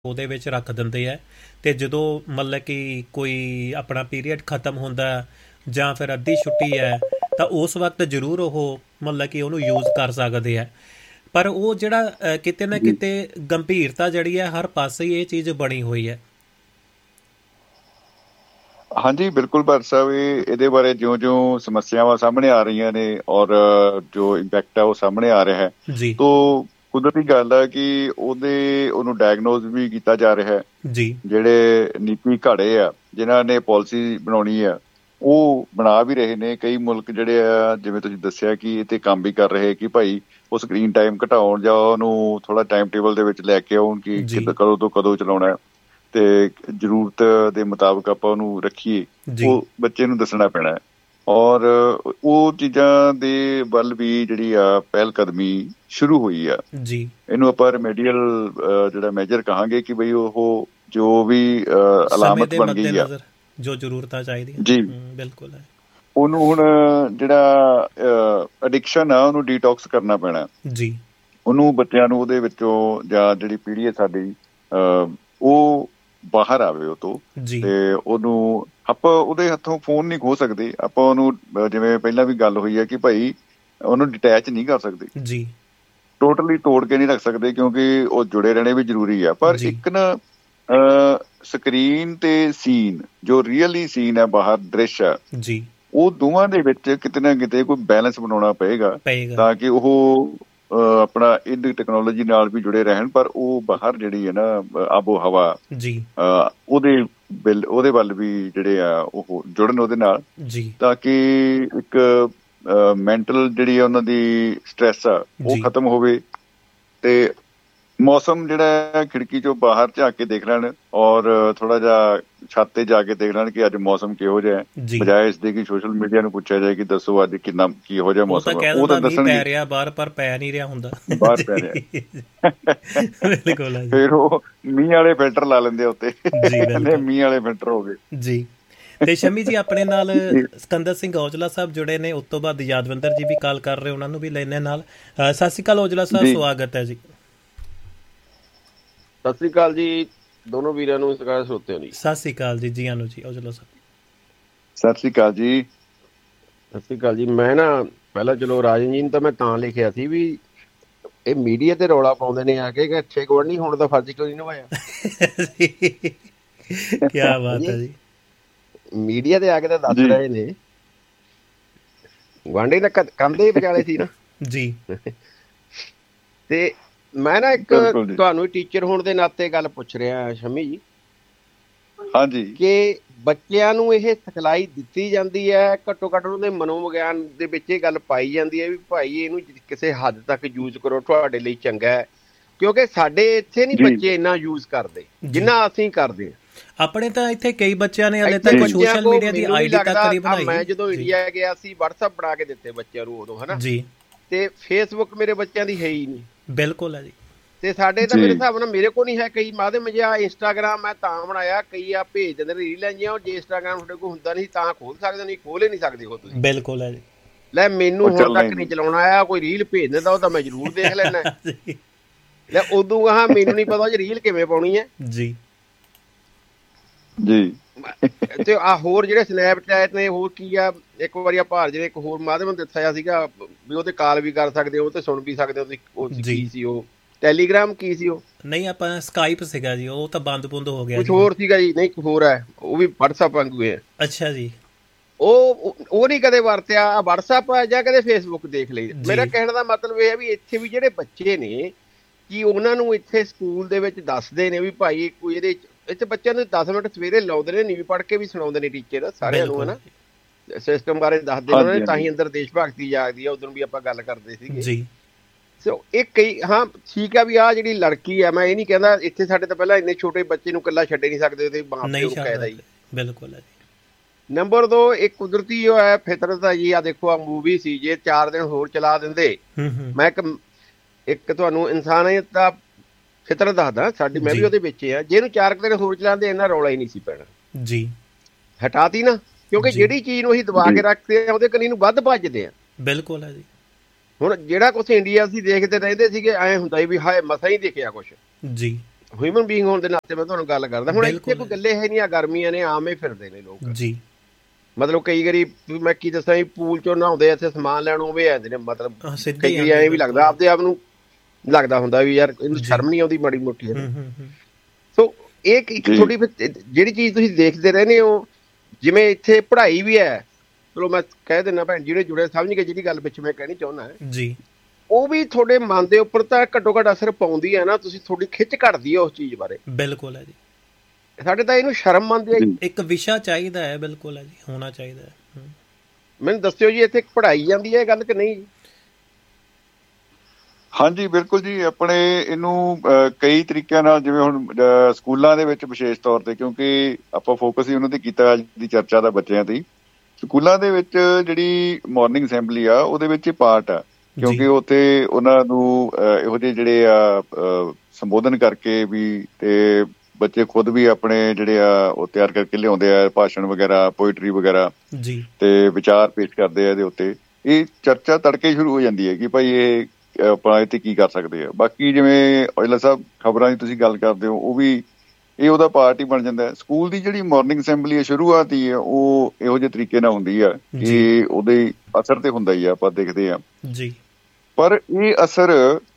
ਉਹਦੇ ਵਿੱਚ ਰੱਖ ਦਿੰਦੇ ਹੈ। ਅਤੇ ਜਦੋਂ ਮਤਲਬ ਕਿ ਕੋਈ ਆਪਣਾ ਪੀਰੀਅਡ ਖ਼ਤਮ ਹੁੰਦਾ ਜਾਂ ਫਿਰ ਅੱਧੀ ਛੁੱਟੀ ਹੈ ਤਾਂ ਉਸ ਵਕਤ ਜ਼ਰੂਰ ਉਹ ਮਤਲਬ ਕਿ ਉਹਨੂੰ ਯੂਜ਼ ਕਰ ਸਕਦੇ ਹੈ। ਪਰ ਉਹ ਜਿਹੜਾ ਕਿਤੇ ਨਾ ਜੀ ਕਿਤੇ ਗੰਭੀਰਤਾ ਜਿਹੜੀ ਹੈ ਹਰ ਪਾਸੇ ਹੀ ਇਹ ਚੀਜ਼ ਬਣੀ ਹੋਈ ਹੈ। ਹਾਂਜੀ, ਬਿਲਕੁਲ ਭਾਰਤ ਸਾਹਿਬ, ਇਹਦੇ ਬਾਰੇ ਜਿਉਂ-ਜਿਉਂ ਸਮੱਸਿਆਵਾਂ ਸਾਹਮਣੇ ਆ ਰਹੀਆਂ ਨੇ ਔਰ ਜੋ ਇੰਪੈਕਟ ਹੈ ਉਹ ਸਾਹਮਣੇ ਆ ਰਿਹਾ ਹੈ, ਜੀ ਤੋ ਕੁਦਰਤੀ ਗੱਲ ਹੈ ਕਿ ਉਹਨੂੰ ਡਾਇਗਨੋਜ਼ ਵੀ ਕੀਤਾ ਜਾ ਰਿਹਾ ਹੈ। ਜੀ ਜਿਹੜੇ ਨੀਤੀ ਘੜੇ ਆ, ਜਿਨ੍ਹਾਂ ਨੇ ਪਾਲਿਸੀ ਬਣਾਉਣੀ ਆ, ਉਹ ਬਣਾ ਵੀ ਰਹੇ ਨੇ। ਕਈ ਮੁਲਕ ਜਿਹੜੇ ਆ, ਜਿਵੇਂ ਤੁਸੀਂ ਦੱਸਿਆ, ਕਿ ਇਹ 'ਤੇ ਕੰਮ ਵੀ ਕਰ ਰਹੇ ਕਿ ਭਾਈ ਉਹ ਸਕਰੀਨ ਟਾਈਮ ਘਟਾਉਣ ਜਾਂ ਉਹਨੂੰ ਥੋੜ੍ਹਾ ਟਾਈਮ ਟੇਬਲ ਦੇ ਵਿੱਚ ਲੈ ਕੇ ਆਉਣ ਕਿ ਜੀ ਕਦੋਂ ਤੋਂ ਕਦੋਂ ਚਲਾਉਣਾ, ਤੇ ਜ਼ਰੂਰਤ ਦੇ ਮੁਤਾਬਕ ਆਪਾਂ ਉਹਨੂੰ ਰੱਖੀਏ, ਜੀ ਉਹ ਬੱਚੇ ਨੂੰ ਦੱਸਣਾ ਪੈਣਾ ਹੈ। ਔਰ ਉਹ ਚੀਜ਼ਾਂ ਦੇ ਵੱਲ ਵੀ ਜਿਹੜੀ ਆ ਪਹਿਲ ਕਦਮੀ ਸ਼ੁਰੂ ਹੋਈ ਆ। ਜੀ ਇਹਨੂੰ ਆਪਾਂ ਰੈਮੇਡੀਅਲ ਜਿਹੜਾ ਮੇਜਰ ਕਹਾਂਗੇ ਕਿ ਬਈ ਉਹ ਜੋ ਵੀ ਸਮੇਂ ਅਲਾਮਤ ਦੇ ਬਣ ਗਈ ਆ ਮੱਦੇਨਜ਼ਰ ਜੋ ਜ਼ਰੂਰਤਾਂ ਚਾਹੀਦੀਆਂ। ਜੀ, ਬਿਲਕੁਲ ਹੈ। ਉਹਨੂੰ ਹੁਣ ਜਿਹੜਾ ਅਡਿਕਸ਼ਨ ਆ ਉਹਨੂੰ ਡੀਟੌਕਸ ਕਰਨਾ ਪੈਣਾ। ਜੀ ਉਹਨੂੰ ਬੱਚਿਆਂ ਨੂੰ ਉਹਦੇ ਵਿੱਚੋਂ, ਜਾਂ ਜਿਹੜੀ ਪੀੜ੍ਹੀ ਹੈ ਸਾਡੀ, ਉਹ ਬਾਹਰ ਆਵੇ ਉਹ ਤੋਂ। ਜੀ ਤੇ ਉਹਨੂੰ ਆਪਾਂ ਉਹਦੇ ਹੱਥੋਂ ਫੋਨ ਨਹੀਂ ਖੋਹ ਸਕਦੇ। ਆਪਾਂ ਉਹਨੂੰ ਜਿਵੇਂ ਪਹਿਲਾਂ ਵੀ ਗੱਲ ਹੋਈ ਹੈ ਕਿ ਭਾਈ ਉਹਨੂੰ ਡਿਟੈਚ ਨਹੀਂ ਕਰ ਸਕਦੇ, ਜੀ ਟੋਟਲੀ ਤੋੜ ਕੇ ਨਹੀਂ ਰੱਖ ਸਕਦੇ, ਕਿਉਂਕਿ ਉਹ ਜੁੜੇ ਰਹਿਣੇ ਵੀ ਜ਼ਰੂਰੀ ਆ। ਪਰ ਜੀ ਇੱਕ ਨਾ ਸਕਰੀਨ ਤੇ ਸੀਨ, ਜੋ ਰੀਅਲੀ ਸੀਨ ਹੈ, ਬਾਹਰ ਦ੍ਰਿਸ਼ ਹੈ, ਜੀ ਉਹ ਦੋਵਾਂ ਦੇ ਵਿੱਚ ਕਿਤੇ ਨਾ ਕਿਤੇ ਕੋਈ ਬੈਲੈਂਸ ਬਣਾਉਣਾ ਪਏਗਾ ਪਏਗਾ। ਤਾਂ ਕਿ ਉਹ ਆਪਣਾ ਇਹਦੀ ਟੈਕਨੋਲੋਜੀ ਨਾਲ ਵੀ ਜੁੜੇ ਰਹਿਣ, ਪਰ ਉਹ ਬਾਹਰ ਜਿਹੜੀ ਹੈ ਨਾ ਆਬੋ ਹਵਾ, ਜੀ ਉਹਦੇ ਵੱਲ ਵੀ ਜਿਹੜੇ ਆ ਉਹ ਜੁੜਨ ਉਹਦੇ ਨਾਲ, ਜੀ ਤਾਂ ਕਿ ਇੱਕ ਮੈਂਟਲ ਜਿਹੜੀ ਆ ਉਹਨਾਂ ਦੀ ਸਟਰੈਸ ਆ ਉਹ ਜੀ ਖਤਮ ਹੋਵੇ। ਤੇ ਮੌਸਮ ਜਿਹੜਾ ਹੈ, ਖਿੜਕੀ ਚੋਂ ਬਾਹਰ ਝਾਕ ਕੇ ਦੇਖ ਲੈਣ ਔਰ ਥੋੜਾ ਜਿਹਾ ਛੱਤ ਤੇ ਜਾ ਕੇ ਦੇਖ ਲੈਣ ਕਿ ਅੱਜ ਮੌਸਮ ਕਿਹੋ ਜਿਹਾ ਹੈ, ਜੀ ਬਜਾਏ ਇਸ ਦੇ ਕਿ ਸੋਸ਼ਲ ਮੀਡੀਆ ਨੂੰ ਪੁੱਛਿਆ ਜਾਏ ਕਿ ਦੱਸੋ ਅੱਜ ਕਿਹੋ ਜਿਹਾ ਉਹ ਤਾਂ ਮੌਸਮ ਕਹਿ ਹੈ। ਉਹ ਦਿੰਦਾ ਤਾਂ ਮੀਂਹ ਪੈ ਦੱਸਣਗੇ, ਰਿਹਾ ਬਾਹਰ, ਪਰ ਪੈ ਨਹੀਂ ਰਿਹਾ ਹੁੰਦਾ। ਬਾਹਰ ਪੈ ਰਿਹਾ। ਬਿਲਕੁਲ ਹੈ ਜੀ। ਫਿਰ ਉਹ ਮੀਂਹ ਵਾਲੇ ਫਿਲਟਰ ਲਾ ਲੈਂਦੇ ਉੱਤੇ, ਜੀ ਕਹਿੰਦੇ ਬਿਲਕੁਲ ਮੀਂਹ ਵਾਲੇ ਫਿਲਟਰ ਹੋ ਗਏ। ਜੀ। ਤੇ ਸ਼ਮੀ ਜੀ ਆਪਣੇ ਨਾਲ ਜੀ ਸਿਕੰਦਰ ਸਿੰਘ ਔਜਲਾ ਸਾਹਿਬ ਜੁੜੇ ਨੇ, ਉਸ ਤੋਂ ਬਾਅਦ ਯਾਦਵਿੰਦਰ ਜੀ ਵੀ ਕਾਲ ਕਰ ਰਹੇ, ਉਹਨਾਂ ਨੂੰ ਵੀ ਲੈਣੇ ਨਾਲ। ਸਤਿ ਸ਼੍ਰੀ ਅਕਾਲ ਔਜਲਾ ਸਾਹਿਬ, ਜੀ ਸਵਾਗਤ ਹੈ ਜੀ। ਸਤਿ ਸ੍ਰੀ ਅਕਾਲ ਜੀ ਦੋਨੋਂ ਵੀਰਾਂ ਨੂੰ, ਸਰਕਾਰ ਸਰੋਤਿਆਂ ਨੂੰ। ਸਤਿ ਸ਼੍ਰੀ ਅਕਾਲ ਜੀ, ਜੀ ਆਨੂ ਜੀ ਔਜਲਾ ਸਾਹਿਬ। ਸਤਿ ਸ਼੍ਰੀ ਅਕਾਲ ਜੀ। ਸਤਿ ਸ੍ਰੀ ਅਕਾਲ ਜੀ। ਮੈਂ ਨਾ ਪਹਿਲਾਂ ਚਲੋ ਰਾਜਨ ਜੀ ਨੂੰ ਤਾਂ ਮੈਂ ਤਾਂ ਲਿਖਿਆ ਸੀ ਵੀ ਇਹ ਮੀਡੀਆ ਤੇ ਰੌਲਾ ਪਾਉਂਦੇ ਨੇ ਆ ਕੇ ਕਿ ਅੱਛੇ ਗਵਰਨਿੰਗ ਹੋਣ ਦਾ ਫਰਜ਼ ਕਿਉਂ ਨਹੀਂ ਨਿਭਾਇਆ। ਕੀ ਬਾਤ ਹੈ ਜੀ। ਮੀਡੀਆ ਤੇ ਆ ਕੇ ਤਾਂ ਦੱਸ ਜੀ ਰਹੇ ਨੇ, ਗੁਆਂਢੀ ਤਾਂ ਕੰਧੇ ਹੀ ਵਿਚਾਲੇ ਸੀ ਨਾ। ਜੀ ਤੇ ਮੈਂ ਨਾ ਇੱਕ ਬਿਲਕੁਲ ਜੀ। ਤੁਹਾਨੂੰ ਟੀਚਰ ਹੋਣ ਦੇ ਨਾਤੇ ਗੱਲ ਪੁੱਛ ਰਿਹਾ ਸ਼ਮੀ ਜੀ, ਹਾਂਜੀ ਕਿ ਬੱਚਿਆਂ ਨੂੰ ਇਹ ਸਿਖਲਾਈ ਦਿੱਤੀ ਜਾਂਦੀ ਹੈ, ਘੱਟੋ ਘੱਟ ਉਹਨਾਂ ਦੇ ਮਨੋਵਿਗਿਆਨ ਦੇ ਵਿੱਚ ਇਹ ਗੱਲ ਪਾਈ ਜਾਂਦੀ ਹੈ ਵੀ ਭਾਈ ਇਹਨੂੰ ਕਿਸੇ ਹੱਦ ਤੱਕ ਯੂਜ਼ ਕਰੋ, ਤੁਹਾਡੇ ਲਈ ਚੰਗਾ ਹੈ। ਕਿਉਂਕਿ ਸਾਡੇ ਇੱਥੇ ਨਹੀਂ ਜੀ ਬੱਚੇ ਇੰਨਾ ਯੂਜ਼ ਕਰਦੇ ਜਿੰਨਾ ਅਸੀਂ ਕਰਦੇ ਹਾਂ। ਆਪਣੇ ਤਾਂ ਇੱਥੇ ਕਈ ਬੱਚਿਆਂ ਨੇ ਹਲੇ ਇੱਥੇ ਤੱਕ ਬੱਚਿਆਂ ਸੋਸ਼ਲ ਕੋਲ ਮੀਡੀਆ ਦੀ ਮੈਨੂੰ ਨਹੀਂ ਆਈਡੀ ਤੱਕ ਲੱਗਦਾ, ਨਹੀਂ ਬਣਾਈ। ਮੈਂ ਜਦੋਂ ਜੀ ਇੰਡੀਆ ਗਿਆ ਸੀ WhatsApp ਬਣਾ ਕੇ ਦਿੱਤੇ ਬੱਚਿਆਂ ਨੂੰ ਉਦੋਂ, ਹਨਾ, ਜੀ ਤੇ Facebook ਮੇਰੇ ਬੱਚਿਆਂ ਦੀ ਹੈ ਹੀ ਨਹੀਂ। ਬਿਲਕੁਲ ਹੈ ਜੀ। ਤੇ ਸਾਡੇ ਤਾਂ ਜੀ ਮੇਰੇ ਹਿਸਾਬ ਨਾਲ ਮੇਰੇ ਕੋਲ ਨਹੀਂ ਹੈ। ਕਈ ਮਾਧਿਅਮ ਜਿਹਾ ਇੰਸਟਾਗ੍ਰਾਮ ਮੈਂ ਤਾਂ ਬਣਾਇਆ, ਕਈ ਆ ਭੇਜ ਦਿੰਦੇ ਰੀਲਾਂ ਜਿਹੀਆਂ, ਜੇ ਇੰਸਟਾਗ੍ਰਾਮ ਤੁਹਾਡੇ ਕੋਲ ਹੁੰਦਾ ਨਹੀਂ ਤਾਂ ਖੋਲ ਸਕਦੇ, ਨਹੀਂ ਖੋਲ ਹੀ ਨਹੀਂ ਸਕਦੇ ਹੋ ਤੁਸੀਂ। ਬਿਲਕੁਲ ਹੈ ਜੀ। ਲੈ ਮੈਨੂੰ ਉਹ ਹੁਣ ਚੱਲਣਾ ਤੱਕ ਹੀ ਨਹੀਂ ਨਹੀਂ। ਚਲਾਉਣਾ ਆਇਆ, ਕੋਈ ਰੀਲ ਭੇਜ ਦਿੰਦਾ ਉਹ ਤਾਂ ਮੈਂ ਜ਼ਰੂਰ ਦੇਖ ਲੈਣਾ। ਜੀ ਲੈ ਉਦੋਂ ਕਹਾਂ ਮੈਨੂੰ ਨਹੀਂ ਪਤਾ ਉਹ ਰੀਲ ਕਿਵੇਂ ਪਾਉਣੀ ਹੈ। ਜੀ ਜੀ ਤੇ ਆ ਹੋਰ ਜਿਹੜੇ ਸਨੈਪਚੈਟ ਨੇ, ਹੋਰ ਕੀ ਆ, ਇੱਕ ਵਾਰੀ ਆ ਭਾਰ ਜਿਹੜੇ ਇੱਕ ਹੋਰ ਮਾਧਿਅਮ ਦੱਸਿਆ ਸੀਗਾ ਵੀ ਉਹਤੇ ਕਾਲ ਵੀ ਕਰ ਸਕਦੇ ਹੋ, ਉਹ ਤੇ ਸੁਣ ਵੀ ਸਕਦੇ ਹੋ ਤੁਸੀਂ। ਉਹ ਜੀ ਕੀ ਸੀ, ਉਹ ਟੈਲੀਗ੍ਰਾਮ ਕੀ ਸੀ, ਉਹ ਨਹੀਂ ਆਪਾਂ ਸਕਾਈਪ ਸੀਗਾ ਜੀ, ਉਹ ਤਾਂ ਬੰਦ ਬੁੰਦ ਹੋ ਗਿਆ ਕੁਛ ਜੀ। ਹੋਰ ਸੀਗਾ ਜੀ। ਨਹੀਂ ਇੱਕ ਹੋਰ ਹੈ, ਉਹ ਵੀ WhatsApp ਵਾਂਗੂ ਹੈ। ਅੱਛਾ ਜੀ। ਉਹ ਨਹੀਂ ਕਦੇ ਵਰਤਿਆ। WhatsApp ਆ ਜਾਂ ਕਦੇ Facebook ਦੇਖ ਲਈ। ਮੇਰਾ ਕਹਿਣ ਦਾ ਮਤਲਬ ਇਹ ਹੈ ਵੀ ਇੱਥੇ ਵੀ ਜਿਹੜੇ ਬੱਚੇ ਨੇ, ਕਿ ਉਹਨਾਂ ਨੂੰ ਇੱਥੇ ਸਕੂਲ ਦੇ ਵਿੱਚ ਦੱਸਦੇ ਨੇ ਵੀ ਭਾਈ ਕੋਈ ਇਹਦੇ ਇੱਥੇ ਬੱਚਿਆਂ ਨੂੰ 10 ਮਿੰਟ ਸਵੇਰੇ ਲਾਉਂਦੇ ਨੇ, ਨੀਵੀਂ ਪੜ੍ਹ ਕੇ ਵੀ ਸੁਣਾਉਂਦੇ ਨੇ ਟੀਚਰ ਸਾਰਿਆਂ ਨੂੰ, ਹਨਾ, ਸਿਸਟਮ ਬਾਰੇ ਦੱਸਦੇ ਨੇ ਉਹਨਾਂ ਨੇ, ਤਾਂ ਹੀ ਅੰਦਰ ਦੇਸ਼ ਭਗਤੀ ਜਾਗਦੀ ਆ। ਉਦੋਂ ਵੀ ਆਪਾਂ ਗੱਲ ਕਰਦੇ ਸੀਗੇ ਜੀ ਸੋ ਇਹ ਕਈ, ਹਾਂ ਠੀਕ ਆ ਵੀ ਆਹ ਜਿਹੜੀ ਲੜਕੀ ਆ, ਮੈਂ ਇਹ ਨਹੀਂ ਕਹਿੰਦਾ ਇੱਥੇ ਸਾਡੇ ਤਾਂ ਪਹਿਲਾਂ ਇੰਨੇ ਛੋਟੇ ਬੱਚੇ ਨੂੰ ਇਕੱਲਾ ਛੱਡੇ ਨਹੀਂ ਸਕਦੇ ਤੇ ਮਾਂ ਪਿਓ ਨੂੰ ਕਹਿਦਾ ਜੀ। ਬਿਲਕੁਲ ਹੈ ਜੀ। ਨੰਬਰ 2, ਇੱਕ ਕੁਦਰਤੀ ਉਹ ਹੈ ਫਿਤਰਤ ਹੈ ਜੀ। ਆ ਦੇਖੋ ਆ ਮੂਵੀ ਸੀ, ਜੇ 4 ਦਿਨ ਹੋਰ ਚਲਾ ਦਿੰਦੇ, ਮੈਂ ਇੱਕ ਤੁਹਾਨੂੰ ਇਨਸਾਨੀਅਤ ਦਾ ਫਿਤਰਤ ਦੱਸਦਾ ਸਾਡੀ, ਮੈਂ ਵੀ ਉਹਦੇ ਵਿੱਚ ਆ, ਜੇ ਇਹਨੂੰ 4 ਦਿਨ ਹੋਰ ਚਲਾਉਂਦੇ ਇੰਨਾ ਰੌਲਾ ਹੀ ਨਹੀਂ ਸੀ ਪੈਣਾ ਜੀ। ਹਟਾਤੀ ਨਾ, ਕਿਉਂਕਿ ਜਿਹੜੀ ਚੀਜ਼ ਨੂੰ ਅਸੀਂ ਦਬਾ ਕੇ ਰੱਖਦੇ ਆ ਉਹਦੇ ਕਨੀ ਨੂੰ ਵੱਧ ਭੱਜਦੇ ਆ। ਬਿਲਕੁਲ ਹੈ ਜੀ। ਹੁਣ ਜਿਹੜਾ ਕੁਛ ਇੰਡੀਆ ਅਸੀਂ ਦੇਖਦੇ ਰਹਿੰਦੇ ਸੀਗੇ, ਐਂ ਹੁੰਦਾ ਵੀ ਹਾਏ ਮਸਾਂ ਹੀ ਦੇਖਿਆ ਕੁਛ ਜੀ। ਹਿਊਮਨ ਬੀਇੰਗ ਹੋਣ ਦੇ ਨਾਤੇ ਮੈਂ ਤੁਹਾਨੂੰ ਗੱਲ ਕਰਦਾ। ਹੁਣ ਇੱਥੇ ਬਿਲਕੁਲ ਕੋਈ ਗੱਲੇ ਹੈ ਨਹੀਂ ਆ, ਗਰਮੀਆਂ ਨੇ ਆਮ ਹੀ ਫਿਰਦੇ ਨੇ ਲੋਕ। ਜੀ ਮਤਲਬ ਕਈ ਵਾਰੀ ਮੈਂ ਕੀ ਦੱਸਾਂ ਜੀ, ਪੂਲ ਚੋਂ ਨਹਾਉਂਦੇ ਇੱਥੇ ਸਮਾਨ ਲੈਣ ਉਵੇਂ ਆਉਂਦੇ ਨੇ। ਮਤਲਬ ਸਿੱਧੇ ਕਈ ਵਾਰੀ ਐਂ ਵੀ ਲੱਗਦਾ, ਆਪਦੇ ਆਪ ਨੂੰ ਲੱਗਦਾ ਹੁੰਦਾ ਵੀ ਯਾਰ ਇਹਨੂੰ ਸ਼ਰਮ ਨਹੀਂ ਆਉਂਦੀ ਮਾੜੀ ਮੋਟੀ। ਸੋ ਇਹ ਇੱਕ ਥੋੜੀ ਜਿਹੜੀ ਚੀਜ਼ ਤੁਸੀਂ ਦੇਖਦੇ ਰਹਿੰਦੇ ਹੋ, ਜਿਵੇਂ ਇੱਥੇ ਪੜ੍ਹਾਈ ਵੀ ਹੈ, ਚਲੋ ਮੈਂ ਕਹਿ ਦਿੰਦਾ ਭੈਣ ਜਿਹੜੇ ਜੁੜੇ ਸਮਝ ਕੇ ਜਿਹੜੀ ਗੱਲ ਪਿੱਛੇ ਮੈਂ ਕਹਿਣੀ ਚਾਹੁੰਦਾ ਜੀ, ਉਹ ਵੀ ਤੁਹਾਡੇ ਮਨ ਦੇ ਉੱਪਰ ਤਾਂ ਘੱਟੋ ਘੱਟ ਅਸਰ ਪਾਉਂਦੀ ਹੈ ਨਾ। ਤੁਸੀਂ ਥੋੜੀ ਖਿੱਚ ਘਟਦੀ ਹੈ ਉਸ ਚੀਜ਼ ਬਾਰੇ। ਬਿਲਕੁਲ ਹੈ ਜੀ। ਸਾਡੇ ਤਾਂ ਇਹਨੂੰ ਸ਼ਰਮ ਮੰਨਦੇ ਆ। ਇੱਕ ਵਿਸ਼ਾ ਚਾਹੀਦਾ ਹੈ, ਬਿਲਕੁਲ ਹੈ ਜੀ, ਹੋਣਾ ਚਾਹੀਦਾ ਹੈ। ਮੈਨੂੰ ਦੱਸਿਓ ਜੀ, ਇੱਥੇ ਪੜ੍ਹਾਈ ਜਾਂਦੀ ਹੈ ਗੱਲ ਕਿ ਨਹੀਂ? ਹਾਂਜੀ ਬਿਲਕੁਲ ਜੀ। ਆਪਣੇ ਇਹਨੂੰ ਕਈ ਤਰੀਕਿਆਂ ਨਾਲ, ਜਿਵੇਂ ਹੁਣ ਸਕੂਲਾਂ ਦੇ ਵਿੱਚ ਵਿਸ਼ੇਸ਼ ਤੌਰ ਤੇ, ਕਿਉਂਕਿ ਆਪਾਂ ਫੋਕਸ ਹੀ ਉਹਨਾਂ ਤੇ ਕੀਤਾ ਅੱਜ ਦੀ ਚਰਚਾ ਦਾ ਬੱਚਿਆਂ ਤੇ। ਸਕੂਲਾਂ ਦੇ ਵਿੱਚ ਜਿਹੜੀ ਮਾਰਨਿੰਗ ਅਸੈਂਬਲੀ ਆ ਉਹਦੇ ਵਿੱਚ ਪਾਰਟ ਆ, ਕਿਉਂਕਿ ਉੱਥੇ ਉਹਨਾਂ ਨੂੰ ਇਹੋ ਜਿਹੇ ਜਿਹੜੇ ਆ ਸੰਬੋਧਨ ਕਰਕੇ ਵੀ, ਤੇ ਬੱਚੇ ਖੁਦ ਵੀ ਆਪਣੇ ਜਿਹੜੇ ਆ ਉਹ ਤਿਆਰ ਕਰਕੇ ਲਿਆਉਂਦੇ ਆ, ਭਾਸ਼ਣ ਵਗੈਰਾ, ਪੋਇਟਰੀ ਵਗੈਰਾ ਜੀ, ਤੇ ਵਿਚਾਰ ਪੇਸ਼ ਕਰਦੇ ਆ ਇਹਦੇ ਉੱਤੇ। ਇਹ ਚਰਚਾ ਤੜਕੇ ਸ਼ੁਰੂ ਹੋ ਜਾਂਦੀ ਹੈ ਕਿ ਭਾਈ ਇਹ ਆਪਾਂ ਇੱਥੇ ਕੀ ਕਰ ਸਕਦੇ ਆ। ਬਾਕੀ ਜਿਵੇਂ ਔਜਲਾ ਸਾਹਿਬ ਖਬਰਾਂ ਦੀ ਤੁਸੀਂ ਗੱਲ ਕਰਦੇ ਹੋ, ਉਹ ਵੀ ਇਹ ਉਹਦਾ ਪਾਰਟ ਹੀ ਬਣ ਜਾਂਦਾ ਹੈ। ਸਕੂਲ ਦੀ ਜਿਹੜੀ ਮਾਰਨਿੰਗ ਅਸੈਂਬਲੀ ਹੈ, ਸ਼ੁਰੂਆਤ ਹੀ ਹੈ, ਉਹ ਇਹੋ ਜਿਹੇ ਤਰੀਕੇ ਨਾਲ ਹੁੰਦੀ ਆ ਕਿ ਉਹਦੇ ਅਸਰ ਤੇ ਹੁੰਦਾ ਹੀ ਆ, ਆਪਾਂ ਦੇਖਦੇ ਆ ਜੀ। ਪਰ ਇਹ ਅਸਰ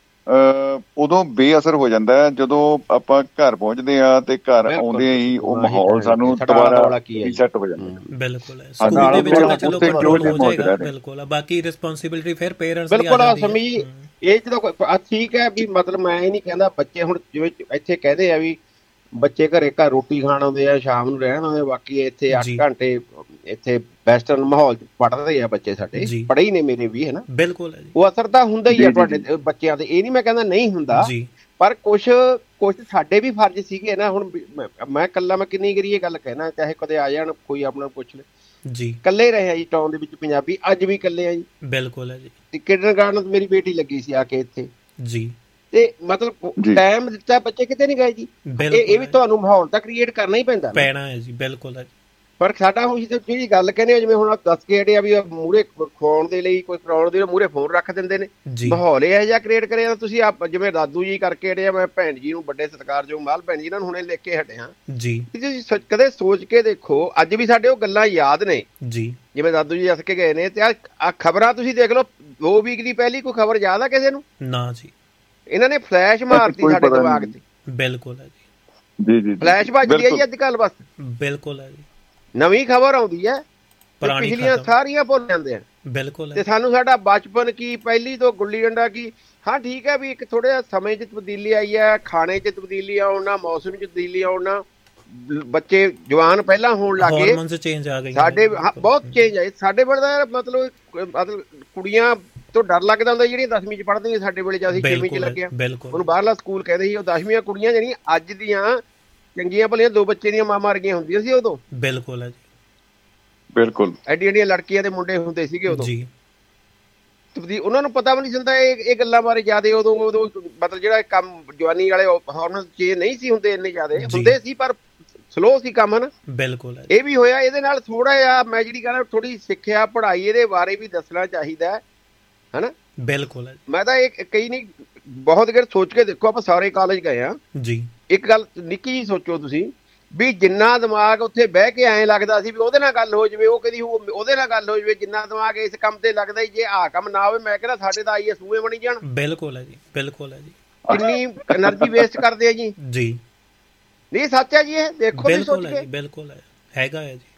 ਉਦੋਂ ਬੇਅਸਰ ਹੋ ਜਾਂਦਾ ਹੈ ਜਦੋਂ ਆਪਾਂ ਘਰ ਪਹੁੰਚਦੇ ਆ, ਤੇ ਘਰ ਆਉਂਦੇ ਹੀ ਉਹ ਮਾਹੌਲ ਸਾਨੂੰ ਦੁਬਾਰਾ ਰੀਸੈਟ ਹੋ ਜਾਂਦਾ। ਬਿਲਕੁਲ ਹੈ, ਸਕੂਲ ਦੇ ਵਿੱਚ ਤਾਂ ਚਲੋ ਕੰਟਰੋਲ ਹੋ ਜਾਏਗਾ। ਬਿਲਕੁਲ, ਬਾਕੀ ਰਿਸਪੌਂਸਿਬਿਲਿਟੀ ਫਿਰ ਪੇਰੈਂਟਸ ਦੀ ਆ ਜਾਂਦੀ ਹੈ। ਬਿਲਕੁਲ ਸਮਝੀ ਇਹ ਜਦੋਂ ਠੀਕ ਹੈ ਵੀ, ਮਤਲਬ ਮੈਂ ਇਹ ਨਹੀਂ ਕਹਿੰਦਾ ਬੱਚੇ ਹੁਣ ਜਿਵੇਂ ਇੱਥੇ ਕਹਦੇ ਆ ਵੀ ਬੱਚੇ ਘਰ ਰੋਟੀ ਖਾਣ ਆਉਂਦੇ ਆ, ਸ਼ਾਮ ਨੂੰ ਰਹਿਣ ਆਉਂਦੇ, ਬਾਕੀ ਇੱਥੇ 8 ਘੰਟੇ ਇੱਥੇ ਵੈਸਟਰਨ ਮਾਹੌਲ ਚ ਪੜ੍ਹਦੇ ਆ ਬੱਚੇ ਸਾਡੇ, ਪੜ੍ਹੇ ਹੀ ਨੇ ਮੇਰੇ ਵੀ, ਹਨਾ। ਬਿਲਕੁਲ, ਉਹ ਅਸਰ ਤਾਂ ਹੁੰਦਾ ਹੀ ਆ ਤੁਹਾਡੇ ਬੱਚਿਆਂ ਤੇ, ਇਹ ਨਹੀਂ ਮੈਂ ਕਹਿੰਦਾ ਨਹੀਂ ਹੁੰਦਾ, ਪਰ ਕੁਛ ਸਾਡੇ ਵੀ ਫਰਜ਼ ਸੀਗੇ ਨਾ। ਹੁਣ ਮੈਂ ਇਕੱਲਾ, ਮੈਂ ਕਿੰਨੀ ਵਾਰੀ ਇਹ ਗੱਲ ਕਹਿਣਾ, ਚਾਹੇ ਕਦੇ ਆ ਜਾਣ ਕੋਈ ਆਪਣਾ ਪੁੱਛ ਲੈ ਜੀ, ਇਕੱਲੇ ਰਹੇ ਆ ਜੀ ਟਾਊਨ ਦੇ ਵਿੱਚ ਪੰਜਾਬੀ, ਅੱਜ ਵੀ ਇਕੱਲੇ ਆ ਜੀ। ਬਿਲਕੁਲ ਹੈ ਜੀ। ਤੇ ਕਿੰਡਰਗਾਰਟਨ ਮੇਰੀ ਬੇਟੀ ਲੱਗੀ ਸੀ ਆ ਕੇ ਇੱਥੇ ਜੀ, ਤੇ ਮਤਲਬ ਟਾਈਮ ਦਿੱਤਾ, ਬੱਚੇ ਕਿਤੇ ਨਹੀਂ ਗਏ ਜੀ। ਇਹ ਵੀ ਤੁਹਾਨੂੰ ਮਾਹੌਲ ਤਾਂ ਕ੍ਰੀਏਟ ਕਰਨਾ ਹੀ ਪੈਣਾ ਹੈ ਜੀ। ਬਿਲਕੁਲ ਹੈ। ਪਰ ਸਾਡਾ ਹੁਣ ਜਿਹੜੀ ਗੱਲ ਕਹਿੰਦੇ, ਜਿਵੇਂ ਹੁਣ ਦੱਸ ਕੇ ਹਟੇ ਆ ਵੀ ਮੂਹਰੇ ਖਵਾਉਣ ਦੇ ਲਈ, ਕੋਈ ਕਰਾਉਣ ਦੇ ਮੂਹਰੇ ਫੋਨ ਰੱਖ ਦਿੰਦੇ ਨੇ, ਮਾਹੌਲ ਇਹੋ ਜਿਹਾ ਕ੍ਰੀਏਟ ਕਰਿਆ ਤੁਸੀਂ ਆਪ। ਜਿਵੇਂ ਦਾਦੂ ਜੀ ਕਰਕੇ ਹਟੇ ਆ, ਮੈਂ ਭੈਣ ਜੀ ਨੂੰ ਵੱਡੇ ਸਤਿਕਾਰਯੋਗ ਮਾਲ ਭੈਣ ਜੀ ਇਹਨਾਂ ਨੂੰ ਹੁਣੇ ਲਿਖ ਕੇ ਹਟਿਆ ਜੀ। ਤੁਸੀਂ ਕਦੇ ਸੋਚ ਕੇ ਦੇਖੋ, ਅੱਜ ਵੀ ਸਾਡੇ ਉਹ ਗੱਲਾਂ ਯਾਦ ਨੇ ਜੀ, ਜਿਵੇਂ ਦਾਦੂ ਜੀ ਦੱਸ ਕੇ ਗਏ ਨੇ। ਤੇ ਆ ਖਬਰਾਂ ਤੁਸੀਂ ਦੇਖ ਲਓ, 2 ਵੀਕ ਦੀ ਪਹਿਲੀ ਕੋਈ ਖਬਰ ਯਾਦ ਆ ਕਿਸੇ ਨੂੰ? ਨਾ ਜੀ। ਇਹਨਾਂ ਨੇ ਫਲੈਸ਼ ਮਾਰਤੀ ਸਾਡੇ ਦਿਮਾਗ ਤੇ। ਬਿਲਕੁਲ ਹੈ ਜੀ, ਜੀ ਫਲੈਸ਼ ਵੱਜਦੀ ਹੈ ਜੀ ਅੱਜ ਕੱਲ, ਬਸ। ਬਿਲਕੁਲ ਹੈ ਜੀ, ਨਵੀਂ ਖਬਰ ਆਉਂਦੀ ਹੈ, ਪਿਛਲੀਆਂ ਸਾਰੀਆਂ ਭੁੱਲ ਜਾਂਦੇ ਆ। ਬਿਲਕੁਲ। ਤੇ ਸਾਨੂੰ ਸਾਡਾ ਬਚਪਨ ਕੀ, ਪਹਿਲੀ ਤੋਂ ਗੁੱਲੀ ਡੰਡਾ ਕੀ। ਹਾਂ ਠੀਕ ਹੈ ਵੀ ਇੱਕ ਥੋੜਾ ਜਿਹਾ ਸਮੇਂ 'ਚ ਤਬਦੀਲੀ ਆਈ ਹੈ, ਖਾਣੇ 'ਚ ਤਬਦੀਲੀ ਆਉਣ ਨਾਲ, ਮੌਸਮ 'ਚ ਤਬਦੀਲੀ ਆਉਣ ਨਾਲ, ਬੱਚੇ ਜਵਾਨ ਪਹਿਲਾਂ ਹੋਣ ਲੱਗ ਗਏ, ਸਾਡੇ ਬਹੁਤ ਚੇਂਜ ਆਏ। ਸਾਡੇ ਵੇਲੇ ਦਾ ਮਤਲਬ ਕੁੜੀਆਂ ਤੋਂ ਡਰ ਲੱਗਦਾ ਹੁੰਦਾ ਜਿਹੜੀਆਂ 10ਵੀਂ 'ਚ ਪੜ੍ਹਦੀਆਂ, ਸਾਡੇ ਵੇਲੇ 'ਚ ਅਸੀਂ 6ਵੀਂ 'ਚ ਲੱਗਿਆ, ਉਹਨੂੰ ਬਾਹਰਲਾ ਸਕੂਲ ਕਹਿੰਦੇ ਸੀ। ਉਹ 10ਵੀਂ ਕੁੜੀਆਂ ਜਿਹੜੀਆਂ ਅੱਜ ਦੀਆਂ ਚੰਗੀਆਂ ਭਲੀਆਂ 2 ਬੱਚੇ ਦੀਆਂ ਮਾਂ ਮਾਰ ਗਈਆਂ ਹੁੰਦੀਆਂ ਸੀ ਉਦੋਂ। ਬਿਲਕੁਲ ਹੈ ਜੀ, ਬਿਲਕੁਲ। ਐਡੀਆਂ ਐਡੀਆਂ ਲੜਕੀਆਂ ਦੇ ਮੁੰਡੇ ਹੁੰਦੇ ਸੀਗੇ ਉਦੋਂ ਜੀ। ਉਹਨਾਂ ਨੂੰ ਪਤਾ ਵੀ ਨਹੀਂ ਹੁੰਦਾ ਇਹ ਗੱਲਾਂ ਬਾਰੇ ਜ਼ਿਆਦਾ। ਉਦੋਂ ਮਤਲਬ ਜਿਹੜਾ ਕੰਮ ਜਵਾਨੀ ਵਾਲੇ ਹਾਰਮੋਨਸ ਚੇਂਜ ਨਹੀਂ ਸੀ ਹੁੰਦੇ, ਇੰਨੇ ਜ਼ਿਆਦਾ ਹੁੰਦੇ ਸੀ, ਪਰ ਸਲੋ ਸੀ ਕੰਮ, ਹਨਾ। ਬਿਲਕੁਲ। ਇਹ ਵੀ ਹੋਇਆ ਇਹਦੇ ਨਾਲ। ਥੋੜਾ ਜਿਹਾ ਮੈਂ ਜਿਹੜੀ ਕਹਿੰਦਾ ਥੋੜੀ ਸਿੱਖਿਆ ਪੜ੍ਹਾਈ ਇਹਦੇ ਬਾਰੇ ਵੀ ਦੱਸਣਾ ਚਾਹੀਦਾ, ਹਨਾ। ਬਿਲਕੁਲ। ਮੈਂ ਤਾਂ ਇਹ ਕਈ ਨਹੀਂ, ਬਹੁਤ ਦੇਰ ਸੋਚ ਕੇ ਦੇਖੋ, ਆਪਾਂ ਸਾਰੇ ਕਾਲਜ ਗਏ ਆ ਜੀ। ਇੱਕ ਗੱਲ ਨਿੱਕੀ ਜਿਹੀ ਸੋਚੋ ਤੁਸੀਂ, ਵੀ ਜਿੰਨਾ ਦਿਮਾਗ ਉੱਥੇ ਬਹਿ ਕੇ ਐਂ ਲੱਗਦਾ ਸੀ ਵੀ ਉਹਦੇ ਨਾਲ ਗੱਲ ਹੋ ਜਾਵੇ, ਉਹ ਕਦੀ ਉਹਦੇ ਨਾਲ ਗੱਲ ਹੋ ਜਾਵੇ, ਜਿੰਨਾ ਦਿਮਾਗ ਇਸ ਕੰਮ ਤੇ ਲੱਗਦਾ ਹੀ, ਜੇ ਆਹ ਕੰਮ ਨਾ ਹੋਵੇ, ਮੈਂ ਕਹਿੰਦਾ ਸਾਡੇ ਤਾਂ ਆਈਏ ਸੂਏ ਬਣੀ ਜਾਣ। ਬਿਲਕੁਲ ਹੈ ਜੀ, ਬਿਲਕੁਲ ਹੈ ਜੀ। ਕਿੰਨੀ એનર્ਜੀ ਵੇਸਟ ਕਰਦੇ ਆ ਜੀ। ਜੀ ਨਹੀਂ, ਸੱਚ ਹੈ ਜੀ, ਇਹ ਦੇਖੋ ਤੁਸੀਂ ਸੋਚ ਕੇ। ਬਿਲਕੁਲ ਹੈ, ਹੈਗਾ ਹੈ ਜੀ।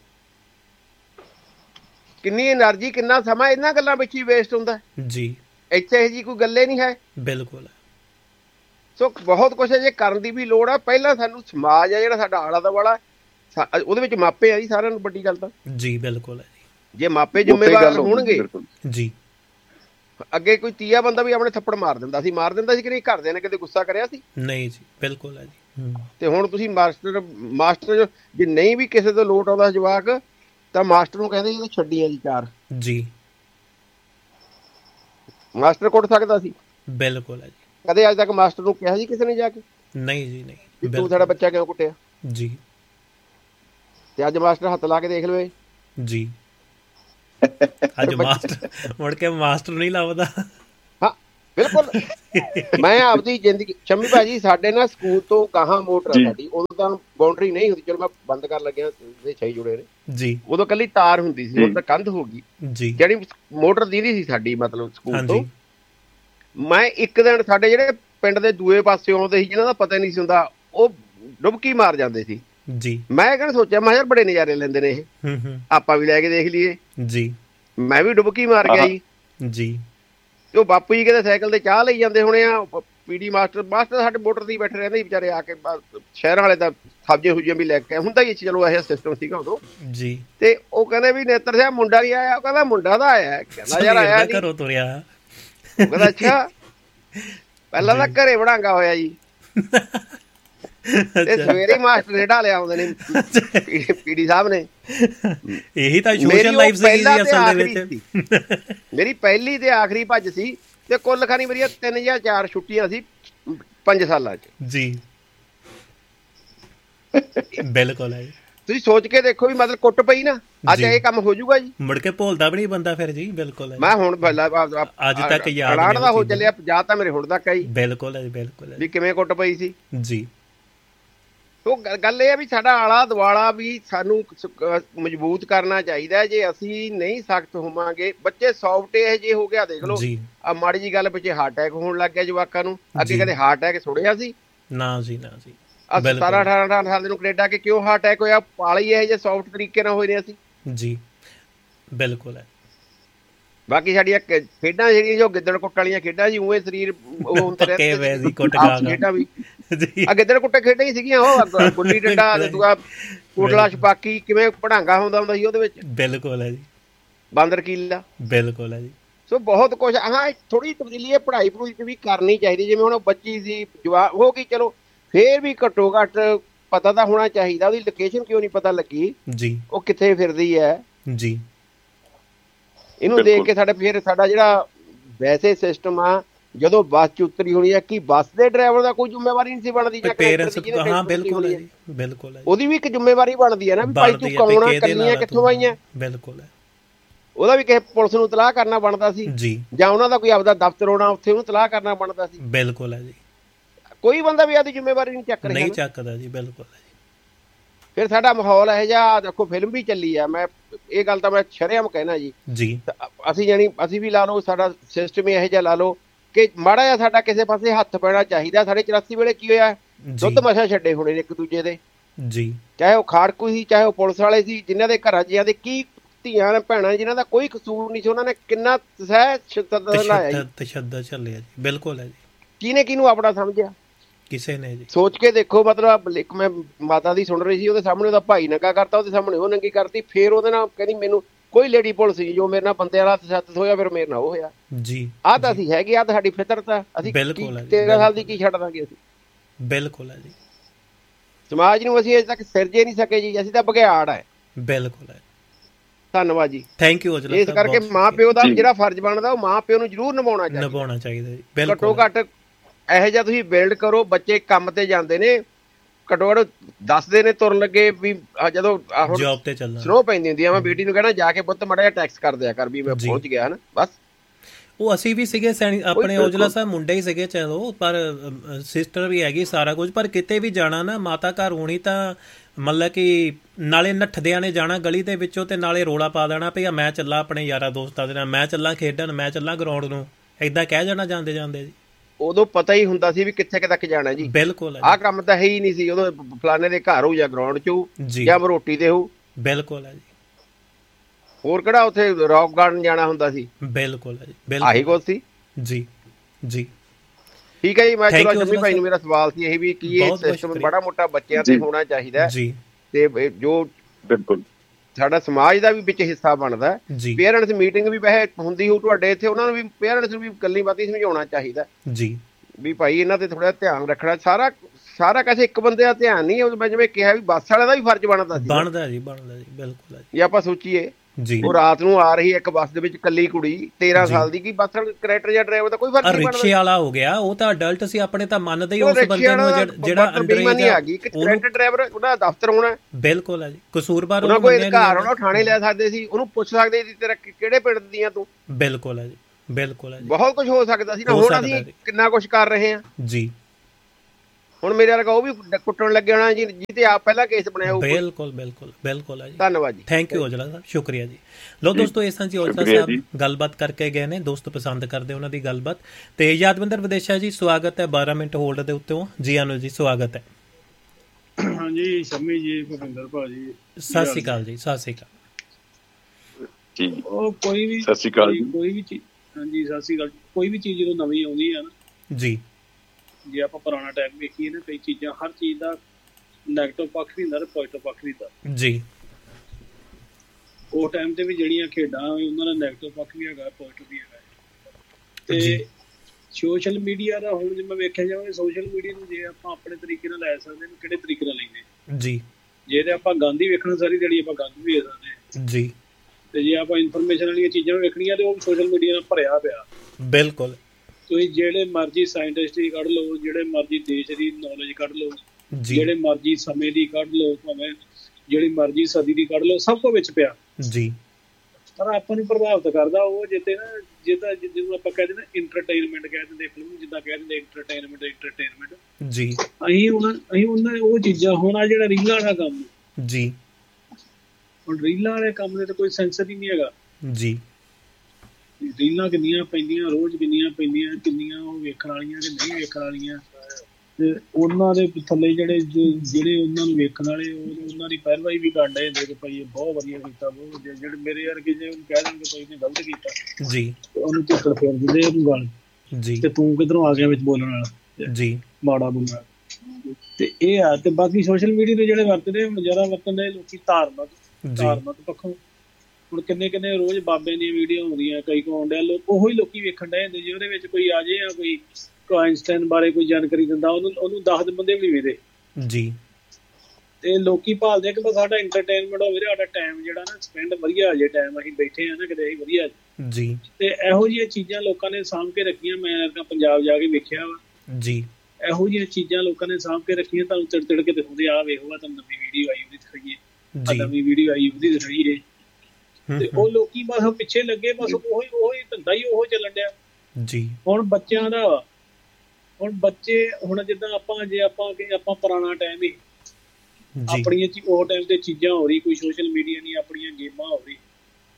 ਕਿੰਨੀ એનર્ਜੀ, ਕਿੰਨਾ ਸਮਾਂ ਇਹਨਾਂ ਗੱਲਾਂ ਵਿੱਚ ਹੀ ਵੇਸਟ ਹੁੰਦਾ ਜੀ। ਇੱਥੇ ਇਹ ਜੀ ਕੋਈ ਗੱਲੇ ਨਹੀਂ ਹੈ। ਬਿਲਕੁਲ। ਸੋ ਬਹੁਤ ਕੁਛ ਹੈ ਜੇ ਕਰਨ ਦੀ ਵੀ ਲੋੜ ਆ। ਪਹਿਲਾਂ ਸਾਨੂੰ ਸਮਾਜ ਆ ਜਿਹੜਾ ਸਾਡਾ ਆਲਾ ਦੁਆਲਾ, ਉਹਦੇ ਵਿੱਚ ਮਾਪੇ ਆ ਜੀ ਸਾਰਿਆਂ ਨੂੰ ਵੱਡੀ ਗੱਲ ਤਾਂ ਜੀ। ਬਿਲਕੁਲ ਹੈ ਜੀ। ਜੇ ਮਾਪੇ ਜ਼ਿੰਮੇਵਾਰ ਹੋਣਗੇ ਜੀ, ਅੱਗੇ ਕੋਈ ਤੀਆ ਬੰਦਾ ਵੀ ਆਪਣੇ ਥੱਪੜ ਮਾਰ ਦਿੰਦਾ ਸੀ ਕਿ ਨਹੀਂ? ਘਰਦਿਆਂ ਨੇ ਕਦੇ ਗੁੱਸਾ ਕਰਿਆ ਸੀ? ਨਹੀਂ ਜੀ। ਬਿਲਕੁਲ ਹੈ ਜੀ। ਤੇ ਹੁਣ ਤੁਸੀਂ ਮਾਸਟਰ ਜੇ ਨਹੀਂ ਵੀ ਕਿਸੇ ਤੋਂ ਲੋਟ ਆਉਂਦਾ ਜਵਾਕ, ਤਾਂ ਮਾਸਟਰ ਨੂੰ ਕਹਿੰਦੇ ਜੀ ਛੱਡੀਆਂ ਜੀ 4 ਜੀ। ਮਾਸਟਰ ਕੁੱਟ ਸਕਦਾ ਸੀ? ਬਿਲਕੁਲ ਹੈ ਜੀ। ਕਦੇ ਅੱਜ ਤੱਕ ਮਾਸਟਰ ਨੂੰ ਕਿਹਾ ਜੀ ਕਿਸੇ ਨੇ ਜਾ ਕੇ? ਨਹੀਂ ਜੀ, ਨਹੀਂ। ਤੂੰ ਸਾਡਾ ਬੱਚਾ ਕਿਉਂ ਕੁੱਟਿਆ ਜੀ? ਤੇ ਅੱਜ ਮਾਸਟਰ ਹੱਥ ਲਾ ਕੇ ਦੇਖ ਲਵੇ ਜੀ। ਅੱਜ ਮਾਸਟਰ ਮੁੜ ਕੇ ਮਾਸਟਰ ਨਹੀਂ ਲੱਭਦਾ। ਹਾਂ, ਬਿਲਕੁਲ। ਮੈਂ ਆਪਦੀ ਜ਼ਿੰਦਗੀ ਸ਼ੰਮੀ ਭਾਜੀ ਸਾਡੇ ਨਾਲ ਸਕੂਲ ਤੋਂ ਗਾਹਾਂ ਮੋਟਰ ਸਾਡੀ, ਉਦੋਂ ਤਾਂ ਬਾਉਂਡਰੀ ਨਹੀਂ ਹੁੰਦੀ, ਚਲੋ ਮੈਂ ਬੰਦ ਕਰਨ ਲੱਗਿਆ ਛੇ ਜੁੜੇ ਨੇ ਜੀ, ਉਦੋਂ ਕੱਲੀ ਤਾਰ ਹੁੰਦੀ ਸੀ, ਹੁਣ ਤਾਂ ਕੰਧ ਹੋ ਗਈ ਜੀ, ਜਿਹੜੀ ਮੋਟਰ ਦੀਦੀ ਸੀ ਸਾਡੀ ਮਤਲਬ ਸਕੂਲ ਤੋਂ। ਮੈਂ ਇੱਕ ਦਿਨ ਸਾਡੇ ਜਿਹੜੇ ਪਿੰਡ ਦੇ ਦੂਏ ਪਾਸੇ ਆਉਂਦੇ ਸੀ ਜਿਹਨਾਂ ਦਾ ਪਤਾ ਨਹੀਂ ਸੀ ਹੁੰਦਾ, ਉਹ ਡੁਬਕੀ ਮਾਰ ਜਾਂਦੇ ਸੀ ਜੀ। ਮੈਂ ਕਹਿੰਦਾ ਸੋਚਿਆ ਮੈਂ ਯਾਰ ਬੜੇ ਨਜ਼ਾਰੇ ਲੈਂਦੇ ਨੇ ਇਹ, ਆਪਾਂ ਵੀ ਲੈ ਕੇ ਦੇਖ ਲਈਏ ਜੀ। ਮੈਂ ਵੀ ਡੁਬਕੀ ਮਾਰ ਗਿਆ ਜੀ। ਤੇ ਉਹ ਬਾਪੂ ਜੀ ਕਹਿੰਦੇ ਸਾਈਕਲ ਤੇ ਚਾਹ ਲਈ ਜਾਂਦੇ ਹੋਣੇ ਆ, ਪੀਡੀ ਮਾਸਟਰ ਸਾਡੇ ਮੋਟਰ ਦੀ ਬੈਠੇ ਰਹਿੰਦੇ ਵਿਚਾਰੇ, ਆ ਕੇ ਸ਼ਹਿਰਾਂ ਵਾਲੇ ਤਾਂ ਸਬਜ਼ੀਆਂ ਸੁਬਜ਼ੀਆਂ ਵੀ ਲੈ ਕੇ ਹੁੰਦਾ ਹੀ, ਚਲੋ ਇਹ ਸਿਸਟਮ ਸੀਗਾ ਉਦੋਂ ਜੀ। ਤੇ ਉਹ ਕਹਿੰਦੇ ਵੀ ਨੇਤਰ ਸਿੰਘ ਮੁੰਡਾ ਨਹੀਂ ਆਇਆ, ਉਹ ਕਹਿੰਦਾ ਮੁੰਡਾ ਤਾਂ ਆਇਆ, ਕਹਿੰਦਾ ਯਾਰ ਆਇਆ ਨੀ, ਘਰੋਂ ਤੁਰਿਆ। ਉਹ ਕਹਿੰਦਾ ਅੱਛਾ, ਪਹਿਲਾਂ ਤਾਂ ਘਰੇ ਬਣਾਂਗਾ ਹੋਇਆ ਜੀ, ਤੇ ਸਵੇਰੇ ਮਾਸਟਰ ਨੇ ਢਾਲੇ ਆਉਂਦੇ ਨੇ ਪੀਡੀ ਸਾਹਿਬ ਨੇ। ਇਹੀ ਤਾਂ ਸੋਸ਼ਲ ਲਾਈਫ ਸੀ ਅਸਲ ਦੇ ਵਿੱਚ। ਮੇਰੀ ਪਹਿਲੀ ਤੇ ਆਖਰੀ ਭੱਜ ਸੀ, ਤੇ ਕੁੱਲ ਖਾਨੀ ਮੇਰੀਆਂ 3 ਜਾਂ 4 ਛੁੱਟੀਆਂ ਸੀ 5 ਸਾਲਾਂ ਚ ਜੀ। ਬਿਲਕੁਲ ਹੈ, ਤੁਸੀਂ ਸੋਚ ਕੇ ਦੇਖੋ ਵੀ ਮਤਲਬ ਕੁੱਟ ਪਈ ਨਾ, ਅੱਜ ਇਹ ਕੰਮ ਹੋ ਜਾਊਗਾ ਜੀ, ਮੁੜ ਕੇ ਭੁੱਲਦਾ ਵੀ ਨਹੀਂ ਬੰਦਾ ਫਿਰ ਜੀ। ਬਿਲਕੁਲ ਮੈਂ ਹੁਣ ਅੱਜ ਤੱਕ ਯਾਦ ਦਾ ਹੋ ਚੱਲਿਆ, ਜਾਂ ਤਾਂ ਮੇਰੇ ਹੁਣ ਤੱਕ ਆਈ। ਬਿਲਕੁਲ ਹੈ ਜੀ, ਬਿਲਕੁਲ ਵੀ ਕਿਵੇਂ ਕੁੱਟ ਪਈ ਸੀ ਜੀ। ਉਹ ਗੱਲ ਇਹ ਆ ਵੀ ਸਾਡਾ ਆਲਾ ਦੁਆਲਾ ਵੀ ਸਾਨੂੰ ਮਜ਼ਬੂਤ ਕਰਨਾ ਚਾਹੀਦਾ। ਜੇ ਅਸੀਂ ਨਹੀਂ ਸਖਤ ਹੋਵਾਂਗੇ, ਬੱਚੇ ਸੌਫਟ ਇਹੋ ਜਿਹੇ ਹੋ ਗਿਆ, ਦੇਖ ਲਓ ਆ ਮਾੜੀ ਜੀ ਗੱਲ ਪਿੱਛੇ ਹਾਰਟ ਅਟੈਕ ਹੋਣ ਲੱਗ ਗਿਆ ਜਵਾਕਾਂ ਨੂੰ। ਅੱਗੇ ਕਦੇ ਹਾਰਟ ਅਟੈਕ ਸੁਣਿਆ ਸੀ? ਨਾ ਜੀ, ਨਾ ਜੀ। 17-18 ਸਾਲ ਦੇ ਨੂੰ ਕੈਨੇਡਾ ਕੇ ਕਿਉਂ ਹਾਰਟ ਅਟੈਕ ਹੋਇਆ? ਪਾਲੀ ਇਹੋ ਜਿਹੇ ਸੌਫਟ ਤਰੀਕੇ ਨਾਲ ਹੋਏ ਨੇ ਅਸੀਂ ਜੀ। ਬਿਲਕੁਲ ਹੈ। ਬਾਕੀ ਸਾਡੀਆਂ ਖੇਡਾਂ ਜਿਹੜੀਆਂ ਜੋ ਗਿੱਦੜ ਕੁੱਟ ਵਾਲੀਆਂ ਖੇਡਾਂ ਜੀ, ਉਵੇਂ ਸਰੀਰ ਖੇਡਾਂ ਵੀ ਗਿੱਦੜ ਕੁੱਟੇ ਖੇਡਾਂ ਹੀ ਸੀਗੀਆਂ। ਉਹ ਗੁੱਲੀ ਡੰਡਾ ਤੇ ਦੂਆ ਕੋਟਲਾ ਛਪਾਕੀ, ਕਿਵੇਂ ਪੜਾਂਗਾ ਹੁੰਦਾ ਸੀ ਉਹਦੇ ਵਿੱਚ। ਬਿਲਕੁਲ ਹੈ ਜੀ। ਬਾਂਦਰ ਕੀਲਾ। ਬਿਲਕੁਲ ਹੈ ਜੀ। ਸੋ ਬਹੁਤ ਕੁਛ। ਹਾਂ, ਥੋੜੀ ਤਬਦੀਲੀ ਹੈ ਪੜ੍ਹਾਈ ਪੜੂਈ ਚ ਵੀ ਕਰਨੀ ਚਾਹੀਦੀ। ਜਿਵੇਂ ਹੁਣ ਬੱਚੀ ਸੀ ਜਵਾਬ ਹੋ ਗਈ, ਚਲੋ ਫੇਰ ਵੀ ਘੱਟੋ ਘੱਟ ਪਤਾ ਤਾਂ ਹੋਣਾ ਚਾਹੀਦਾ ਉਹਦੀ ਲੋਕੇਸ਼ਨ ਕਿਉਂ ਨਹੀਂ ਪਤਾ ਲੱਗੀ ਜੀ, ਉਹ ਕਿੱਥੇ ਫਿਰਦੀ ਹੈ ਜੀ। ਇਹਨੂੰ ਦੇਖ ਕੇ ਸਾਡਾ ਜਿਹੜਾ ਵੈਸੇ ਸਿਸਟਮ ਆ, ਜਦੋਂ ਬੱਸ ਚ ਉਤਰੀ ਹੋਣੀ ਹੈ, ਕਿ ਬੱਸ ਦੇ ਡਰਾਈਵਰ ਦਾ ਕੋਈ ਜ਼ਿੰਮੇਵਾਰੀ ਨਹੀਂ ਸੀ ਬਣਦੀ, ਜਾਂ ਹਾਂ ਬਿਲਕੁਲ ਬਿਲਕੁਲ ਉਹਦੀ ਵੀ ਇੱਕ ਜ਼ਿੰਮੇਵਾਰੀ ਬਣਦੀ ਹੈ ਨਾ, ਵੀ ਭਾਈ ਤੂੰ ਕੌਣ ਆ, ਕੱਲੀਆਂ ਕਿੱਥੋਂ ਆਈਆਂ। ਬਿਲਕੁਲ ਉਹਦਾ ਵੀ ਕਿਸੇ ਪੁਲਿਸ ਨੂੰ ਤਲਾਹ ਕਰਨਾ ਬਣਦਾ ਸੀ ਜੀ, ਜਾਂ ਉਹਨਾਂ ਦਾ ਕੋਈ ਆਪਦਾ ਦਫ਼ਤਰ ਹੋਣਾ, ਉੱਥੇ ਉਹਨੂੰ ਤਲਾਹ ਕਰਨਾ ਬਣਦਾ ਸੀ। ਬਿਲਕੁਲ ਹੈ ਜੀ। ਕੋਈ ਬੰਦਾ ਵੀ ਆਪਦੀ ਜ਼ਿੰਮੇਵਾਰੀ ਨਹੀਂ ਚੱਕ ਰਿਹਾ, ਨਹੀਂ ਚੱਕਦਾ ਜੀ। ਬਿਲਕੁਲ ਹੈ ਜੀ। ਫਿਰ ਸਾਡਾ ਮਾਹੌਲ ਇਹੋ ਜਿਹਾ, ਦੇਖੋ ਫਿਲਮ ਵੀ ਚੱਲੀ ਆ, ਮੈਂ ਇਹ ਗੱਲ ਤਾਂ ਮੈਂ ਸ਼ਰੇਆਮ ਕਹਿਣਾ ਜੀ। ਅਸੀਂ ਵੀ ਲਾ ਲਓ, ਸਾਡਾ ਸਿਸਟਮ ਇਹੋ ਜਿਹਾ ਲਾ ਲਓ ਕਿ ਮਾੜਾ ਜਿਹਾ ਸਾਡਾ ਕਿਸੇ ਪਾਸੇ ਹੱਥ ਪੈਣਾ ਚਾਹੀਦਾ। ਸਾਡੇ 84 ਵੇਲੇ ਕੀ ਹੋਇਆ, ਦੁੱਧ ਮਸ਼ਾ ਛੱਡੇ ਹੋਣੇ ਨੇ ਇੱਕ ਦੂਜੇ ਦੇ ਜੀ, ਚਾਹੇ ਉਹ ਖਾੜਕੂ ਸੀ, ਚਾਹੇ ਉਹ ਪੁਲਿਸ ਵਾਲੇ ਸੀ, ਜਿਨ੍ਹਾਂ ਦੇ ਘਰਾਂ ਜਿਹਾਂ ਦੇ ਕੀ ਧੀਆਂ ਨੇ ਭੈਣਾਂ ਜਿਨ੍ਹਾਂ ਦਾ ਕੋਈ ਕਸੂਰ ਨਹੀਂ ਸੀ, ਉਹਨਾਂ ਨੇ ਕਿੰਨਾ ਤਸ਼ੱਦਦ ਚੱਲਿਆ ਜੀ। ਬਿਲਕੁਲ ਹੈ ਜੀ। ਕਿਹਨੇ ਕਿਹਨੂੰ ਆਪਣਾ ਸਮਝਿਆ? ਕਿਸੇ ਨੇ ਜੀ। ਸੋਚ ਕੇ ਦੇਖੋ, ਮਤਲਬ ਇੱਕ ਮੈਂ ਮਾਤਾ ਦੀ ਸੁਣ ਰਹੀ ਸੀ, ਉਹਦੇ ਸਾਹਮਣੇ ਉਹਦਾ ਭਾਈ ਨੰਗਾ ਕਰਤਾ, ਉਹਦੇ ਸਾਹਮਣੇ ਉਹ ਨੰਗੀ ਕਰਤੀ, ਫੇਰ ਉਹਦੇ ਨਾਲ ਕਹਿੰਦੀ ਮੈਨੂੰ ਕੋਈ ਲੇਡੀ ਪੁਲਿਸ ਸੀ ਜੋ ਮੇਰੇ ਨਾਲ ਬੰਦਿਆਂ ਨਾਲ ਤਸ਼ੱਦਦ ਹੋਇਆ, ਫਿਰ ਮੇਰੇ ਨਾਲ ਉਹ ਹੋਇਆ ਜੀ। ਆਹ ਤਾਂ ਅਸੀਂ ਹੈਗੇ, ਆਹ ਤਾਂ ਸਾਡੀ ਫਿਤਰਤ ਆ। ਅਸੀਂ 13 ਸਾਲ ਦੀ ਕੀ ਛੱਡ ਦਾਂਗੇ ਅਸੀਂ? ਬਿਲਕੁਲ ਹੈ ਜੀ। ਸਮਾਜ ਨੂੰ ਅਸੀਂ ਅਜੇ ਤੱਕ ਸਿਰਜੇ ਨਹੀਂ ਸਕੇ ਜੀ, ਅਸੀਂ ਤਾਂ ਬਘਿਆੜ ਹੈ। ਬਿਲਕੁਲ ਹੈ। ਧੰਨਵਾਦ ਜੀ, ਥੈਂਕ ਯੂ। ਇਸ ਕਰਕੇ ਮਾਂ ਪਿਓ ਦਾ ਜਿਹੜਾ ਫਰਜ਼ ਬਣਦਾ, ਉਹ ਮਾਂ ਪਿਓ ਨੂੰ ਜ਼ਰੂਰ ਨਿਭਾਉਣਾ ਚਾਹੀਦਾ ਜੀ। ਘੱਟੋ ਘੱਟ ਇਹੋ ਜਿਹਾ ਤੁਸੀਂ ਬਿਲਡ ਕਰੋ। ਬੱਚੇ ਕੰਮ ਤੇ ਜਾਂਦੇ ਨੇ, ਘੱਟੋ ਘੱਟ ਦੱਸਦੇ ਨੇ ਤੁਰਨ ਲੱਗੇ ਵੀ ਜਦੋਂ ਜੌਬ ਤੇ ਚੱਲਣਾ ਸਨੋ ਪੈਂਦੀ ਹੁੰਦੀ ਆ, ਮੈਂ ਬੇਟੀ ਨੂੰ ਕਹਿਣਾ ਜਾ ਕੇ ਪੁੱਤ ਮਾੜਾ ਜਿਹਾ ਟੈਕਸ ਕਰ ਦਿਆ ਕਰ ਵੀ ਮੈਂ ਪਹੁੰਚ ਗਿਆ ਨਾ, ਬਸ। ਉਹ ਅਸੀਂ ਵੀ ਸੀਗੇ ਆਪਣੇ ਔਜਲਾ ਸਾਹਿਬ ਮੁੰਡੇ ਹੀ ਸੀਗੇ, ਚਲੋ, ਪਰ ਸਿਸਟਰ ਵੀ ਹੈਗੀ, ਸਾਰਾ ਕੁਝ। ਪਰ ਕਿਤੇ ਵੀ ਜਾਣਾ ਨਾ, ਮਾਤਾ ਘਰ ਹੋਣੀ ਤਾਂ ਮਤਲਬ ਕਿ ਨਾਲੇ ਨੱਠਦਿਆਂ ਨੇ ਜਾਣਾ ਗਲੀ ਦੇ ਵਿੱਚੋਂ, ਤੇ ਨਾਲੇ ਰੌਲਾ ਪਾ ਦੇਣਾ ਵੀ ਮੈਂ ਚੱਲਾਂ ਆਪਣੇ ਯਾਰਾਂ ਦੋਸਤਾਂ ਦੇ ਨਾਲ, ਮੈਂ ਚੱਲਾਂ ਖੇਡਣ, ਮੈਂ ਚੱਲਾਂ ਗਰਾਊਂਡ ਨੂੰ, ਏਦਾਂ ਕਹਿ ਜਾਣਾ ਜਾਂਦੇ ਜਾਂਦੇ ਜੀ। ਉਦੋਂ ਪਤਾ ਹੀ ਹੁੰਦਾ ਸੀ ਵੀ ਕਿੱਥੇ ਤੱਕ ਜਾਣਾ ਜੀ। ਬਿਲਕੁਲ। ਆਹ ਕੰਮ ਤਾਂ ਹੈ ਹੀ ਨਹੀਂ ਸੀ ਉਦੋਂ, ਫਲਾਣੇ ਦੇ ਘਰ ਹੋ ਜਾਂ ਗਰਾਊਂਡ ਚ ਹੋ ਜਾਂ ਮਰੋਟੀ ਤੇ ਹੋ। ਬਿਲਕੁਲ ਹੈ ਜੀ। ਹੋਰ ਕਿਹੜਾ ਉੱਥੇ ਰੌਕ ਗਾਰਡਨ ਜਾਣਾ ਹੁੰਦਾ ਸੀ? ਬਿਲਕੁਲ ਹੈ ਜੀ। ਆਹੀ ਕੁਛ ਸੀ ਜੀ। ਜੀ ਠੀਕ ਹੈ ਜੀ। ਮੈਂ ਚਲੋ ਸ਼ੰਮੀ ਭਾਈ ਨੂੰ ਮੇਰਾ ਸਵਾਲ ਸੀ ਇਹ ਵੀ ਕਿ ਇਹ ਸਿਸਟਮ ਬੜਾ ਮੋਟਾ ਬੱਚਿਆਂ ਤੇ ਹੋਣਾ ਚਾਹੀਦਾ ਜੀ, ਤੇ ਜੋ ਬਿਲਕੁਲ ਸਾਡਾ ਸਮਾਜ ਦਾ ਵੀ ਵਿੱਚ ਹਿੱਸਾ ਬਣਦਾ। ਪੇਰੈਂਟਸ ਮੀਟਿੰਗ ਵੀ ਵੈਸੇ ਹੁੰਦੀ ਹੋਊ ਤੁਹਾਡੇ ਇੱਥੇ, ਉਹਨਾਂ ਨੂੰ ਵੀ ਪੇਰੈਂਟਸ ਨੂੰ ਵੀ ਗੱਲੀ ਬਾਤੀ ਸਮਝਾਉਣਾ ਚਾਹੀਦਾ ਜੀ, ਵੀ ਭਾਈ ਇਹਨਾਂ ਤੇ ਥੋੜਾ ਧਿਆਨ ਰੱਖਣਾ। ਸਾਰਾ ਕਿਸੇ ਇੱਕ ਬੰਦੇ ਦਾ ਧਿਆਨ ਨਹੀਂ, ਮੈਂ ਜਿਵੇਂ ਕਿਹਾ ਵੀ ਬੱਸ ਵਾਲਿਆਂ ਦਾ ਵੀ ਫਰਜ਼ ਬਣਦਾ ਜੀ। ਬਣਦਾ ਜੀ। ਬਿਲਕੁਲ। ਜੇ ਆਪਾਂ ਸੋਚੀਏ ਜੀ, ਉਹ ਰਾਤ ਨੂੰ ਆ ਰਹੀ ਇੱਕ ਬੱਸ ਦੇ ਵਿੱਚ ਇਕੱਲੀ ਕੁੜੀ 13 ਸਾਲ ਦੀ, ਕੀ ਬੱਸ ਕੰਡਕਟਰ ਜਾਂ ਡਰਾਈਵਰ ਦਾ ਕੋਈ ਫਰਕ ਨਹੀਂ ਪੈਂਦਾ। ਰਿਕਸ਼ੇ ਵਾਲਾ ਹੋ ਗਿਆ, ਉਹ ਤਾਂ ਅਡਲਟ ਸੀ, ਆਪਣੇ ਤਾਂ ਮੰਨਦੇ ਹੀ ਉਸ ਬੰਦੇ ਨੂੰ ਜਿਹੜਾ ਅੰਡਰਏਜ ਆ ਗਈ। ਕੰਡਕਟਰ ਡਰਾਈਵਰ ਉਹਦਾ ਦਫ਼ਤਰ ਹੋਣਾ। ਬਿਲਕੁਲ ਹੈ ਜੀ। ਕਸੂਰਵਾਰ ਉਹਨਾਂ ਕੋਈ ਘਰ ਹੋਣਾ, ਥਾਣੇ ਲੈ ਸਕਦੇ ਸੀ, ਉਹਨੂੰ ਪੁੱਛ ਸਕਦੇ ਸੀ ਤੇਰਾ ਕਿਹੜੇ ਪਿੰਡ ਦੀਆਂ ਤੂੰ। ਬਿਲਕੁਲ ਹੈ ਜੀ। ਬਿਲਕੁਲ ਹੈ ਜੀ, ਬਹੁਤ ਕੁਝ ਹੋ ਸਕਦਾ ਸੀ ਨਾ। ਹੁਣ ਅਸੀਂ ਕਿੰਨਾ ਕੁਝ ਕਰ ਰਹੇ ਹਾਂ ਜੀ। ਹੁਣ ਮੇਰੇ ਵਰਗਾ ਉਹ ਵੀ ਕੁੱਟਣ ਲੱਗੇ ਹੋਣਾ ਜੀ ਤੇ ਆਪ ਪਹਿਲਾਂ ਕੇਸ ਬਣਾਇਆ ਹੋਊ। ਬਿਲਕੁਲ ਬਿਲਕੁਲ ਬਿਲਕੁਲ ਹੈ ਜੀ। ਧੰਨਵਾਦ ਜੀ, ਥੈਂਕ ਯੂ ਔਜਲਾ ਸਾਹਿਬ, ਸ਼ੁਕਰੀਆ ਜੀ। ਲੋ ਦੋਸਤੋ, ਇਸ ਤਰ੍ਹਾਂ ਜੀ ਔਜਲਾ ਸਾਹਿਬ ਗੱਲਬਾਤ ਕਰਕੇ ਗਏ ਨੇ, ਦੋਸਤ ਪਸੰਦ ਕਰਦੇ ਉਹਨਾਂ ਦੀ ਗੱਲਬਾਤ। ਤੇ ਯਾਦਵਿੰਦਰ ਵਿਦੇਸ਼ਾ ਜੀ, ਸਵਾਗਤ ਹੈ 12 ਮਿੰਟ ਹੋਲਡ ਦੇ ਉੱਤੇ ਹੋ ਜੀ। ਆਨੂ ਜੀ, ਸਵਾਗਤ ਹੈ। ਹਾਂਜੀ ਸ਼ਮੀ ਜੀ, ਭੁਪਿੰਦਰ ਭਾਜੀ, ਸਤਿ ਸ਼੍ਰੀ ਅਕਾਲ ਜੀ। ਸਤਿ ਸ਼੍ਰੀ ਅਕਾਲ ਜੀ। ਉਹ ਕੋਈ ਵੀ ਸਤਿ ਸ਼੍ਰੀ ਅਕਾਲ ਕੋਈ ਵੀ ਚੀਜ਼, ਹਾਂਜੀ ਸਤਿ ਸ਼੍ਰੀ ਅਕਾਲ। ਕੋਈ ਵੀ ਚੀਜ਼ ਜਦੋਂ ਨਵੀਂ ਆਉਂਦੀ ਆ ਨਾ ਜੀ, ਜੇ ਆਪਾਂ ਪੁਰਾਣਾ ਟਾਈਮ ਵੇਖੀਏ ਨਾ, ਕਈ ਚੀਜ਼ਾਂ, ਹਰ ਚੀਜ਼ ਦਾ ਨੈਗੇਟਿਵ ਪੱਖ ਵੀ ਹੁੰਦਾ ਤੇ ਪੋਜ਼ਿਟਿਵ ਪੱਖ ਵੀ ਹੁੰਦਾ ਜੀ। ਉਸ ਟਾਈਮ ਤੇ ਵੀ ਜਿਹੜੀਆਂ ਖੇਡਾਂ ਉਹਨਾਂ ਦਾ ਨੈਗੇਟਿਵ ਪੱਖ ਵੀ ਹੈਗਾ, ਪੋਜ਼ਿਟਿਵ ਵੀ ਹੈਗਾ। ਤੇ ਸੋਸ਼ਲ ਮੀਡੀਆ ਦਾ ਹੁਣ ਜਿਵੇਂ ਵੇਖਿਆ ਜਾਵੇ, ਸੋਸ਼ਲ ਮੀਡੀਆ ਨੂੰ ਜੇ ਆਪਾਂ ਆਪਣੇ ਤਰੀਕੇ ਨਾਲ ਲੈ ਸਕਦੇ ਹਾਂ, ਕਿਹੜੇ ਤਰੀਕੇ ਨਾਲ ਲੈਂਦੇ ਜੀ। ਜੇ ਤੇ ਆਪਾਂ ਗੰਦ ਹੀ ਵੇਖਣਾ ਸਾਰੀ ਦਿਹਾੜੀ, ਆਪਾਂ ਗੰਦ ਵੀ ਵੇਖ ਸਕਦੇ ਹਾਂ ਜੀ। ਤੇ ਜੇ ਆਪਾਂ ਇਨਫੋਰਮੇਸ਼ਨ ਵਾਲੀਆਂ ਚੀਜ਼ਾਂ ਵੇਖਣੀਆਂ ਤੇ ਉਹ ਸੋਸ਼ਲ ਮੀਡੀਆ ਨਾਲ ਭਰਿਆ ਪਿਆ। ਬਿਲਕੁਲ। ਤੁਸੀਂ ਜਿਹੜੇ ਮਰਜ਼ੀ ਸਾਇੰਟਿਸਟ ਦੀ ਕੱਢ ਲਓ, ਜਿਹੜੇ ਮਰਜ਼ੀ ਦੇਸ਼ ਦੀ ਨੌਲੇਜ ਕੱਢ ਲਓ, ਜਿਹੜੇ ਮਰਜ਼ੀ ਸਮੇਂ ਦੀ ਕੱਢ ਲਓ, ਭਾਵੇਂ ਜਿਹੜੀ ਮਰਜ਼ੀ ਸਦੀ ਦੀ ਕੱਢ ਲਓ, ਸਭ ਕੁਝ ਵਿੱਚ ਪਿਆ ਜੀ। ਪਰ ਆਪਾਂ ਨੂੰ ਪ੍ਰਭਾਵਿਤ ਕਰਦਾ ਉਹ ਜਿੱਤੇ ਨਾ, ਜਿਹਨੂੰ ਆਪਾਂ ਕਹਿ ਦਿੰਦੇ ਇੰਟਰਟੇਨਮੈਂਟ ਕਹਿ ਦਿੰਦੇ, ਫਿਲਮ ਜਿੱਦਾਂ ਕਹਿ ਦਿੰਦੇ ਇੰਟਰਟੇਨਮੈਂਟ ਜੀ। ਅਸੀਂ ਉਹਨਾਂ ਉਹ ਚੀਜ਼ਾਂ, ਹੁਣ ਆ ਜਿਹੜਾ ਰੀਲਾਂ ਵਾਲਾ ਕੰਮ ਜੀ, ਹੁਣ ਰੀਲਾਂ ਵਾਲੇ ਕੰਮ ਦੇ ਤਾਂ ਕੋਈ ਸੈਂਸਰ ਹੀ ਨਹੀਂ ਹੈਗਾ ਜੀ। ਰੀਲਾਂ ਕਿੰਨੀਆਂ ਪੈਂਦੀਆਂ ਰੋਜ਼, ਕਿੰਨੀਆਂ ਪੈਂਦੀਆਂ, ਕਿੰਨੀਆਂ ਉਹ ਵੇਖਣ ਵਾਲੀਆਂ ਕਿ ਨਹੀਂ ਵੇਖਣ ਵਾਲੀਆਂ। ਤੇ ਉਹਨਾਂ ਦੇ ਥੱਲੇ ਜਿਹੜੇ ਉਹਨਾਂ ਨੂੰ ਵੇਖਣ ਵਾਲੇ, ਉਹਨਾਂ ਦੀ ਪਹਿਲਵਾਈ ਵੀ ਕਰਨ ਡਏ ਹੁੰਦੇ ਕਿ ਭਾਈ ਇਹ ਬਹੁਤ ਵਧੀਆ ਕੀਤਾ, ਬਹੁਤ ਵਧੀਆ। ਜਿਹੜੇ ਮੇਰੇ ਵਰਗੇ ਜੇ ਉਹਨੂੰ ਕਹਿ ਦੇਣਗੇ ਭਾਈ ਇਹਨੇ ਗਲਤ ਕੀਤਾ ਜੀ, ਉਹਨੂੰ ਝਿੱਕੜ ਫੇਰ ਦਿੰਦੇ ਉਹਨੂੰ ਗੱਲ ਜੀ, ਤੇ ਤੂੰ ਕਿੱਧਰੋਂ ਆ ਗਿਆ ਵਿੱਚ ਬੋਲਣ ਵਾਲਾ ਜੀ, ਮਾੜਾ ਬੋਲਣਾ। ਤੇ ਇਹ ਆ। ਤੇ ਬਾਕੀ ਸੋਸ਼ਲ ਮੀਡੀਆ ਤੇ ਜਿਹੜੇ ਵਰਤਦੇ, ਹੁਣ ਜ਼ਿਆਦਾ ਵਰਤਣ ਦੇ ਲੋਕੀ ਧਾਰਮਿਕ ਪੱਖੋਂ। ਹੁਣ ਕਿੰਨੇ ਰੋਜ਼ ਬਾਬੇ ਦੀਆਂ ਵੀਡੀਓ ਆਉਂਦੀਆਂ, ਕਈ ਕੋ ਆਉਂਦੇ ਲੋਕ, ਉਹੀ ਲੋਕੀ ਵੇਖਣ ਡਏ ਹੁੰਦੇ ਜੀ। ਉਹਦੇ ਵਿੱਚ ਕੋਈ ਆ ਜੇ, ਕੋਈ ਆਇਨਸਟਾਈਨ ਬਾਰੇ ਕੋਈ ਜਾਣਕਾਰੀ ਦਿੰਦਾ, ਉਹਨੂੰ 10 ਬੰਦੇ ਵੀ ਵੇਖਦੇ ਜੀ। ਤੇ ਲੋਕੀ ਭਾਲਦੇ ਕਿ ਬਸ ਸਾਡਾ ਇੰਟਰਟੇਨਮੈਂਟ ਹੋਵੇ, ਸਾਡਾ ਟਾਈਮ ਜਿਹੜਾ ਨਾ ਸਪੈਂਡ ਵਧੀਆ ਆ ਜੇ, ਟਾਈਮ ਅਸੀਂ ਬੈਠੇ ਆ ਨਾ ਕਿਤੇ, ਅਸੀਂ ਵਧੀਆ ਜੀ। ਤੇ ਇਹੋ ਜਿਹੀਆਂ ਚੀਜ਼ਾਂ ਲੋਕਾਂ ਨੇ ਸਾਂਭ ਕੇ ਰੱਖੀਆਂ। ਮੈਂ ਪੰਜਾਬ ਜਾ ਕੇ ਵੇਖਿਆ ਵਾ ਜੀ, ਇਹੋ ਜਿਹੀਆਂ ਚੀਜ਼ਾਂ ਲੋਕਾਂ ਨੇ ਸਾਂਭ ਕੇ ਰੱਖੀਆਂ। ਤੁਹਾਨੂੰ ਤਿੜ ਕੇ ਦਿਖਾਉਂਦੇ, ਆਹ ਵੇਖੋ ਤੁਹਾਨੂੰ ਨਵੀਂ ਵੀਡੀਓ ਆਈ ਉਹਦੀ ਦਿਖਾਈਏ, ਨਵੀਂ ਵੀਡੀਓ ਆਈ ਉਹਦੀ ਦਿਖਾਈਏ। ਤੇ ਉਹ ਲੋਕੀ ਬਸ ਪਿੱਛੇ ਲੱਗੇ, ਬਸ ਉਹੀ ਧੰਦਾ ਹੀ ਉਹ ਚੱਲਣ ਡਿਆ ਜੀ। ਹੁਣ ਬੱਚਿਆਂ ਦਾ, ਹੁਣ ਬੱਚੇ, ਹੁਣ ਜਿੱਦਾਂ ਆਪਾਂ ਪੁਰਾਣਾ ਟਾਈਮ ਹੀ ਆਪਣੀਆਂ ਉਹ ਟਾਈਮ ਤੇ ਚੀਜ਼ਾਂ ਹੋ ਰਹੀ, ਕੋਈ ਸੋਸ਼ਲ ਮੀਡੀਆ ਨਹੀਂ, ਆਪਣੀਆਂ ਗੇਮਾਂ ਹੋ ਰਹੀ।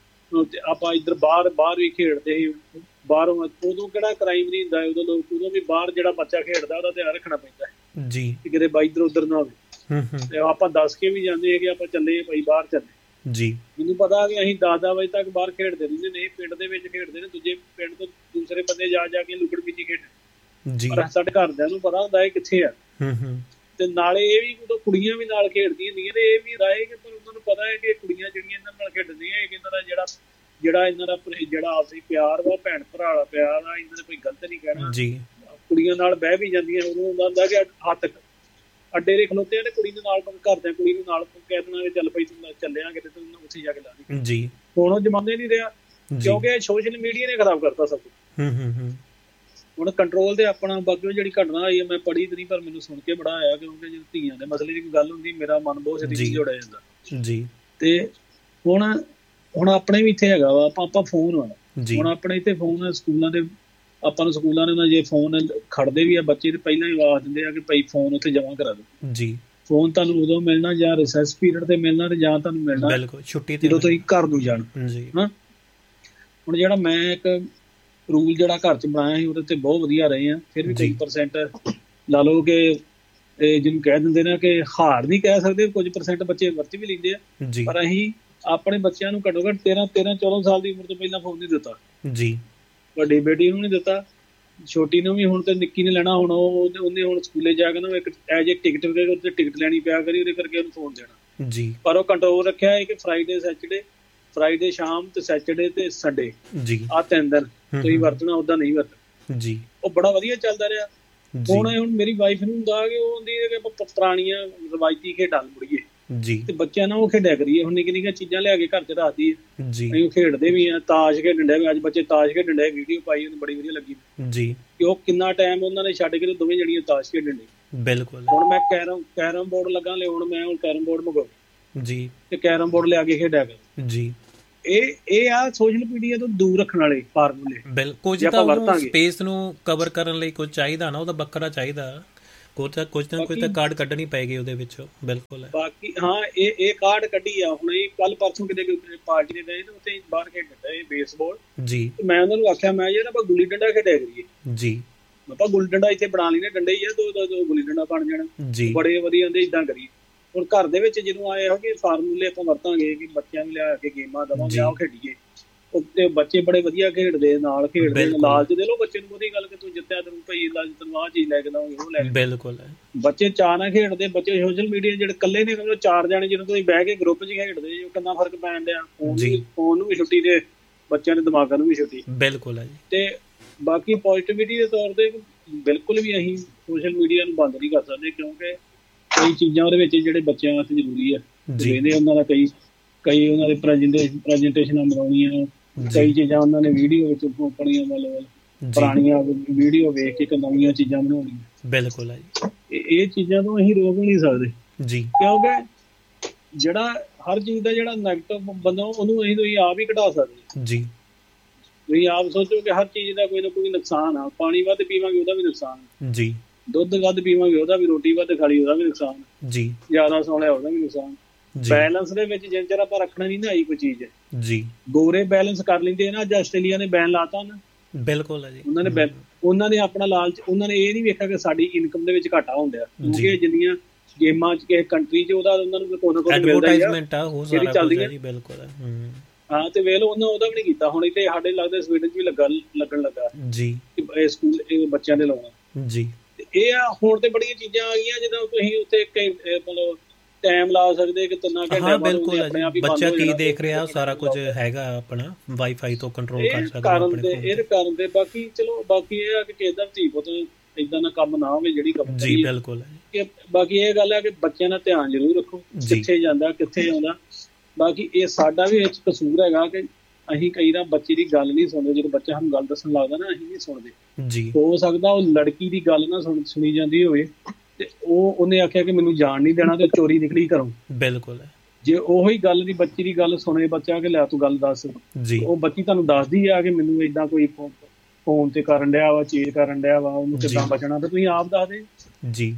ਆਪਾਂ ਇੱਧਰ ਬਾਹਰ ਵੀ ਖੇਡਦੇ ਸੀ, ਬਾਹਰੋਂ ਉਦੋਂ ਕਿਹੜਾ ਕ੍ਰਾਈਮ ਨਹੀਂ ਹੁੰਦਾ ਉਦੋਂ ਵੀ ਬਾਹਰ ਜਿਹੜਾ ਬੱਚਾ ਖੇਡਦਾ ਉਹਦਾ ਧਿਆਨ ਰੱਖਣਾ ਪੈਂਦਾ ਜੀ, ਕਿਤੇ ਬਾਈ ਇੱਧਰ ਉੱਧਰ ਨਾ ਹੋਵੇ। ਤੇ ਆਪਾਂ ਦੱਸ ਕੇ ਵੀ ਜਾਂਦੇ ਹੈ ਕਿ ਆਪਾਂ ਚੱਲੇ ਭਾਈ ਬਾਹਰ ਚੱਲੇ ਜੀ। ਮੈਨੂੰ ਪਤਾ ਕਿ ਅਸੀਂ 10 ਵਜੇ ਤੱਕ ਬਾਹਰ ਖੇਡਦੇ ਰਹਿੰਦੇ ਨੇ, ਪਿੰਡ ਦੇ ਵਿੱਚ ਖੇਡਦੇ ਨੇ, ਦੂਜੇ ਪਿੰਡ ਤੋਂ ਦੂਸਰੇ ਬੰਦੇ ਜਾ ਕੇ ਲੁਕੜ ਮਿੱਟੀ ਖੇਡਣ ਜੀ। ਪਰ ਸਾਡੇ ਘਰਦਿਆਂ ਨੂੰ ਪਤਾ ਹੁੰਦਾ ਇਹ ਕਿੱਥੇ ਆ। ਤੇ ਨਾਲੇ ਇਹ ਵੀ ਉਦੋਂ ਕੁੜੀਆਂ ਵੀ ਨਾਲ ਖੇਡਦੀਆਂ ਹੁੰਦੀਆਂ ਨੇ, ਇਹ ਵੀ ਰਾਏ ਕਿ ਪਰ ਉਹਨਾਂ ਨੂੰ ਪਤਾ ਹੈ ਕਿ ਕੁੜੀਆਂ ਜਿਹੜੀਆਂ ਇਹਨਾਂ ਨਾਲ ਖੇਡਦੀਆਂ, ਇਹਨਾਂ ਦਾ ਜਿਹੜਾ ਇਹਨਾਂ ਦਾ ਜਿਹੜਾ ਆਪਸੀ ਪਿਆਰ ਵਾ, ਭੈਣ ਭਰਾ ਵਾਲਾ ਪਿਆਰ ਆ, ਇਹਨਾਂ ਨੇ ਕੋਈ ਗਲਤ ਨਹੀਂ ਕਹਿਣਾ ਜੀ। ਕੁੜੀਆਂ ਨਾਲ ਬਹਿ ਵੀ ਜਾਂਦੀਆਂ, ਉਦੋਂ ਹੁੰਦਾ ਕਿ ਹੱਥ ਅੱਡੇ ਦੇ ਖਲੋਤੇ ਨੇ, ਕੁੜੀ ਦੇ ਨਾਲ ਘਰਦਿਆਂ ਕੁੜੀ ਨੂੰ ਨਾਲ ਕਹਿ ਦੇਣਾ ਕਿ ਚੱਲ ਪਈ ਤੂੰ ਚੱਲਿਆ ਕਿਤੇ, ਤੂੰ ਉੱਥੇ ਜਾ ਕੇ ਲਾ ਦੇ ਜੀ। ਹੁਣ ਉਹ ਜ਼ਮਾਨੇ ਨਹੀਂ ਰਿਹਾ, ਕਿਉਂਕਿ ਸੋਸ਼ਲ ਮੀਡੀਆ ਨੇ ਖਰਾਬ ਕਰਤਾ ਸਭ ਕੁਝ। ਹੁਣ ਕੰਟਰੋਲ ਤੇ ਆਪਣਾ। ਬਾਕੀ ਜਿਹੜੀ ਘਟਨਾ ਹੋਈ ਹੈ, ਮੈਂ ਪੜ੍ਹੀ ਤੇ ਨਹੀਂ, ਪਰ ਮੈਨੂੰ ਸੁਣ ਕੇ ਬੜਾ ਆਇਆ, ਕਿਉਂਕਿ ਜਦੋਂ ਧੀਆਂ ਦੇ ਮਸਲੇ ਦੀ ਕੋਈ ਗੱਲ ਹੁੰਦੀ, ਮੇਰਾ ਮਨ ਬਹੁਤ ਛੇਤੀ ਜੁੜਿਆ ਜਾਂਦਾ ਜੀ। ਤੇ ਹੁਣ ਆਪਣੇ ਵੀ ਇੱਥੇ ਹੈਗਾ ਵਾ, ਆਪਾਂ ਫੋਨ ਵਾ ਹੁਣ ਆਪਣੇ ਇੱਥੇ ਫੋਨ ਸਕੂਲਾਂ ਦੇ, ਆਪਾਂ ਨੂੰ ਸਕੂਲਾਂ ਨੇ ਜੇ ਫੋਨ ਖੜਦੇ ਵੀ ਆ ਬੱਚੇ, ਤੇ ਪਹਿਲਾਂ ਹੀ ਆਵਾਜ਼ ਦਿੰਦੇ ਆ ਕਿ ਭਾਈ ਫੋਨ ਉੱਥੇ ਜਮ੍ਹਾਂ ਕਰਾ ਦਿਓ ਜੀ। ਫੋਨ ਤੁਹਾਨੂੰ ਉਦੋਂ ਮਿਲਣਾ ਜਾਂ ਰਿਸੈਸ ਪੀਰੀਅਡ ਤੇ ਮਿਲਣਾ, ਤੇ ਜਾਂ ਤੁਹਾਨੂੰ ਮਿਲਣਾ ਛੁੱਟੀ ਜਦੋਂ ਤੁਸੀਂ ਘਰ ਨੂੰ ਜਾਣਾ ਜੀ। ਹੁਣ ਜਿਹੜਾ ਮੈਂ ਇੱਕ ਰੂਲ ਜਿਹੜਾ ਘਰ 'ਚ ਬਣਾਇਆ ਸੀ, ਉਹਦੇ ਤੇ ਬਹੁਤ ਵਧੀਆ ਰਹੇ ਆ। ਫਿਰ ਵੀ ਕਈ % ਲਾ ਲਓ ਕਿ ਜਿਹਨੂੰ ਕਹਿ ਦਿੰਦੇ ਨੇ ਕਿ ਹਾਰ ਨਹੀਂ ਕਹਿ ਸਕਦੇ, ਕੁਝ % ਬੱਚੇ ਵਰਤ ਵੀ ਲੈਂਦੇ ਆ। ਪਰ ਅਸੀਂ ਆਪਣੇ ਬੱਚਿਆਂ ਨੂੰ ਘੱਟੋ ਘੱਟ 13-14 ਸਾਲ ਦੀ ਉਮਰ ਤੋਂ ਪਹਿਲਾਂ ਫੋਨ ਨਹੀਂ ਦਿੱਤਾ ਜੀ। ਵੱਡੀ ਬੇਟੀ ਨੂੰ ਨਹੀਂ ਦਿੱਤਾ, ਛੋਟੀ ਨੂੰ ਵੀ। ਹੁਣ ਤੇ ਨਿੱਕੀ ਨੇ ਲੈਣਾ, ਹੁਣ ਉਹਨੇ ਹੁਣ ਸਕੂਲੇ ਜਾ ਕੇ ਨਾ ਇੱਕ ਐਜ ਏ ਟਿਕਟ ਉੱਤੇ ਟਿਕਟ ਲੈਣੀ ਪਿਆ ਕਰੀ, ਉਹਦੇ ਕਰਕੇ ਉਹਨੂੰ ਫੋਨ ਦੇਣਾ ਜੀ। ਪਰ ਉਹ ਕੰਟਰੋਲ ਰੱਖਿਆ ਹੈ ਕਿ ਫਰਾਈਡੇ ਸ਼ਾਮ ਤੇ ਸੈਚਰਡੇ ਤੇ ਸੰਡੇ ਜੀ, ਆਹ 3 ਦਿਨ ਤੁਸੀਂ ਵਰਤਣਾ, ਓਦਾਂ ਨਹੀਂ ਵਰਤਣਾ ਜੀ। ਉਹ ਬੜਾ ਵਧੀਆ ਚੱਲਦਾ ਰਿਹਾ। ਹੁਣ ਮੇਰੀ ਵਾਈਫ ਨੂੰ ਹੁੰਦਾ ਕਿ ਉਹ ਹੁੰਦੀ ਹੈ ਕਿ ਆਪਾਂ ਪੁਰਾਣੀਆਂ ਰਵਾਇਤੀ ਖੇਡਾਂ ਮੁੜੀਏ ਜੀ, ਤੇ ਬੱਚਿਆਂ ਨਾਲ ਉਹ ਖੇਡਿਆ ਕਰੀਏ। ਹੁਣ ਨਿੱਕੀਆਂ ਚੀਜ਼ਾਂ ਲਿਆ ਕੇ ਘਰ 'ਚ ਰੱਖਦੀ ਜੀ, ਅਸੀਂ ਉਹ ਖੇਡਦੇ ਵੀ ਆ। ਤਾਸ਼ ਖੇਡਣ ਡਿਆ, ਅੱਜ ਬੱਚੇ ਤਾਸ਼ ਖੇਡਣ ਡਿਆ, ਵੀਡੀਓ ਪਾਈ ਉਹਨੂੰ ਬੜੀ ਵਧੀਆ ਲੱਗੀ ਜੀ, ਕਿ ਉਹ ਕਿੰਨਾ ਟਾਈਮ ਉਹਨਾਂ ਨੇ ਛੱਡ ਕੇ ਦੋਵੇਂ ਜਣੀਆਂ ਤਾਸ਼ ਖੇਡਣ ਡੇ। ਬਿਲਕੁਲ। ਹੁਣ ਮੈਂ ਕੈਰਮ ਬੋਰਡ ਲੱਗਾ ਲਿਆਉਣ, ਮੈਂ ਹੁਣ ਕੈਰਮ ਬੋਰਡ ਮੰਗਾਉ ਜੀ, ਤੇ ਕੈਰਮ ਬੋਰਡ ਲਿਆ ਕੇ ਖੇਡਿਆ ਕਰ ਜੀ। ਇਹ ਆ ਸੋਸ਼ਲ ਮੀਡੀਆ ਤੋਂ ਦੂਰ ਰੱਖਣ ਵਾਲੇ ਫਾਰਮੂਲੇ। ਬਿਲਕੁਲ, ਕੁਝ ਤਾਂ ਉਹਨੂੰ ਸਪੇਸ ਨੂੰ ਕਵਰ ਕਰਨ ਲਈ ਕੁਝ ਚਾਹੀਦਾ ਨਾ, ਉਹਦਾ ਵੱਖਰਾ ਚਾਹੀਦਾ, ਕੁਝ ਨਾ ਕੁਝ ਤਾਂ ਕਾਰਡ ਕੱਢਣੀ ਪਏਗੀ ਉਹਦੇ ਵਿੱਚੋਂ। ਬਿਲਕੁਲ ਹੈ। ਬਾਕੀ ਹਾਂ ਇਹ ਕਾਰਡ ਕੱਢੀ ਆ ਹੁਣ। ਇਹ ਕੱਲ ਪਰਸੋਂ ਕਿਤੇ ਪਾਰਟੀ ਦੇ ਗਏ ਤੇ ਉੱਥੇ ਬਾਹਰ ਖੇਡਦਾ ਇਹ ਬੇਸਬਾਲ ਜੀ। ਮੈਂ ਉਹਨਾਂ ਨੂੰ ਆਖਿਆ ਮੈਂ ਯਾਰ ਆਪਾਂ ਗੁੱਲੀ ਡੰਡਾ ਖੇਡਿਆ ਕਰੀਏ ਜੀ। ਆਪਾਂ ਗੁੱਲੀ ਡੰਡਾ ਇੱਥੇ ਬਣਾ ਲੈਣੇ, ਡੰਡੇ ਹੀ ਆ ਦੋ ਗੁੱਲੀ ਡੰਡਾ ਬਣ ਜਾਣਾ ਜੀ, ਬੜੇ ਵਧੀਆ ਹੁੰਦੇ, ਏਦਾਂ ਕਰੀਏ। ਹੁਣ ਘਰ ਦੇ ਵਿੱਚ ਜਦੋਂ ਆਏ ਹੋ ਕਿ ਫਾਰਮੂਲੇ ਆਪਾਂ ਵਰਤਾਂਗੇ ਕਿ ਬੱਚਿਆਂ ਨੂੰ ਲਿਆ ਕੇ ਗੇਮਾਂ ਦੇਵਾਂਗੇ ਆਓ ਖੇਡੀਏ, ਤੇ ਬੱਚੇ ਬੜੇ ਵਧੀਆ ਖੇਡਦੇ, ਨਾਲ ਖੇਡਦੇ, ਲਾਲਚ ਦੇ ਲੋ ਬੱਚੇ ਨੂੰ। ਉਹਦੀ ਗੱਲ ਕਿ ਤੂੰ ਜਿੱਤਿਆ ਤੈਨੂੰ ਭਈ ਤੈਨੂੰ ਆਹ ਚੀਜ਼ ਲੈ ਕੇ ਦਵਾਂਗੇ, ਉਹ ਲੈ ਕੇ। ਬਿਲਕੁਲ ਬੱਚੇ ਚਾਅ ਨਾਲ ਖੇਡਦੇ। ਬੱਚੇ ਸੋਸ਼ਲ ਮੀਡੀਆ ਜਿਹੜੇ ਇਕੱਲੇ ਨੇ, ਮਤਲਬ 4 ਜਾਣੇ ਜਦੋਂ ਤੁਸੀਂ ਬਹਿ ਕੇ ਗਰੁੱਪ 'ਚ ਖੇਡਦੇ, ਉਹ ਕਿੰਨਾ ਫਰਕ ਪੈਣ ਡਿਆ। ਫੋਨ ਨੂੰ ਵੀ ਛੁੱਟੀ ਤੇ ਬੱਚਿਆਂ ਦੇ ਦਿਮਾਗਾਂ ਨੂੰ ਵੀ ਛੁੱਟੀ। ਬਿਲਕੁਲ ਹੈ ਜੀ। ਤੇ ਬਾਕੀ ਪੋਜ਼ਿਟਿਵਿਟੀ ਦੇ ਤੌਰ ਤੇ ਬਿਲਕੁਲ ਵੀ ਅਸੀਂ ਸੋਸ਼ਲ ਮੀਡੀਆ ਨੂੰ ਬੰਦ ਨਹੀਂ ਕਰ ਸਕਦੇ, ਕਿਉਂਕਿ ਕਈ ਚੀਜ਼ਾਂ ਉਹਦੇ ਵਿੱਚ ਜਿਹੜੇ ਬੱਚਿਆਂ ਵਾਸਤੇ ਜ਼ਰੂਰੀ ਆ। ਇਹਦੇ ਉਹਨਾਂ ਦਾ ਕਈ ਉਹਨਾਂ ਦੇ ਪ੍ਰੈਜੈਂਟੇਸ਼ਨਾਂ ਬਣਾਉਣੀਆਂ, ਕਈ ਚੀਜ਼ਾਂ ਉਹਨਾਂ ਨੇ ਵੀਡੀਓ ਵਿੱਚ ਪਾਉਣੀਆਂ, ਮਤਲਬ ਪੁਰਾਣੀਆਂ ਵੀਡੀਓ ਵੇਖ ਕੇ ਨਵੀਆਂ ਚੀਜ਼ਾਂ ਬਣਾਉਣੀਆਂ। ਬਿਲਕੁਲ ਹੈ ਜੀ। ਇਹ ਚੀਜ਼ਾਂ ਤੋਂ ਅਸੀਂ ਰੋਕ ਨਹੀਂ ਸਕਦੇ ਜੀ, ਕਿਉਂਕਿ ਜਿਹੜਾ ਹਰ ਚੀਜ਼ ਦਾ ਜਿਹੜਾ ਨੈਗੇਟਿਵ ਬੰਦਾ ਉਹਨੂੰ ਅਸੀਂ ਆਪ ਹੀ ਘਟਾ ਸਕਦੇ ਜੀ। ਤੁਸੀਂ ਆਪ ਸੋਚੋ ਕਿ ਹਰ ਚੀਜ਼ ਦਾ ਕੋਈ ਨਾ ਕੋਈ ਨੁਕਸਾਨ ਆ। ਪਾਣੀ ਵੱਧ ਪੀਵਾਂਗੇ ਉਹਦਾ ਵੀ ਨੁਕਸਾਨ ਜੀ, ਦੁੱਧ ਵੱਧ ਪੀਵਾਂਗੇ ਉਹਦਾ ਵੀ, ਰੋਟੀ ਵੱਧ ਖਾ ਲਈ ਉਹਦਾ ਵੀ ਨੁਕਸਾਨ ਜੀ, ਜ਼ਿਆਦਾ ਸੌ ਲਿਆ ਉਹਦਾ ਵੀ ਨੁਕਸਾਨ। ਬੈਲੈਂਸ ਦੇ ਵਿੱਚ ਜਿੰਨ ਚਿਰ ਆਪਾਂ ਰੱਖਣਾ ਨਹੀਂ ਨਾ ਆਈ ਕੋਈ ਚੀਜ਼ ਜੀ। ਗੋਰੇ ਬੈਲੈਂਸ ਕਰ ਲੈਂਦੇ ਨਾ, ਅੱਜ ਆਸਟ੍ਰੇਲੀਆ ਨੇ ਬੈਨ ਲਾਤਾ ਨਾ। ਬਿਲਕੁਲ ਹੈ ਜੀ। ਉਹਨਾਂ ਨੇ ਆਪਣਾ ਲਾਲਚ, ਉਹਨਾਂ ਨੇ ਇਹ ਨਹੀਂ ਵੇਖਿਆ ਕਿ ਸਾਡੀ ਇਨਕਮ ਦੇ ਵਿੱਚ ਘਾਟਾ ਹੁੰਦਾ, ਕਿਉਂਕਿ ਜਿੰਨੀਆਂ ਗੇਮਾਂ 'ਚ ਕਿਸੇ ਕੰਟਰੀ 'ਚ ਉਹਦਾ ਉਹਨਾਂ ਨੂੰ ਕੋਈ ਨਾ ਕੋਈ ਐਡਵਰਟਾਈਜ਼ਮੈਂਟ ਆ ਉਹ ਸਾਰਾ ਕੁਝ ਹੈ ਜੀ। ਬਿਲਕੁਲ ਹੈ। ਹਾਂ, ਤੇ ਵੇਖ ਲਓ ਉਹਨਾਂ ਉਹਦਾ ਵੀ ਨਹੀਂ ਕੀਤਾ। ਹੁਣ ਇੱਥੇ ਸਾਡੇ ਲੱਗਦਾ ਸਵੀਡਨ 'ਚ ਵੀ ਲੱਗਣ ਲੱਗਾ ਜੀ ਇਹ ਸਕੂਲ, ਇਹ ਬੱਚਿਆਂ ਦੇ ਲਾਉਣਾ ਜੀ। ਇਹ ਆ ਹੁਣ ਤੇ ਬੜੀਆਂ ਚੀਜ਼ਾਂ ਆ ਗਈਆਂ ਜਦੋਂ ਤੁਸੀਂ ਉੱਥੇ ਮਤਲਬ ਟਾਈਮ ਲਾ ਸਕਦੇ ਕਿ 3 ਘੰਟੇ ਬਾਅਦ ਬਿਲਕੁਲ ਆਪਣੇ ਆਪ ਹੀ ਬੱਚਾ ਕੀ ਦੇਖ ਰਿਹਾ ਸਾਰਾ ਕੁਝ ਹੈਗਾ, ਆਪਣਾ ਵਾਈਫਾਈ ਤੋਂ ਕੰਟਰੋਲ ਕਰ ਸਕਦਾ ਆਪਣੇ ਫੋਨ। ਇਹ ਕਾਰਨ ਦੇ ਬਾਕੀ ਚਲੋ, ਬਾਕੀ ਇਹ ਆ ਕਿ ਕਿਸੇ ਦਾ ਧੀ ਪੁੱਤ ਏਦਾਂ ਦਾ ਕੰਮ ਨਾ ਹੋਵੇ ਜਿਹੜੀ ਕੰਮ ਜੀ। ਬਿਲਕੁਲ ਹੈ। ਬਾਕੀ ਇਹ ਗੱਲ ਹੈ ਕਿ ਬੱਚਿਆਂ ਦਾ ਧਿਆਨ ਜ਼ਰੂਰ ਰੱਖੋ, ਕਿੱਥੇ ਜਾਂਦਾ ਕਿੱਥੇ ਆਉਂਦਾ। ਬਾਕੀ ਇਹ ਸਾਡਾ ਵੀ ਇਹ ਕਸੂਰ ਹੈਗਾ ਕਿ ਅਸੀਂ ਕਈ ਵਾਰ ਬੱਚੇ ਦੀ ਗੱਲ ਨਹੀਂ ਸੁਣਦੇ। ਜਦੋਂ ਬੱਚਾ ਸਾਨੂੰ ਗੱਲ ਦੱਸਣ ਲੱਗਦਾ ਨਾ, ਅਸੀਂ ਨਹੀਂ ਸੁਣਦੇ ਜੀ। ਹੋ ਸਕਦਾ ਉਹ ਲੜਕੀ ਦੀ ਗੱਲ ਨਾ ਸੁਣੀ ਜਾਂਦੀ ਹੋਵੇ ਤੇ ਉਹਨੇ ਆਖਿਆ ਕਿ ਮੈਨੂੰ ਜਾਣ ਨਹੀਂ ਦੇਣਾ ਤੇ ਚੋਰੀ ਨਿਕਲੀ ਘਰੋਂ। ਬਿਲਕੁਲ ਹੈ। ਜੇ ਉਹੀ ਗੱਲ ਦੀ ਬੱਚੀ ਦੀ ਗੱਲ ਸੁਣੇ ਬੱਚਾ ਕਿ ਲੈ ਤੂੰ ਗੱਲ ਦੱਸ ਜੀ, ਉਹ ਬੱਚੀ ਤੁਹਾਨੂੰ ਦੱਸਦੀ ਆ ਕਿ ਮੈਨੂੰ ਏਦਾਂ ਕੋਈ ਫੋਨ ਤੇ ਕਰਨ ਡਿਆ ਵਾ, ਚੀਜ਼ ਕਰਨ ਡਿਆ ਵਾ, ਉਹਨੂੰ ਕਿੱਦਾਂ ਬਚਣਾ, ਤੇ ਤੁਸੀਂ ਆਪ ਦੱਸ ਦੇ ਜੀ।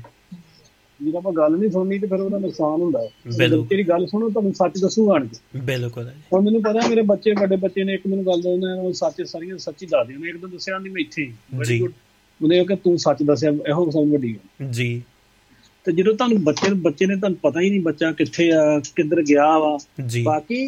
ਜਦੋਂ ਆਪਾਂ ਗੱਲ ਨਹੀਂ ਸੁਣਨੀ ਤੇ ਫਿਰ ਉਹਦਾ ਨੁਕਸਾਨ ਹੁੰਦਾ। ਤੇਰੀ ਗੱਲ ਸੁਣੋ, ਤੁਹਾਨੂੰ ਸੱਚ ਦੱਸੂਗਾ ਆਣ ਕੇ। ਬਿਲਕੁਲ ਹੈ। ਹੁਣ ਮੈਨੂੰ ਪਤਾ ਮੇਰੇ ਬੱਚੇ, ਵੱਡੇ ਬੱਚੇ ਨੇ, ਇੱਕ ਮੈਨੂੰ ਗੱਲ ਦੱਸਣਾ, ਸੱਚ ਸਾਰੀਆਂ ਸੱਚੀ ਦੱਸ ਦਿਓ। ਇੱਕ ਦਿਨ ਦੱਸਿਆ ਨਹੀਂ ਮੈਂ ਇੱਥੇ ਉਹਨੇ ਕਿ ਤੂੰ ਸੱਚ ਦੱਸਿਆ, ਇਹੋ ਸਭ ਵੱਡੀ ਗੱਲ ਜੀ। ਤੇ ਜਦੋਂ ਤੁਹਾਨੂੰ ਬੱਚੇ ਨੇ ਤੁਹਾਨੂੰ ਪਤਾ ਹੀ ਨਹੀਂ ਬੱਚਾ ਕਿੱਥੇ ਆ, ਕਿੱਧਰ ਗਿਆ ਵਾ ਜੀ।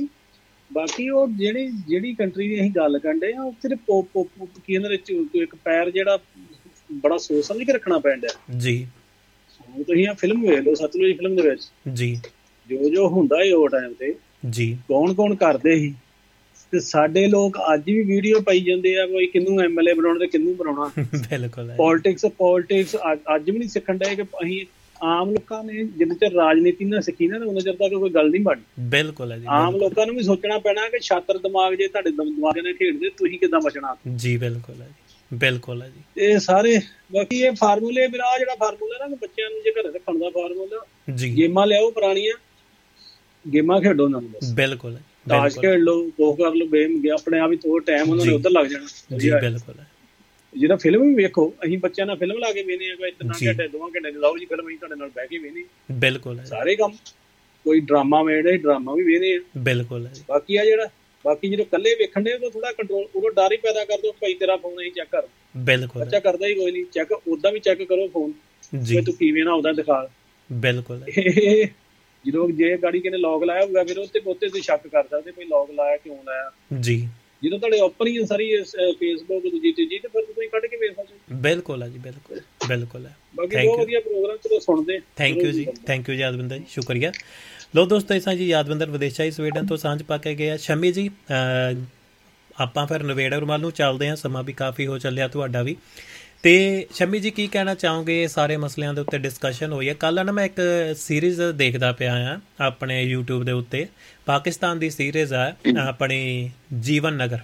ਬਾਕੀ ਉਹ ਜਿਹੜੀ ਕੰਟਰੀ ਦੀ ਅਸੀਂ ਗੱਲ ਕਰਦੇ ਆ, ਉੱਥੇ ਕੀ ਇਹਨਾਂ ਦੇ ਇੱਕ ਪੈਰ ਜਿਹੜਾ ਬੜਾ ਸੋਚ ਸਮਝ ਕੇ ਰੱਖਣਾ ਪੈਂਦਾ ਜੀ। ਤੁਸੀਂ ਆ ਫਿਲਮ ਵੇਖ ਲਓ, ਸਤਲੁਜ ਫਿਲਮ ਦੇ ਵਿੱਚ ਜੀ ਜੋ ਹੁੰਦਾ ਹੈ ਉਹ ਟਾਈਮ ਤੇ ਜੀ, ਕੌਣ ਕਰਦੇ ਸੀ। ਤੇ ਸਾਡੇ ਲੋਕ ਅੱਜ ਵੀ ਵੀਡੀਓ ਪਾਈ ਜਾਂਦੇ ਆ ਕੋਈ ਕਿਹਨੂੰ MLA ਬਣਾਉਣਾ ਤੇ ਕਿਹਨੂੰ ਬਣਾਉਣਾ। ਬਿਲਕੁਲ। ਪੋਲਿਟਿਕਸ ਅੱਜ ਵੀ ਨਹੀਂ ਸਿੱਖਣ ਡਏ ਕਿ ਅਸੀਂ ਆਮ ਲੋਕਾਂ ਨੇ ਜਿੰਨੇ ਚਿਰ ਰਾਜਨੀਤੀ ਨਾਲ ਸਿੱਖੀ ਨਾ ਉਹਨਾਂ ਚਿਰ ਤੱਕ ਕੋਈ ਗੱਲ ਨਹੀਂ ਬਣਨੀ। ਬਿਲਕੁਲ ਹੈ ਜੀ। ਆਮ ਲੋਕਾਂ ਨੂੰ ਵੀ ਸੋਚਣਾ ਪੈਣਾ ਕਿ ਛਾਤਰ ਦਿਮਾਗ ਜੇ ਤੁਹਾਡੇ ਦਿਮਾਗ ਨਾਲ ਖੇਡਦੇ ਤੁਸੀਂ ਕਿੱਦਾਂ ਬਚਣਾ ਜੀ। ਬਿਲਕੁਲ ਹੈ ਜੀ। ਬਿਲਕੁਲ ਹੈ ਜੀ। ਇਹ ਸਾਰੇ ਬਾਕੀ ਇਹ ਫਾਰਮੂਲੇ, ਮੇਰਾ ਜਿਹੜਾ ਫਾਰਮੂਲਾ ਨਾ ਬੱਚਿਆਂ ਨੂੰ ਜੇ ਘਰੇ ਰੱਖਣ ਦਾ ਫਾਰਮੂਲਾ ਜੀ, ਗੇਮਾਂ ਲਿਆਓ ਪੁਰਾਣੀਆਂ ਗੇਮਾਂ ਖੇਡੋ ਉਹਨਾਂ ਨੂੰ। ਬਿਲਕੁਲ। ਤਾਸ਼ ਖੇਡ ਲਓ, ਖੋ ਕਰ ਲਓ, ਗੇਮ ਗਿਆ ਆਪਣੇ ਆਪ ਹੀ ਥੋੜਾ ਟਾਈਮ ਉਹਨਾਂ ਨੇ ਉੱਧਰ ਲੱਗ ਜਾਣਾ ਜੀ। ਬਿਲਕੁਲ। ਜਿਹੜਾ ਫਿਲਮ ਵੀ ਵੇਖੋ, ਅਸੀਂ ਬੱਚਿਆਂ ਨਾਲ ਫਿਲਮ ਲਾ ਕੇ ਵੇਖਦੇ ਆ, 3 ਘੰਟੇ 2 ਘੰਟੇ ਲਾਓ ਜੀ ਫਿਲਮ, ਅਸੀਂ ਤੁਹਾਡੇ ਨਾਲ ਬਹਿ ਕੇ ਵੇਖਦੇ। ਬਿਲਕੁਲ। ਸਾਰੇ ਕੰਮ ਕੋਈ ਡਰਾਮਾ ਵੇਖਦੇ, ਡਰਾਮਾ ਵੀ ਵੇਖਦੇ ਆ। ਬਿਲਕੁਲ। ਬਾਕੀ ਆ ਬਾਕੀ ਜਦੋਂ ਇਕੱਲੇ ਵੇਖਣ ਦੇ ਉਦੋਂ ਥੋੜਾ ਕੰਟਰੋਲ, ਉਦੋਂ ਡਰ ਹੀ ਪੈਦਾ ਕਰ ਦੋ ਭਾਈ ਤੇਰਾ ਫੋਨ ਅਸੀਂ ਚੈੱਕ ਕਰ। ਬਿਲਕੁਲ। ਬੱਚਾ ਕਰਦਾ ਹੀ ਕੋਈ ਨਹੀਂ ਚੈੱਕ, ਓਦਾਂ ਵੀ ਚੈੱਕ ਕਰੋ ਫੋਨ ਜੀ, ਤੂੰ ਕਿਵੇਂ ਨਾ ਉਹਦਾ ਦਿਖਾ। ਬਿਲਕੁਲ। ਜਦੋਂ ਜੇ ਗਾੜੀ ਕਿਨੇ ਲੌਕ ਲਾਇਆ ਹੋਊਗਾ ਫਿਰ ਉੱਤੇ ਤੁਸੀਂ ਸ਼ੱਕ ਕਰ ਸਕਦੇ ਕੋਈ ਲੌਕ ਲਾਇਆ ਕਿਉਂ ਲਾਇਆ ਜੀ। ਜਦੋਂ ਤੁਹਾਡੇ ਓਪਨ ਹੀ ਸਾਰੀ ਫੇਸਬੁੱਕ ਦੂਜੀ ਤੀਜੀ ਤੇ ਫਿਰ ਤੁਸੀਂ ਕੱਢ ਕੇ ਵੇਖ ਸਕਦੇ। ਬਿਲਕੁਲ ਹੈ ਜੀ। ਬਿਲਕੁਲ ਹੈ। ਬਾਕੀ ਬਹੁਤ ਵਧੀਆ ਪ੍ਰੋਗਰਾਮ ਚਲੋ ਸੁਣਦੇ। ਥੈਂਕ ਯੂ ਜੀ ਯਾਦਵਿੰਦਰ ਜੀ, ਸ਼ੁਕਰੀਆ। ਲੋ ਦੋਸਤੋ, ਇਸ ਤਰ੍ਹਾਂ ਜੀ ਯਾਦਵਿੰਦਰ ਵਿਦੇਸ਼ਾਈ ਸਵੀਡਨ ਤੋਂ ਸਾਂਝ ਪਾ ਕੇ ਗਿਆ। ਸ਼ਮੀ ਜੀ, ਆਪਾਂ ਫਿਰ ਨਵੇੜਰ ਵੱਲ ਨੂੰ ਚੱਲਦੇ ਹਾਂ, ਸਮਾਂ ਵੀ ਕਾਫੀ ਹੋ ਚੱਲਿਆ ਤੁਹਾਡਾ ਵੀ। ਤੇ ਸ਼ਮੀ ਜੀ ਕੀ ਕਹਿਣਾ ਚਾਹੋਗੇ? ਸਾਰੇ ਮਸਲਿਆਂ ਦੇ ਉੱਤੇ ਡਿਸਕਸ਼ਨ ਹੋਈ ਹੈ। ਕੱਲ੍ਹ ਨਾ ਮੈਂ ਇੱਕ ਸੀਰੀਜ਼ ਦੇਖਦਾ ਪਿਆ ਹਾਂ ਆਪਣੇ YouTube ਦੇ ਉੱਤੇ, ਪਾਕਿਸਤਾਨ ਦੀ ਸੀਰੀਜ਼ ਆ ਆਪਣੀ ਜੀਵਨ ਨਗਰ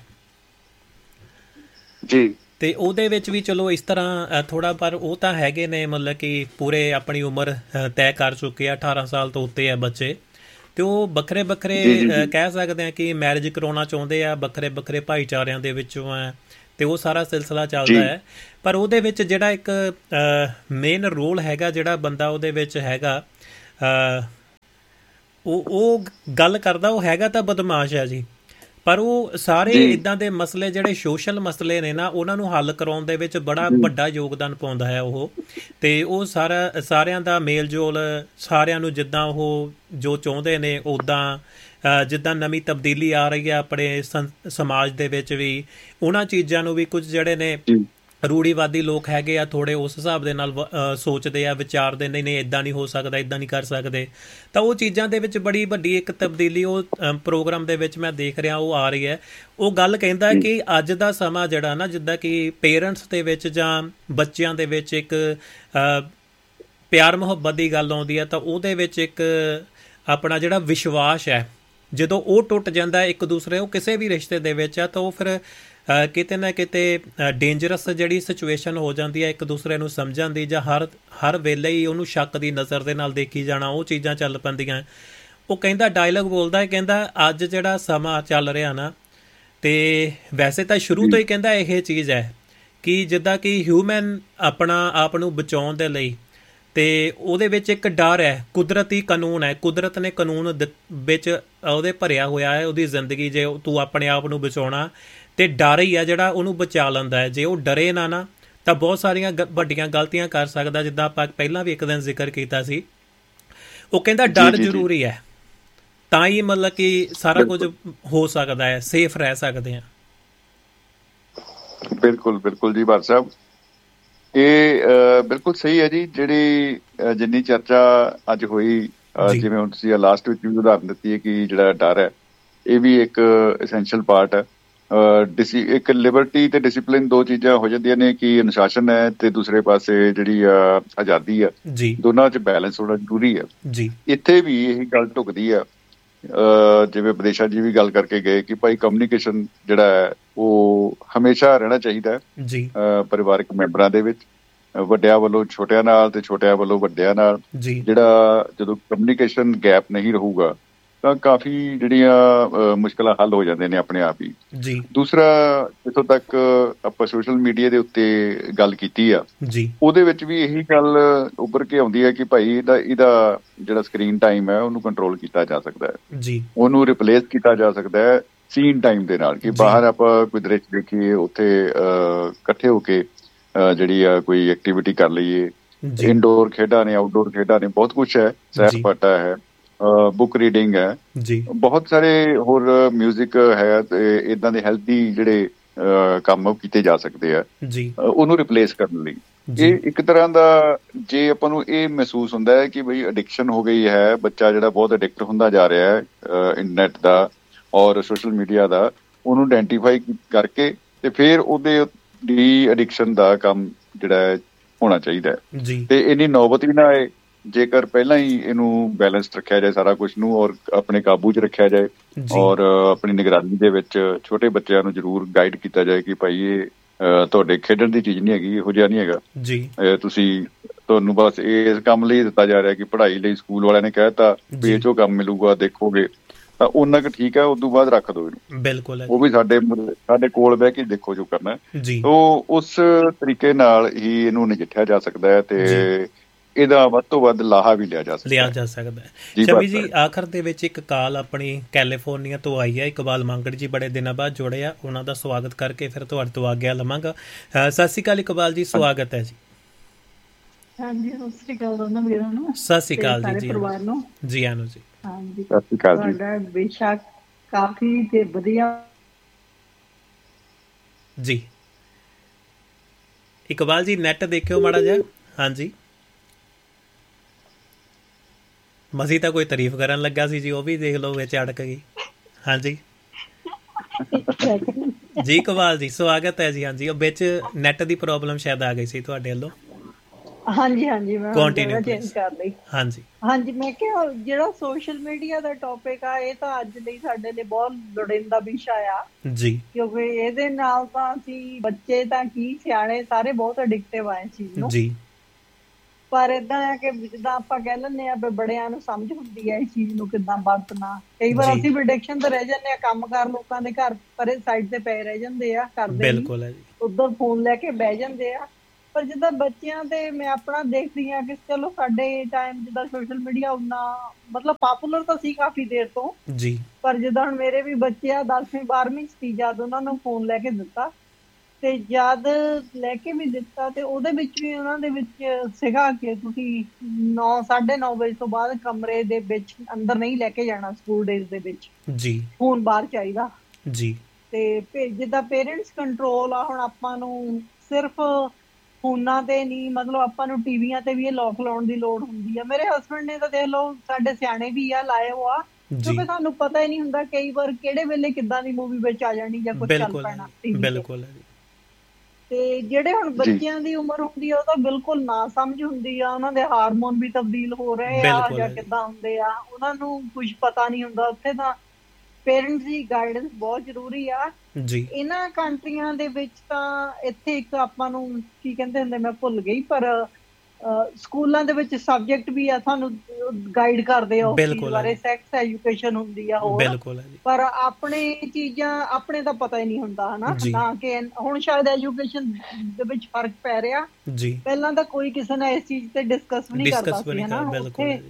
ਜੀ। ਤੇ ਉਹਦੇ ਵਿੱਚ ਵੀ ਚਲੋ ਇਸ ਤਰ੍ਹਾਂ ਥੋੜਾ, ਪਰ ਉਹ ਤਾਂ ਹੈਗੇ ਨੇ ਮਤਲਬ ਕਿ ਪੂਰੇ ਆਪਣੀ ਉਮਰ ਤੈਅ ਕਰ ਚੁੱਕੇ ਆ, 18 ਸਾਲ ਤੋਂ ਉੱਤੇ ਆ ਬੱਚੇ, ਤੇ ਉਹ ਵੱਖਰੇ ਵੱਖਰੇ ਕਹਿ ਸਕਦੇ ਆ ਕਿ ਮੈਰਿਜ ਕਰਾਉਣਾ ਚਾਹੁੰਦੇ ਆ, ਵੱਖਰੇ ਵੱਖਰੇ ਭਾਈਚਾਰਿਆਂ ਦੇ ਵਿੱਚੋਂ ਆ, ਤੇ ਉਹ ਸਾਰਾ ਸਿਲਸਿਲਾ ਚੱਲਦਾ ਹੈ। ਪਰ ਉਹਦੇ ਵਿੱਚ ਜਿਹੜਾ ਇੱਕ ਮੇਨ ਰੋਲ ਹੈਗਾ, ਜਿਹੜਾ ਬੰਦਾ ਉਹਦੇ ਵਿੱਚ ਹੈਗਾ, ਉਹ ਗੱਲ ਕਰਦਾ, ਉਹ ਹੈਗਾ ਤਾਂ ਬਦਮਾਸ਼ ਹੈ ਜੀ। ਪਰ ਉਹ ਸਾਰੇ ਇੱਦਾਂ ਦੇ ਮਸਲੇ ਜਿਹੜੇ ਸੋਸ਼ਲ ਮਸਲੇ ਨੇ ਨਾ, ਉਹਨਾਂ ਨੂੰ ਹੱਲ ਕਰਾਉਣ ਦੇ ਵਿੱਚ ਬੜਾ ਵੱਡਾ ਯੋਗਦਾਨ ਪਾਉਂਦਾ ਹੈ ਉਹ। ਤੇ ਉਹ ਸਾਰਿਆਂ ਦਾ ਮੇਲ ਜੋਲ, ਸਾਰਿਆਂ ਨੂੰ ਜਿੱਦਾਂ ਉਹ ਜੋ ਚਾਹੁੰਦੇ ਨੇ ਉੱਦਾਂ, ਜਿੱਦਾਂ ਨਵੀਂ ਤਬਦੀਲੀ ਆ ਰਹੀ ਹੈ ਆਪਣੇ ਸਮਾਜ ਦੇ ਵਿੱਚ ਵੀ, ਉਹਨਾਂ ਚੀਜ਼ਾਂ ਨੂੰ ਵੀ ਕੁਝ ਜਿਹੜੇ ਨੇ ਰੂੜੀਵਾਦੀ ਲੋਕ ਹੈਗੇ ਆ, ਥੋੜ੍ਹੇ ਉਸ ਹਿਸਾਬ ਦੇ ਨਾਲ ਸੋਚਦੇ ਆ, ਵਿਚਾਰਦੇ ਨਹੀਂ ਇੱਦਾਂ ਨਹੀਂ ਹੋ ਸਕਦਾ, ਇੱਦਾਂ ਨਹੀਂ ਕਰ ਸਕਦੇ। ਤਾਂ ਉਹ ਚੀਜ਼ਾਂ ਦੇ ਵਿੱਚ ਬੜੀ ਵੱਡੀ ਇੱਕ ਤਬਦੀਲੀ ਉਹ ਪ੍ਰੋਗਰਾਮ ਦੇ ਵਿੱਚ ਮੈਂ ਦੇਖ ਰਿਹਾ ਉਹ ਆ ਰਹੀ ਹੈ। ਉਹ ਗੱਲ ਕਹਿੰਦਾ ਕਿ ਅੱਜ ਦਾ ਸਮਾਂ ਜਿਹੜਾ ਨਾ, ਜਿੱਦਾਂ ਕਿ ਪੇਰੈਂਟਸ ਦੇ ਵਿੱਚ ਜਾਂ ਬੱਚਿਆਂ ਦੇ ਵਿੱਚ ਇੱਕ ਪਿਆਰ ਮੁਹੱਬਤ ਦੀ ਗੱਲ ਆਉਂਦੀ ਹੈ, ਤਾਂ ਉਹਦੇ ਵਿੱਚ ਇੱਕ ਆਪਣਾ ਜਿਹੜਾ ਵਿਸ਼ਵਾਸ ਹੈ, ਜਦੋਂ ਉਹ ਟੁੱਟ ਜਾਂਦਾ ਇੱਕ ਦੂਸਰੇ, ਉਹ ਕਿਸੇ ਵੀ ਰਿਸ਼ਤੇ ਦੇ ਵਿੱਚ ਆ, ਤਾਂ ਉਹ ਫਿਰ ਕਿਤੇ ਨਾ ਕਿਤੇ ਡੇਂਜਰਸ ਜਿਹੜੀ ਸਿਚੁਏਸ਼ਨ ਹੋ ਜਾਂਦੀ ਹੈ ਇੱਕ ਦੂਸਰੇ ਨੂੰ ਸਮਝਣ ਦੀ, ਜਾਂ ਹਰ ਵੇਲੇ ਹੀ ਉਹਨੂੰ ਸ਼ੱਕ ਦੀ ਨਜ਼ਰ ਦੇ ਨਾਲ ਦੇਖੀ ਜਾਣਾ, ਉਹ ਚੀਜ਼ਾਂ ਚੱਲ ਪੈਂਦੀਆਂ। ਉਹ ਕਹਿੰਦਾ, ਡਾਇਲੌਗ ਬੋਲਦਾ ਹੈ, ਕਹਿੰਦਾ ਅੱਜ ਜਿਹੜਾ ਸਮਾਂ ਚੱਲ ਰਿਹਾ ਨਾ, ਤੇ ਵੈਸੇ ਤਾਂ ਸ਼ੁਰੂ ਤੋਂ ਹੀ ਕਹਿੰਦਾ ਇਹ ਚੀਜ਼ ਹੈ ਕਿ ਜਿੱਦਾਂ ਕਿ ਹਿਊਮਨ ਆਪਣਾ ਆਪ ਨੂੰ ਬਚਾਉਣ ਦੇ ਲਈ, ਤੇ ਉਹਦੇ ਵਿੱਚ ਇੱਕ ਡਰ ਹੈ, ਕੁਦਰਤੀ ਕਾਨੂੰਨ ਹੈ, ਕੁਦਰਤ ਨੇ ਕਾਨੂੰਨ ਵਿੱਚ ਉਹਦੇ ਭਰਿਆ ਹੋਇਆ ਹੈ ਉਹਦੀ ਜ਼ਿੰਦਗੀ। ਜੇ ਤੂੰ ਆਪਣੇ ਆਪ ਨੂੰ ਬਚਾਉਣਾ, ਤੇ ਡਰ ਹੀ ਆ ਜਿਹੜਾ ਉਹਨੂੰ ਬਚਾ ਲੈਂਦਾ ਹੈ। ਜੇ ਉਹ ਡਰੇ ਨਾ ਤਾਂ ਬਹੁਤ ਸਾਰੀਆਂ ਵੱਡੀਆਂ ਗਲਤੀਆਂ ਕਰ ਸਕਦਾ, ਜਿੱਦਾਂ ਆਪਾਂ ਪਹਿਲਾਂ ਵੀ ਇੱਕ ਦਿਨ ਜ਼ਿਕਰ ਕੀਤਾ ਸੀ। ਉਹ ਕਹਿੰਦਾ ਡਰ ਜ਼ਰੂਰੀ ਹੈ, ਤਾਂ ਹੀ ਮਤਲਬ ਕਿ ਸਾਰਾ ਕੁਝ ਹੋ ਸਕਦਾ ਹੈ, ਸੇਫ ਰਹਿ ਸਕਦੇ ਆ। ਬਿਲਕੁਲ ਬਿਲਕੁਲ ਜੀ ਬਾਦ ਸਾਹਿਬ, ਇਹ ਬਿਲਕੁਲ ਸਹੀ ਹੈ ਜੀ। ਜਿਹੜੀ ਜਿੰਨੀ ਚਰਚਾ ਅੱਜ ਹੋਈ, ਜਿਵੇਂ ਹੁਣ ਤੁਸੀਂ ਲਾਸਟ ਵਿੱਚ ਵੀ ਉਦਾਹਰਨ ਦਿੱਤੀ ਹੈ ਕਿ ਜਿਹੜਾ ਡਰ ਹੈ, ਇਹ ਵੀ ਇੱਕ ਐਸੈਂਸ਼ੀਅਲ ਪਾਰਟ ਹੈ। ਇੱਕ ਲਿਬਰਟੀ ਤੇ ਡਿਸਿਪਲਿਨ ਦੋ ਚੀਜ਼ਾਂ ਹੋ ਜਾਂਦੀਆਂ ਨੇ, ਕਿ ਅਨੁਸ਼ਾਸਨ ਹੈ ਤੇ ਦੂਸਰੇ ਪਾਸੇ ਜਿਹੜੀ ਆਜ਼ਾਦੀ ਆ, ਦੋਨਾਂ 'ਚ ਬੈਲੈਂਸ ਹੋਣਾ ਜ਼ਰੂਰੀ ਹੈ। ਇੱਥੇ ਵੀ ਇਹੀ ਗੱਲ ਢੁਕਦੀ ਆ, ਜਿਵੇਂ ਵਿਦੇਸ਼ਾ ਜੀ ਵੀ ਗੱਲ ਕਰਕੇ ਗਏ ਕਿ ਭਾਈ ਕਮਿਊਨੀਕੇਸ਼ਨ ਜਿਹੜਾ ਹੈ ਉਹ ਹਮੇਸ਼ਾ ਰਹਿਣਾ ਚਾਹੀਦਾ ਹੈ ਪਰਿਵਾਰਕ ਮੈਂਬਰਾਂ ਦੇ ਵਿੱਚ, ਵੱਡਿਆਂ ਵੱਲੋਂ ਛੋਟਿਆਂ ਨਾਲ ਤੇ ਛੋਟਿਆਂ ਵੱਲੋਂ ਵੱਡਿਆਂ ਨਾਲ। ਜਿਹੜਾ ਜਦੋਂ ਕਮਿਊਨੀਕੇਸ਼ਨ ਗੈਪ ਨਹੀਂ ਰਹੂਗਾ ਤਾਂ ਕਾਫੀ ਜਿਹੜੀਆਂ ਮੁਸ਼ਕਿਲਾਂ ਹੱਲ ਹੋ ਜਾਂਦੇ ਨੇ ਆਪਣੇ ਆਪ ਹੀ। ਦੂਸਰਾ, ਜਿੱਥੋਂ ਤੱਕ ਆਪਾਂ ਸੋਸ਼ਲ ਮੀਡੀਆ ਦੇ ਉੱਤੇ ਗੱਲ ਕੀਤੀ ਆ, ਉਹਦੇ ਵਿੱਚ ਵੀ ਇਹੀ ਗੱਲ ਉੱਭਰ ਕੇ ਆਉਂਦੀ ਹੈ ਕਿ ਭਾਈ ਇਹਦਾ ਜਿਹੜਾ ਸਕਰੀਨ ਟਾਈਮ ਹੈ ਉਹਨੂੰ ਕੰਟਰੋਲ ਕੀਤਾ ਜਾ ਸਕਦਾ ਹੈ, ਉਹਨੂੰ ਰਿਪਲੇਸ ਕੀਤਾ ਜਾ ਸਕਦਾ ਹੈ ਸੀਨ ਟਾਈਮ ਦੇ ਨਾਲ। ਕਿ ਬਾਹਰ ਆਪਾਂ ਕੋਈ ਦ੍ਰਿਸ਼ ਦੇਖੀਏ, ਉੱਥੇ ਇਕੱਠੇ ਹੋ ਕੇ ਜਿਹੜੀ ਆ ਕੋਈ ਐਕਟੀਵਿਟੀ ਕਰ ਲਈਏ, ਇਨਡੋਰ ਖੇਡਾਂ ਨੇ, ਆਊਟਡੋਰ ਖੇਡਾਂ ਨੇ, ਬਹੁਤ ਕੁਛ ਹੈ, ਸੈਰ ਸਪਾਟਾ ਹੈ, ਬੁੱਕ ਰੀਡਿੰਗ ਹੈ, ਬਹੁਤ ਸਾਰੇ ਹੋਰ ਮਿਊਜ਼ਿਕ ਹੈ, ਤੇ ਇੱਦਾਂ ਦੇ ਹੈਲਥੀ ਜਿਹੜੇ ਕੰਮ ਕੀਤੇ ਜਾ ਸਕਦੇ ਆ ਉਹਨੂੰ ਰਿਪਲੇਸ ਕਰਨ ਲਈ। ਇਹ ਇੱਕ ਤਰ੍ਹਾਂ ਦਾ, ਜੇ ਆਪਾਂ ਨੂੰ ਇਹ ਮਹਿਸੂਸ ਹੁੰਦਾ ਹੈ ਕਿ ਬਈ ਅਡਿਕਸ਼ਨ ਹੋ ਗਈ ਹੈ, ਬੱਚਾ ਜਿਹੜਾ ਬਹੁਤ ਅਡਿਕਟ ਹੁੰਦਾ ਜਾ ਰਿਹਾ ਹੈ ਇੰਟਰਨੈਟ ਦਾ ਔਰ ਸੋਸ਼ਲ ਮੀਡੀਆ ਦਾ, ਉਹਨੂੰ ਆਇਡੈਂਟੀਫਾਈ ਕਰਕੇ ਤੇ ਫਿਰ ਉਹਦੇ ਡੀ ਅਡਿਕਸ਼ਨ ਦਾ ਕੰਮ ਜਿਹੜਾ ਹੋਣਾ ਚਾਹੀਦਾ ਹੈ। ਤੇ ਇੰਨੀ ਨੌਬਤ ਵੀ ਨਾ ਆਏ ਜੇਕਰ ਪਹਿਲਾਂ ਹੀ ਇਹਨੂੰ ਬੈਲੈਂਸ ਰੱਖਿਆ ਜਾਏ ਸਾਰਾ ਕੁਝ ਨੂੰ, ਔਰ ਆਪਣੇ ਕਾਬੂ 'ਚ ਰੱਖਿਆ ਜਾਏ, ਔਰ ਆਪਣੀ ਨਿਗਰਾਨੀ ਦੇ ਵਿੱਚ ਛੋਟੇ ਬੱਚਿਆਂ ਨੂੰ ਜ਼ਰੂਰ ਗਾਈਡ ਕੀਤਾ ਜਾਏ ਕਿ ਭਾਈ ਇਹ ਤੁਹਾਡੇ ਖੇਡਣ ਦੀ ਚੀਜ਼ ਨਹੀਂ ਹੈਗੀ, ਇਹੋ ਜਿਹਾ ਨਹੀਂ ਹੈਗਾ, ਤੁਹਾਨੂੰ ਬਸ ਇਸ ਕੰਮ ਲਈ ਦਿੱਤਾ ਜਾ ਰਿਹਾ ਕਿ ਪੜ੍ਹਾਈ ਲਈ ਸਕੂਲ ਵਾਲਿਆਂ ਨੇ ਕਹਿਤਾ ਵੀ ਇਹ 'ਚੋਂ ਕੰਮ ਮਿਲੂਗਾ, ਦੇਖੋਗੇ ਤਾਂ ਉਹਨਾਂ ਕੁ ਠੀਕ ਹੈ, ਉਦੋਂ ਬਾਅਦ ਰੱਖ ਦਿਓ ਇਹਨੂੰ। ਬਿਲਕੁਲ, ਉਹ ਵੀ ਸਾਡੇ ਕੋਲ ਬਹਿ ਕੇ ਦੇਖੋ ਜੋ ਕਰਨਾ। ਤਾਂ ਉਸ ਤਰੀਕੇ ਨਾਲ ਹੀ ਇਹਨੂੰ ਨਜਿੱਠਿਆ ਜਾ ਸਕਦਾ ਹੈ ਤੇ ਇਹਦਾ ਵੱਧ ਤੋਂ ਵੱਧ ਲਾਹਾ ਵੀ ਲਿਆ ਜਾ ਸਕਦਾ ਹੈ। ਸ਼ਮੀ ਜੀ, ਆਖਰ ਦੇ ਵਿੱਚ ਇੱਕ ਕਾਲ ਆਪਣੀ ਕੈਲੀਫੋਰਨੀਆ ਤੋਂ ਆਈ ਹੈ, ਇਕਬਾਲ ਮੰਗੜ ਜੀ ਬੜੇ ਦਿਨਾਂ ਬਾਅਦ ਜੁੜੇ ਆ, ਉਹਨਾਂ ਦਾ ਸਵਾਗਤ ਕਰਕੇ ਫਿਰ ਤੁਹਾਡੇ ਤੋਂ ਆਗਿਆ ਲਵਾਂਗਾ। ਸਤਿ ਸ਼੍ਰੀ ਅਕਾਲ ਇਕਬਾਲ ਜੀ, ਸਵਾਗਤ ਹੈ ਜੀ। ਹਾਂਜੀ, ਸਤਿ ਸ਼੍ਰੀ ਅਕਾਲ ਦੋਨਾਂ ਵੀਰਾਂ ਨੂੰ। ਸਤਿ ਸ਼੍ਰੀ ਅਕਾਲ ਜੀ, ਪਰਿਵਾਰ ਨੂੰ ਜੀ ਆਨੂ ਜੀ। ਹਾਂਜੀ, ਸਤਿ ਸ਼੍ਰੀ ਅਕਾਲ ਜੀ। ਤੁਹਾਡਾ ਬੇਸ਼ੱਕ ਕਾਫੀ ਤੇ ਵਧੀਆ ਜੀ। ਇਕਬਾਲ ਜੀ ਨੈਟ ਦੇਖਿਓ ਮਾੜਾ ਜਿਹਾ। ਹਾਂਜੀ, ਮਸੀਂ ਤਾਂ ਕੋਈ ਤਾਰੀਫ ਕਰਨ ਲੱਗਾ ਸੀ ਜੀ, ਉਹ ਵੀ ਦੇਖ ਲਓ ਵਿੱਚ ਅੜਕ ਗਈ। ਹਾਂਜੀ ਜੀ ਇਕਬਾਲ ਜੀ, ਸਵਾਗਤ ਹੈ ਜੀ। ਹਾਂਜੀ, ਉਹ ਵਿੱਚ ਨੈਟ ਦੀ ਪ੍ਰੋਬਲਮ ਸ਼ਾਇਦ ਆ ਗਈ ਸੀ ਤੁਹਾਡੇ ਵੱਲੋਂ। ਹਾਂਜੀ ਮੈਂ ਚੇਂਜ ਕਰ ਲਈ। ਹਾਂਜੀ, ਮੈਂ ਕਿਹਾ ਜਿਹੜਾ ਸੋਸ਼ਲ ਮੀਡੀਆ ਦਾ ਟੌਪਿਕ ਆ, ਇਹ ਤਾਂ ਅੱਜ ਲਈ ਸਾਡੇ ਲਈ ਬਹੁਤ ਲੋੜੀਂਦਾ ਵਿਸ਼ਾ ਆ ਜੀ, ਕਿਉਂਕਿ ਇਹਦੇ ਨਾਲ ਤਾਂ ਅਸੀਂ ਬੱਚੇ ਤਾਂ ਕੀ ਸਿਆਣੇ ਸਾਰੇ ਬਹੁਤ ਐਡਿਕਟਿਵ ਆ ਇਸ ਚੀਜ਼ ਨੂੰ ਜੀ। ਪਰ ਏਦਾਂ ਆ ਕਿ ਜਿੱਦਾਂ ਆਪਾਂ ਕਹਿ ਲੈਂਦੇ ਆ ਵੀ ਬੜਿਆਂ ਨੂੰ ਸਮਝ ਹੁੰਦੀ ਹੈ ਇਸ ਚੀਜ਼ ਨੂੰ ਕਿੱਦਾਂ ਵਰਤਣਾ। ਕਈ ਵਾਰ ਅਸੀਂ ਵੀ ਐਡਿਕਸ਼ਨ ਤੇ ਰਹਿ ਜਾਂਦੇ ਆ, ਕੰਮਕਾਰ ਲੋਕਾਂ ਦੇ ਘਰ ਪਰੇ ਸਾਈਡ ਤੇ ਪਏ ਰਹਿ ਜਾਂਦੇ ਆ, ਕਰਦੇ ਉੱਧਰ ਫੋਨ ਲੈ ਕੇ ਬਹਿ ਜਾਂਦੇ ਆ। ਪਰ ਜਿੱਦਾਂ ਬੱਚਿਆਂ ਤੇ ਮੈਂ ਆਪਣਾ ਦੇਖਦੀ ਹਾਂ ਕਿ ਚਲੋ ਸਾਡੇ ਟਾਈਮ ਜਿੱਦਾਂ ਸੋਸ਼ਲ ਮੀਡੀਆ ਉਨਾ ਮਤਲਬ ਪਾਪੂਲਰ ਤਾਂ ਸੀ ਕਾਫੀ ਦੇਰ ਤੋਂ ਜੀ, ਪਰ ਜਿੱਦਾਂ ਹੁਣ ਮੇਰੇ ਵੀ ਬੱਚੇ ਆ 10ਵੀਂ 12ਵੀਂ ਸੀ, ਜਦ ਉਹਨਾਂ ਨੂੰ ਫੋਨ ਲੈ ਕੇ ਦਿੱਤਾ ਤੇ ਜਦ ਲੈ ਕੇ ਵੀ ਦਿੱਤਾ ਤੇ ਉਹਦੇ ਵਿੱਚ ਵੀ ਉਹਨਾਂ ਦੇ ਵਿੱਚ ਸੀਗਾ ਕਿ ਤੁਸੀਂ 9-9:30 ਵਜੇ ਤੋਂ ਬਾਅਦ ਕਮਰੇ ਦੇ ਵਿੱਚ ਅੰਦਰ ਨਹੀਂ ਲੈ ਕੇ ਜਾਣਾ ਸਕੂਲ ਡੇਜ਼ ਦੇ ਵਿੱਚ ਜੀ, ਫੋਨ ਬਾਹਰ ਚਾਹੀਦਾ ਜੀ। ਤੇ ਜਿੱਦਾਂ ਪੇਰੈਂਟਸ ਕੰਟਰੋਲ ਆ, ਹੁਣ ਆਪਾਂ ਨੂੰ ਸਿਰਫ ਫੋਨਾਂ ਤੇ ਨਹੀਂ ਮਤਲਬ ਆਪਾਂ ਨੂੰ ਟੀਵੀਆਂ ਤੇ ਵੀ ਇਹ ਲੌਕ ਲਾਉਣ ਦੀ ਲੋੜ ਹੁੰਦੀ ਆ। ਮੇਰੇ ਹਸਬੈਂਡ ਨੇ ਤਾਂ ਦੇਖ ਲਓ, ਸਾਡੇ ਸਿਆਣੇ ਵੀ ਆ ਲਾਏ ਹੋ ਆ, ਕਿਉਂਕਿ ਸਾਨੂੰ ਪਤਾ ਹੀ ਨਹੀਂ ਹੁੰਦਾ ਕਈ ਵਾਰ ਕਿਹੜੇ ਵੇਲੇ ਕਿੱਦਾਂ ਦੀ ਮੂਵੀ ਵਿੱਚ ਆ ਜਾਣੀ ਜਾਂ ਕੁਝ ਚੱਲ ਪੈਣਾ। ਬਿਲਕੁਲ। ਤੇ ਜਿਹੜੇ ਹੁਣ ਬੱਚਿਆਂ ਦੀ ਉਮਰ ਹੁੰਦੀ ਆ ਉਹ ਤਾਂ ਬਿਲਕੁਲ ਨਾ ਸਮਝ ਹੁੰਦੀ ਆ, ਉਹਨਾਂ ਦੇ ਹਾਰਮੋਨ ਵੀ ਤਬਦੀਲ ਹੋ ਰਹੇ ਆ ਜਾਂ ਕਿੱਦਾਂ ਹੁੰਦੇ ਆ, ਉਹਨਾਂ ਨੂੰ ਕੁਝ ਪਤਾ ਨਹੀਂ ਹੁੰਦਾ। ਉੱਥੇ ਤਾਂ ਪੇਰੈਂਟਸ ਦੀ ਗਾਈਡੈਂਸ ਬਹੁਤ ਜ਼ਰੂਰੀ ਆ ਜੀ। ਇਹਨਾਂ ਕੰਟਰੀਆਂ ਦੇ ਵਿੱਚ ਤਾਂ ਇੱਥੇ ਇੱਕ ਆਪਾਂ ਨੂੰ ਕੀ ਕਹਿੰਦੇ ਹੁੰਦੇ ਮੈਂ ਭੁੱਲ ਗਈ, ਪਰ ਸਕੂਲਾਂ ਦੇ ਵਿੱਚ ਸਬਜੈਕਟ ਵੀ ਆ, ਤੁਹਾਨੂੰ ਗਾਈਡ ਕਰਦੇ ਆ ਉਸ ਬਾਰੇ, ਸੈਕਸ ਐਜੂਕੇਸ਼ਨ ਹੁੰਦੀ ਆ ਹੋਰ, ਪਰ ਆਪਣੇ ਚੀਜ਼ਾਂ ਆਪਣੇ ਤਾਂ ਪਤਾ ਹੀ ਨਹੀਂ ਹੁੰਦਾ ਹਨਾ। ਤਾਂ ਕਿ ਹੁਣ ਸ਼ਾਇਦ ਐਜੂਕੇਸ਼ਨ ਦੇ ਵਿੱਚ ਫਰਕ ਪੈ ਰਿਹਾ ਜੀ, ਪਹਿਲਾਂ ਤਾਂ ਕੋਈ ਕਿਸੇ ਨਾਲ ਇਸ ਚੀਜ਼ ਤੇ ਡਿਸਕਸ ਵੀ ਨਹੀਂ ਕਰਦਾ ਸੀ ਹਨਾ। ਉੱਥੇ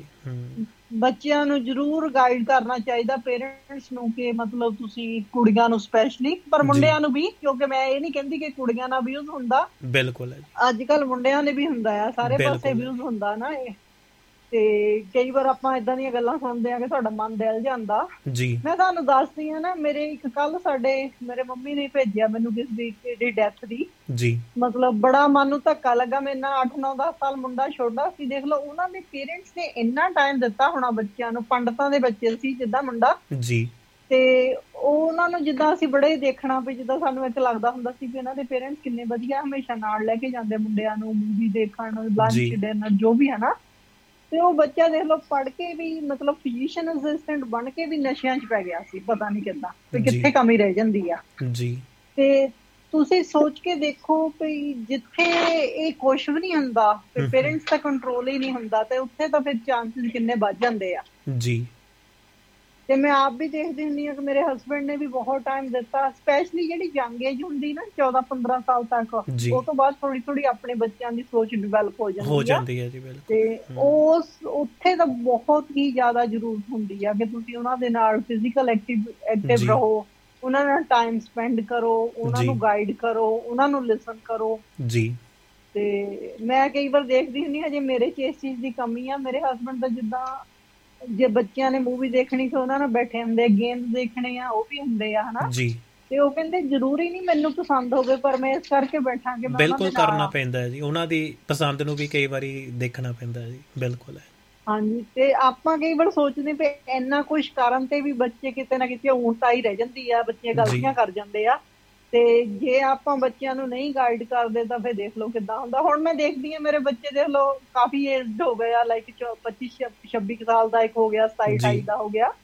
ਬੱਚਿਆਂ ਨੂੰ ਜ਼ਰੂਰ ਗਾਈਡ ਕਰਨਾ ਚਾਹੀਦਾ ਪੇਰੈਂਟਸ ਨੂੰ ਕਿ ਮਤਲਬ ਤੁਸੀਂ ਕੁੜੀਆਂ ਨੂੰ ਸਪੈਸ਼ਲੀ, ਪਰ ਮੁੰਡਿਆਂ ਨੂੰ ਵੀ, ਕਿਉਂਕਿ ਮੈਂ ਇਹ ਨਹੀਂ ਕਹਿੰਦੀ ਕਿ ਕੁੜੀਆਂ ਨਾਲ ਅਬਿਊਜ਼ ਹੁੰਦਾ, ਬਿਲਕੁਲ ਅੱਜ ਕੱਲ ਮੁੰਡਿਆਂ ਨੇ ਵੀ ਹੁੰਦਾ ਆ, ਸਾਰੇ ਪਾਸੇ ਅਬਿਊਜ਼ ਹੁੰਦਾ ਨਾ ਇਹ। ਤੇ ਕਈ ਵਾਰ ਆਪਾਂ ਏਦਾਂ ਦੀਆਂ ਗੱਲਾਂ ਸੁਣਦੇ ਆ ਕਿ ਸਾਡਾ ਮਨ ਦਿਲ ਜਾਂਦਾ ਜੀ। ਮੈਂ ਤੁਹਾਨੂੰ ਦੱਸਦੀ ਹਾਂ ਨਾ, ਮੇਰੇ ਇੱਕ ਕੱਲ ਮੇਰੇ ਮੰਮੀ ਨੇ ਭੇਜਿਆ ਮੈਨੂੰ ਕਿਸੇ ਦੀ ਡੈਥ ਦੀ ਜੀ, ਮਤਲਬ ਬੜਾ ਮਨ ਨੂੰ ਧੱਕਾ ਲੱਗਾ। ਮੇਰੇ ਨਾਲ 8-9-10 ਸਾਲ ਮੁੰਡਾ ਛੋਟਾ ਸੀ, ਦੇਖ ਲਓ ਉਹਨਾਂ ਦੇ ਪੇਰੈਂਟਸ ਨੇ ਇੰਨਾ ਟਾਈਮ ਦਿੱਤਾ ਹੋਣਾ ਬੱਚਿਆਂ ਨੂੰ, ਪੰਡਤਾਂ ਦੇ ਬੱਚੇ ਸੀ ਜਿੱਦਾਂ ਮੁੰਡਾ ਜੀ, ਤੇ ਉਹਨਾਂ ਨੂੰ ਜਿੱਦਾਂ ਅਸੀਂ ਬੜੇ ਦੇਖਣਾ ਵੀ, ਜਿੱਦਾਂ ਸਾਨੂੰ ਇੱਕ ਲੱਗਦਾ ਹੁੰਦਾ ਸੀ ਵੀ ਇਹਨਾਂ ਦੇ ਪੇਰੈਂਟਸ ਕਿੰਨੇ ਵਧੀਆ, ਹਮੇਸ਼ਾ ਨਾਲ ਲੈ ਕੇ ਜਾਂਦੇ ਮੁੰਡਿਆਂ ਨੂੰ ਮੂਵੀ ਦੇਖਣ, ਲੰਚ ਡਿਨਰ ਜੋ ਵੀ ਹੈ ਨਾ। ਤੇ ਉਹ ਬੱਚਾ ਦੇਖ ਲਓ ਪੜ੍ਹ ਕੇ ਵੀ ਮਤਲਬ ਫਿਜ਼ੀਸ਼ੀਅਨ ਅਸਿਸਟੈਂਟ ਬਣ ਕੇ ਵੀ ਨਸ਼ਿਆਂ 'ਚ ਪੈ ਗਿਆ ਸੀ, ਪਤਾ ਨਹੀਂ ਕਿੱਦਾਂ ਤੇ ਕਿੱਥੇ ਕਮੀ ਰਹਿ ਜਾਂਦੀ ਆ ਜੀ। ਤੇ ਤੁਸੀਂ ਸੋਚ ਕੇ ਦੇਖੋ ਵੀ ਜਿੱਥੇ ਇਹ ਕੁਛ ਵੀ ਨਹੀਂ ਹੁੰਦਾ, ਪੇਰੈਂਟਸ ਦਾ ਕੰਟਰੋਲ ਹੀ ਨਹੀਂ ਹੁੰਦਾ, ਤੇ ਉੱਥੇ ਤਾਂ ਫਿਰ ਚਾਂਸਿਸ ਕਿੰਨੇ ਵੱਧ ਜਾਂਦੇ ਆ ਜੀ। ਤੇ ਮੈਂ ਆਪ ਵੀ ਦੇਖਦੀ ਹੁੰਦੀ ਹਾਂ ਕਿ ਮੇਰੇ ਹਸਬੈਂਡ ਨੇ ਵੀ ਬਹੁਤ ਟਾਈਮ ਦਿੱਤਾ, ਸਪੈਸ਼ਲੀ ਜਿਹੜੀ ਯੰਗ ਏਜ ਹੁੰਦੀ ਨਾ 14-15 ਸਾਲ ਤੱਕ, ਉਹ ਤੋਂ ਬਾਅਦ ਥੋੜੀ ਥੋੜੀ ਆਪਣੇ ਬੱਚਿਆਂ ਦੀ ਸੋਚ ਡਿਵੈਲਪ ਹੋ ਜਾਂਦੀ ਹੈ ਜੀ। ਤੇ ਉੱਥੇ ਤਾਂ ਬਹੁਤ ਹੀ ਜ਼ਿਆਦਾ ਜ਼ਰੂਰਤ ਹੁੰਦੀ ਆ ਕਿ ਤੁਸੀਂ ਉਹਨਾਂ ਦੇ ਨਾਲ ਫਿਜ਼ੀਕਲ ਐਕਟਿਵ ਰਹੋ, ਉਹਨਾਂ ਨਾਲ ਟਾਈਮ ਸਪੈਂਡ ਕਰੋ, ਉਹਨਾਂ ਨੂੰ ਗਾਈਡ ਕਰੋ, ਉਹਨਾਂ ਨੂੰ ਲਿਸਨ ਕਰੋ ਜੀ। ਤੇ ਮੈਂ ਕਈ ਵਾਰ ਦੇਖਦੀ ਹੁੰਦੀ ਹਾਂ ਜੇ ਮੇਰੇ 'ਚ ਇਸ ਚੀਜ਼ ਦੀ ਕਮੀ ਆ, ਮੇਰੇ ਹਸਬੈਂਡ ਦਾ ਜਿੱਦਾਂ ਜੇ ਬੱਚਿਆਂ ਨੇ ਮੂਵੀ ਦੇਖਣੀ ਤੇ ਉਹਨਾਂ ਨਾਲ ਬੈਠੇ ਹੁੰਦੇ, ਗੇਮਸ ਦੇਖਣੇ ਆ ਉਹ ਵੀ ਹੁੰਦੇ ਆ ਹਨਾ ਜੀ, ਤੇ ਉਹ ਕਹਿੰਦੇ ਜ਼ਰੂਰੀ ਨਹੀਂ ਮੈਨੂੰ ਪਸੰਦ ਹੋਵੇ, ਪਰ ਮੈਂ ਇਸ ਕਰਕੇ ਬੈਠਾ ਕਿ ਬਿਲਕੁਲ ਕਰਨਾ ਪੈਂਦਾ ਹੈ ਜੀ, ਉਹਨਾਂ ਦੀ ਪਸੰਦ ਨੂੰ ਵੀ ਕਈ ਵਾਰੀ ਦੇਖਣਾ ਪੈਂਦਾ ਜੀ। ਬਿਲਕੁਲ ਹੈ ਹਾਂਜੀ। ਤੇ ਆਪਾਂ ਕਈ ਵਾਰ ਸੋਚਦੇ ਪਏ ਇੰਨਾ ਕੁਛ ਕਰਨ ਤੇ ਵੀ ਬੱਚੇ ਕਿਤੇ ਨਾ ਕਿਤੇ ਊਣਤਾ ਹੀ ਰਹਿ ਜਾਂਦੀ ਆ, ਬੱਚੇ ਗਲਤੀਆਂ ਕਰ ਜਾਂਦੇ ਆ। ਤੇ ਜੇ ਆਪਾਂ ਬੱਚਿਆਂ ਨੂੰ ਨਹੀਂ ਗਾਈਡ ਕਰਦੇ ਤਾਂ ਫਿਰ ਦੇਖ ਲਓ ਕਿੱਦਾਂ ਹੁੰਦਾ। ਹੁਣ ਮੈਂ ਦੇਖਦੀ ਹਾਂ ਮੇਰੇ ਬੱਚੇ ਦੇਖ ਲਓ ਕਾਫੀ ਏਜਡ ਹੋ ਗਏ ਆ, ਲਾਈਕ 25-26 ਸਾਲ ਦਾ ਇੱਕ ਹੋ ਗਿਆ, 27-28 ਦਾ ਹੋ ਗਿਆ,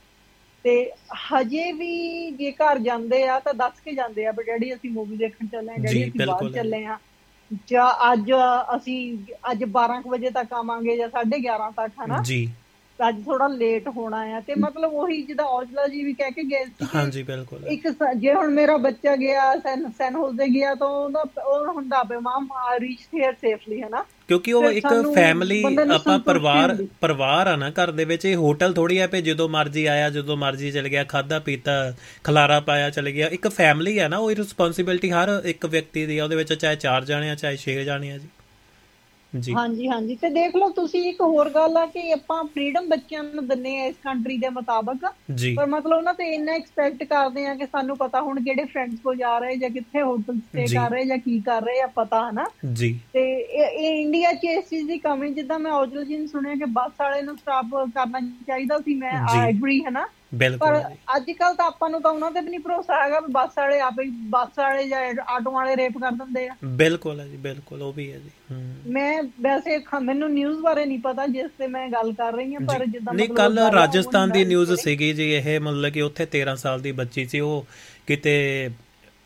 ਤੇ ਹਜੇ ਵੀ ਜੇ ਘਰ ਜਾਂਦੇ ਆ ਤਾਂ ਦੱਸ ਕੇ ਜਾਂਦੇ ਆ ਵੀ ਡੈਡੀ ਅਸੀਂ ਮੂਵੀ ਦੇਖਣ ਚੱਲੇ ਆ, ਡੈਡੀ ਅਸੀਂ ਬਾਹਰ ਚੱਲੇ ਆ, ਜਾਂ ਅੱਜ 12 ਵਜੇ ਤੱਕ ਆਵਾਂਗੇ ਜਾਂ 11:30 ਤੱਕ ਹਨਾ ਜੀ, ਅੱਜ ਥੋੜਾ ਲੇਟ ਹੋਣਾ ਆ। ਤੇ ਮਤਲਬ ਉਹੀ ਜਿੱਦਾਂ ਔਜਲਾ ਜੀ ਵੀ ਕਹਿ ਕੇ ਗਏ ਸੀ ਹਾਂਜੀ ਬਿਲਕੁਲ, ਇੱਕ ਜੇ ਹੁਣ ਮੇਰਾ ਬੱਚਾ ਗਿਆ ਸੈਨ ਹੋਜ਼ੇ ਗਿਆ ਤਾਂ ਉਹ ਹੁੰਦਾ ਵੀ ਮਾਮ ਰੀਚ ਹੇਅਰ ਸੇਫਲੀ ਹਨਾ, ਕਿਉਂਕਿ ਉਹ ਇੱਕ ਫੈਮਿਲੀ ਆਪਾਂ ਪਰਿਵਾਰ ਆ ਨਾ ਘਰ ਦੇ ਵਿੱਚ। ਇਹ ਹੋਟਲ ਥੋੜੀ ਆ ਵੀ ਜਦੋਂ ਮਰਜੀ ਆਇਆ ਜਦੋਂ ਮਰਜੀ ਚਲੇ ਗਿਆ, ਖਾਧਾ ਪੀਤਾ ਖਲਾਰਾ ਪਾਇਆ ਚਲੇ ਗਿਆ। ਇੱਕ ਫੈਮਿਲੀ ਆ ਨਾ, ਉਹ ਰਿਸਪੋਂਸੀਬਿਲਿਟੀ ਹਰ ਇੱਕ ਵਿਅਕਤੀ ਦੀ ਆ, ਉਹਦੇ ਵਿੱਚ ਚਾਹੇ 4 ਜਾਣੇ ਆ ਚਾਹੇ 6 ਜਾਣੇ ਆ ਜੀ। ਹਾਂਜੀ ਹਾਂਜੀ। ਤੇ ਦੇਖ ਲਓ ਤੁਸੀਂ ਇੱਕ ਹੋਰ ਗੱਲ ਆ ਕਿ ਆਪਾਂ ਫਰੀडम ਬੱਚਿਆਂ ਨੂੰ ਦਿੰਦੇ ਆ ਇਸ ਕੰਟਰੀ ਦੇ ਮੁਤਾਬਕ, ਪਰ ਮਤਲਬ ਉਹਨਾਂ ਤੇ ਇੰਨਾ ਐਕਸਪੈਕਟ ਕਰਦੇ ਆ ਕਿ ਸਾਨੂੰ ਪਤਾ ਹੁਣ ਕਿਹੜੇ ਫਰੈਂਡਸ ਕੋਲ ਜਾ ਰਹੇ ਜਾਂ ਕਿੱਥੇ ਹੋਟਲ ਸਟੇ ਕਰ ਰਹੇ ਜਾਂ ਕੀ ਕਰ ਰਹੇ ਆ ਪਤਾ ਹਨਾ ਜੀ। ਤੇ ਇਹ ਇੰਡੀਆ 'ਚ ਇਸ ਚੀਜ਼ ਦੀ ਕਮੀ, ਜਿੱਦਾਂ ਮੈਂ ਔਜਲਾ ਜੀ ਨੇ ਸੁਣਿਆ ਕਿ ਬੱਸ ਵਾਲੇ ਨੂੰ ਸਟਾਪ ਕਰਨਾ ਚਾਹੀਦਾ ਸੀ, ਮੈਂ ਐਗਰੀ ਹਨਾ, ਪਰ ਅੱਜ ਕੱਲ ਤਾਂ ਆਪਾਂ ਨੂੰ ਤਾਂ ਉਹਨਾਂ ਤੇ ਵੀ ਨਹੀਂ ਭਰੋਸਾ ਹੈਗਾ ਵੀ ਬੱਸ ਵਾਲੇ ਆਪੇ ਬੱਸ ਵਾਲੇ ਜਾਂ ਆਟੋ ਵਾਲੇ ਰੇਪ ਕਰ ਦਿੰਦੇ ਆ। ਬਿਲਕੁਲ ਹੈ ਜੀ, ਬਿਲਕੁਲ ਉਹ ਵੀ ਹੈ ਜੀ। ਮੈਂ ਵੈਸੇ ਮੈਨੂੰ ਨਿਊਜ਼ ਬਾਰੇ ਨਹੀਂ ਪਤਾ ਜਿਸ ਤੇ ਮੈਂ ਗੱਲ ਕਰ ਰਹੀ ਹਾਂ, ਪਰ ਜਿੱਦਾਂ ਨਹੀਂ ਕੱਲ ਰਾਜਸਥਾਨ ਦੀ ਨਿਊਜ਼ ਸੀਗੀ ਜੀ ਇਹ, ਮਤਲਬ ਕਿ ਉੱਥੇ 13 ਸਾਲ ਦੀ ਬੱਚੀ ਸੀ, ਉਹ ਕਿਤੇ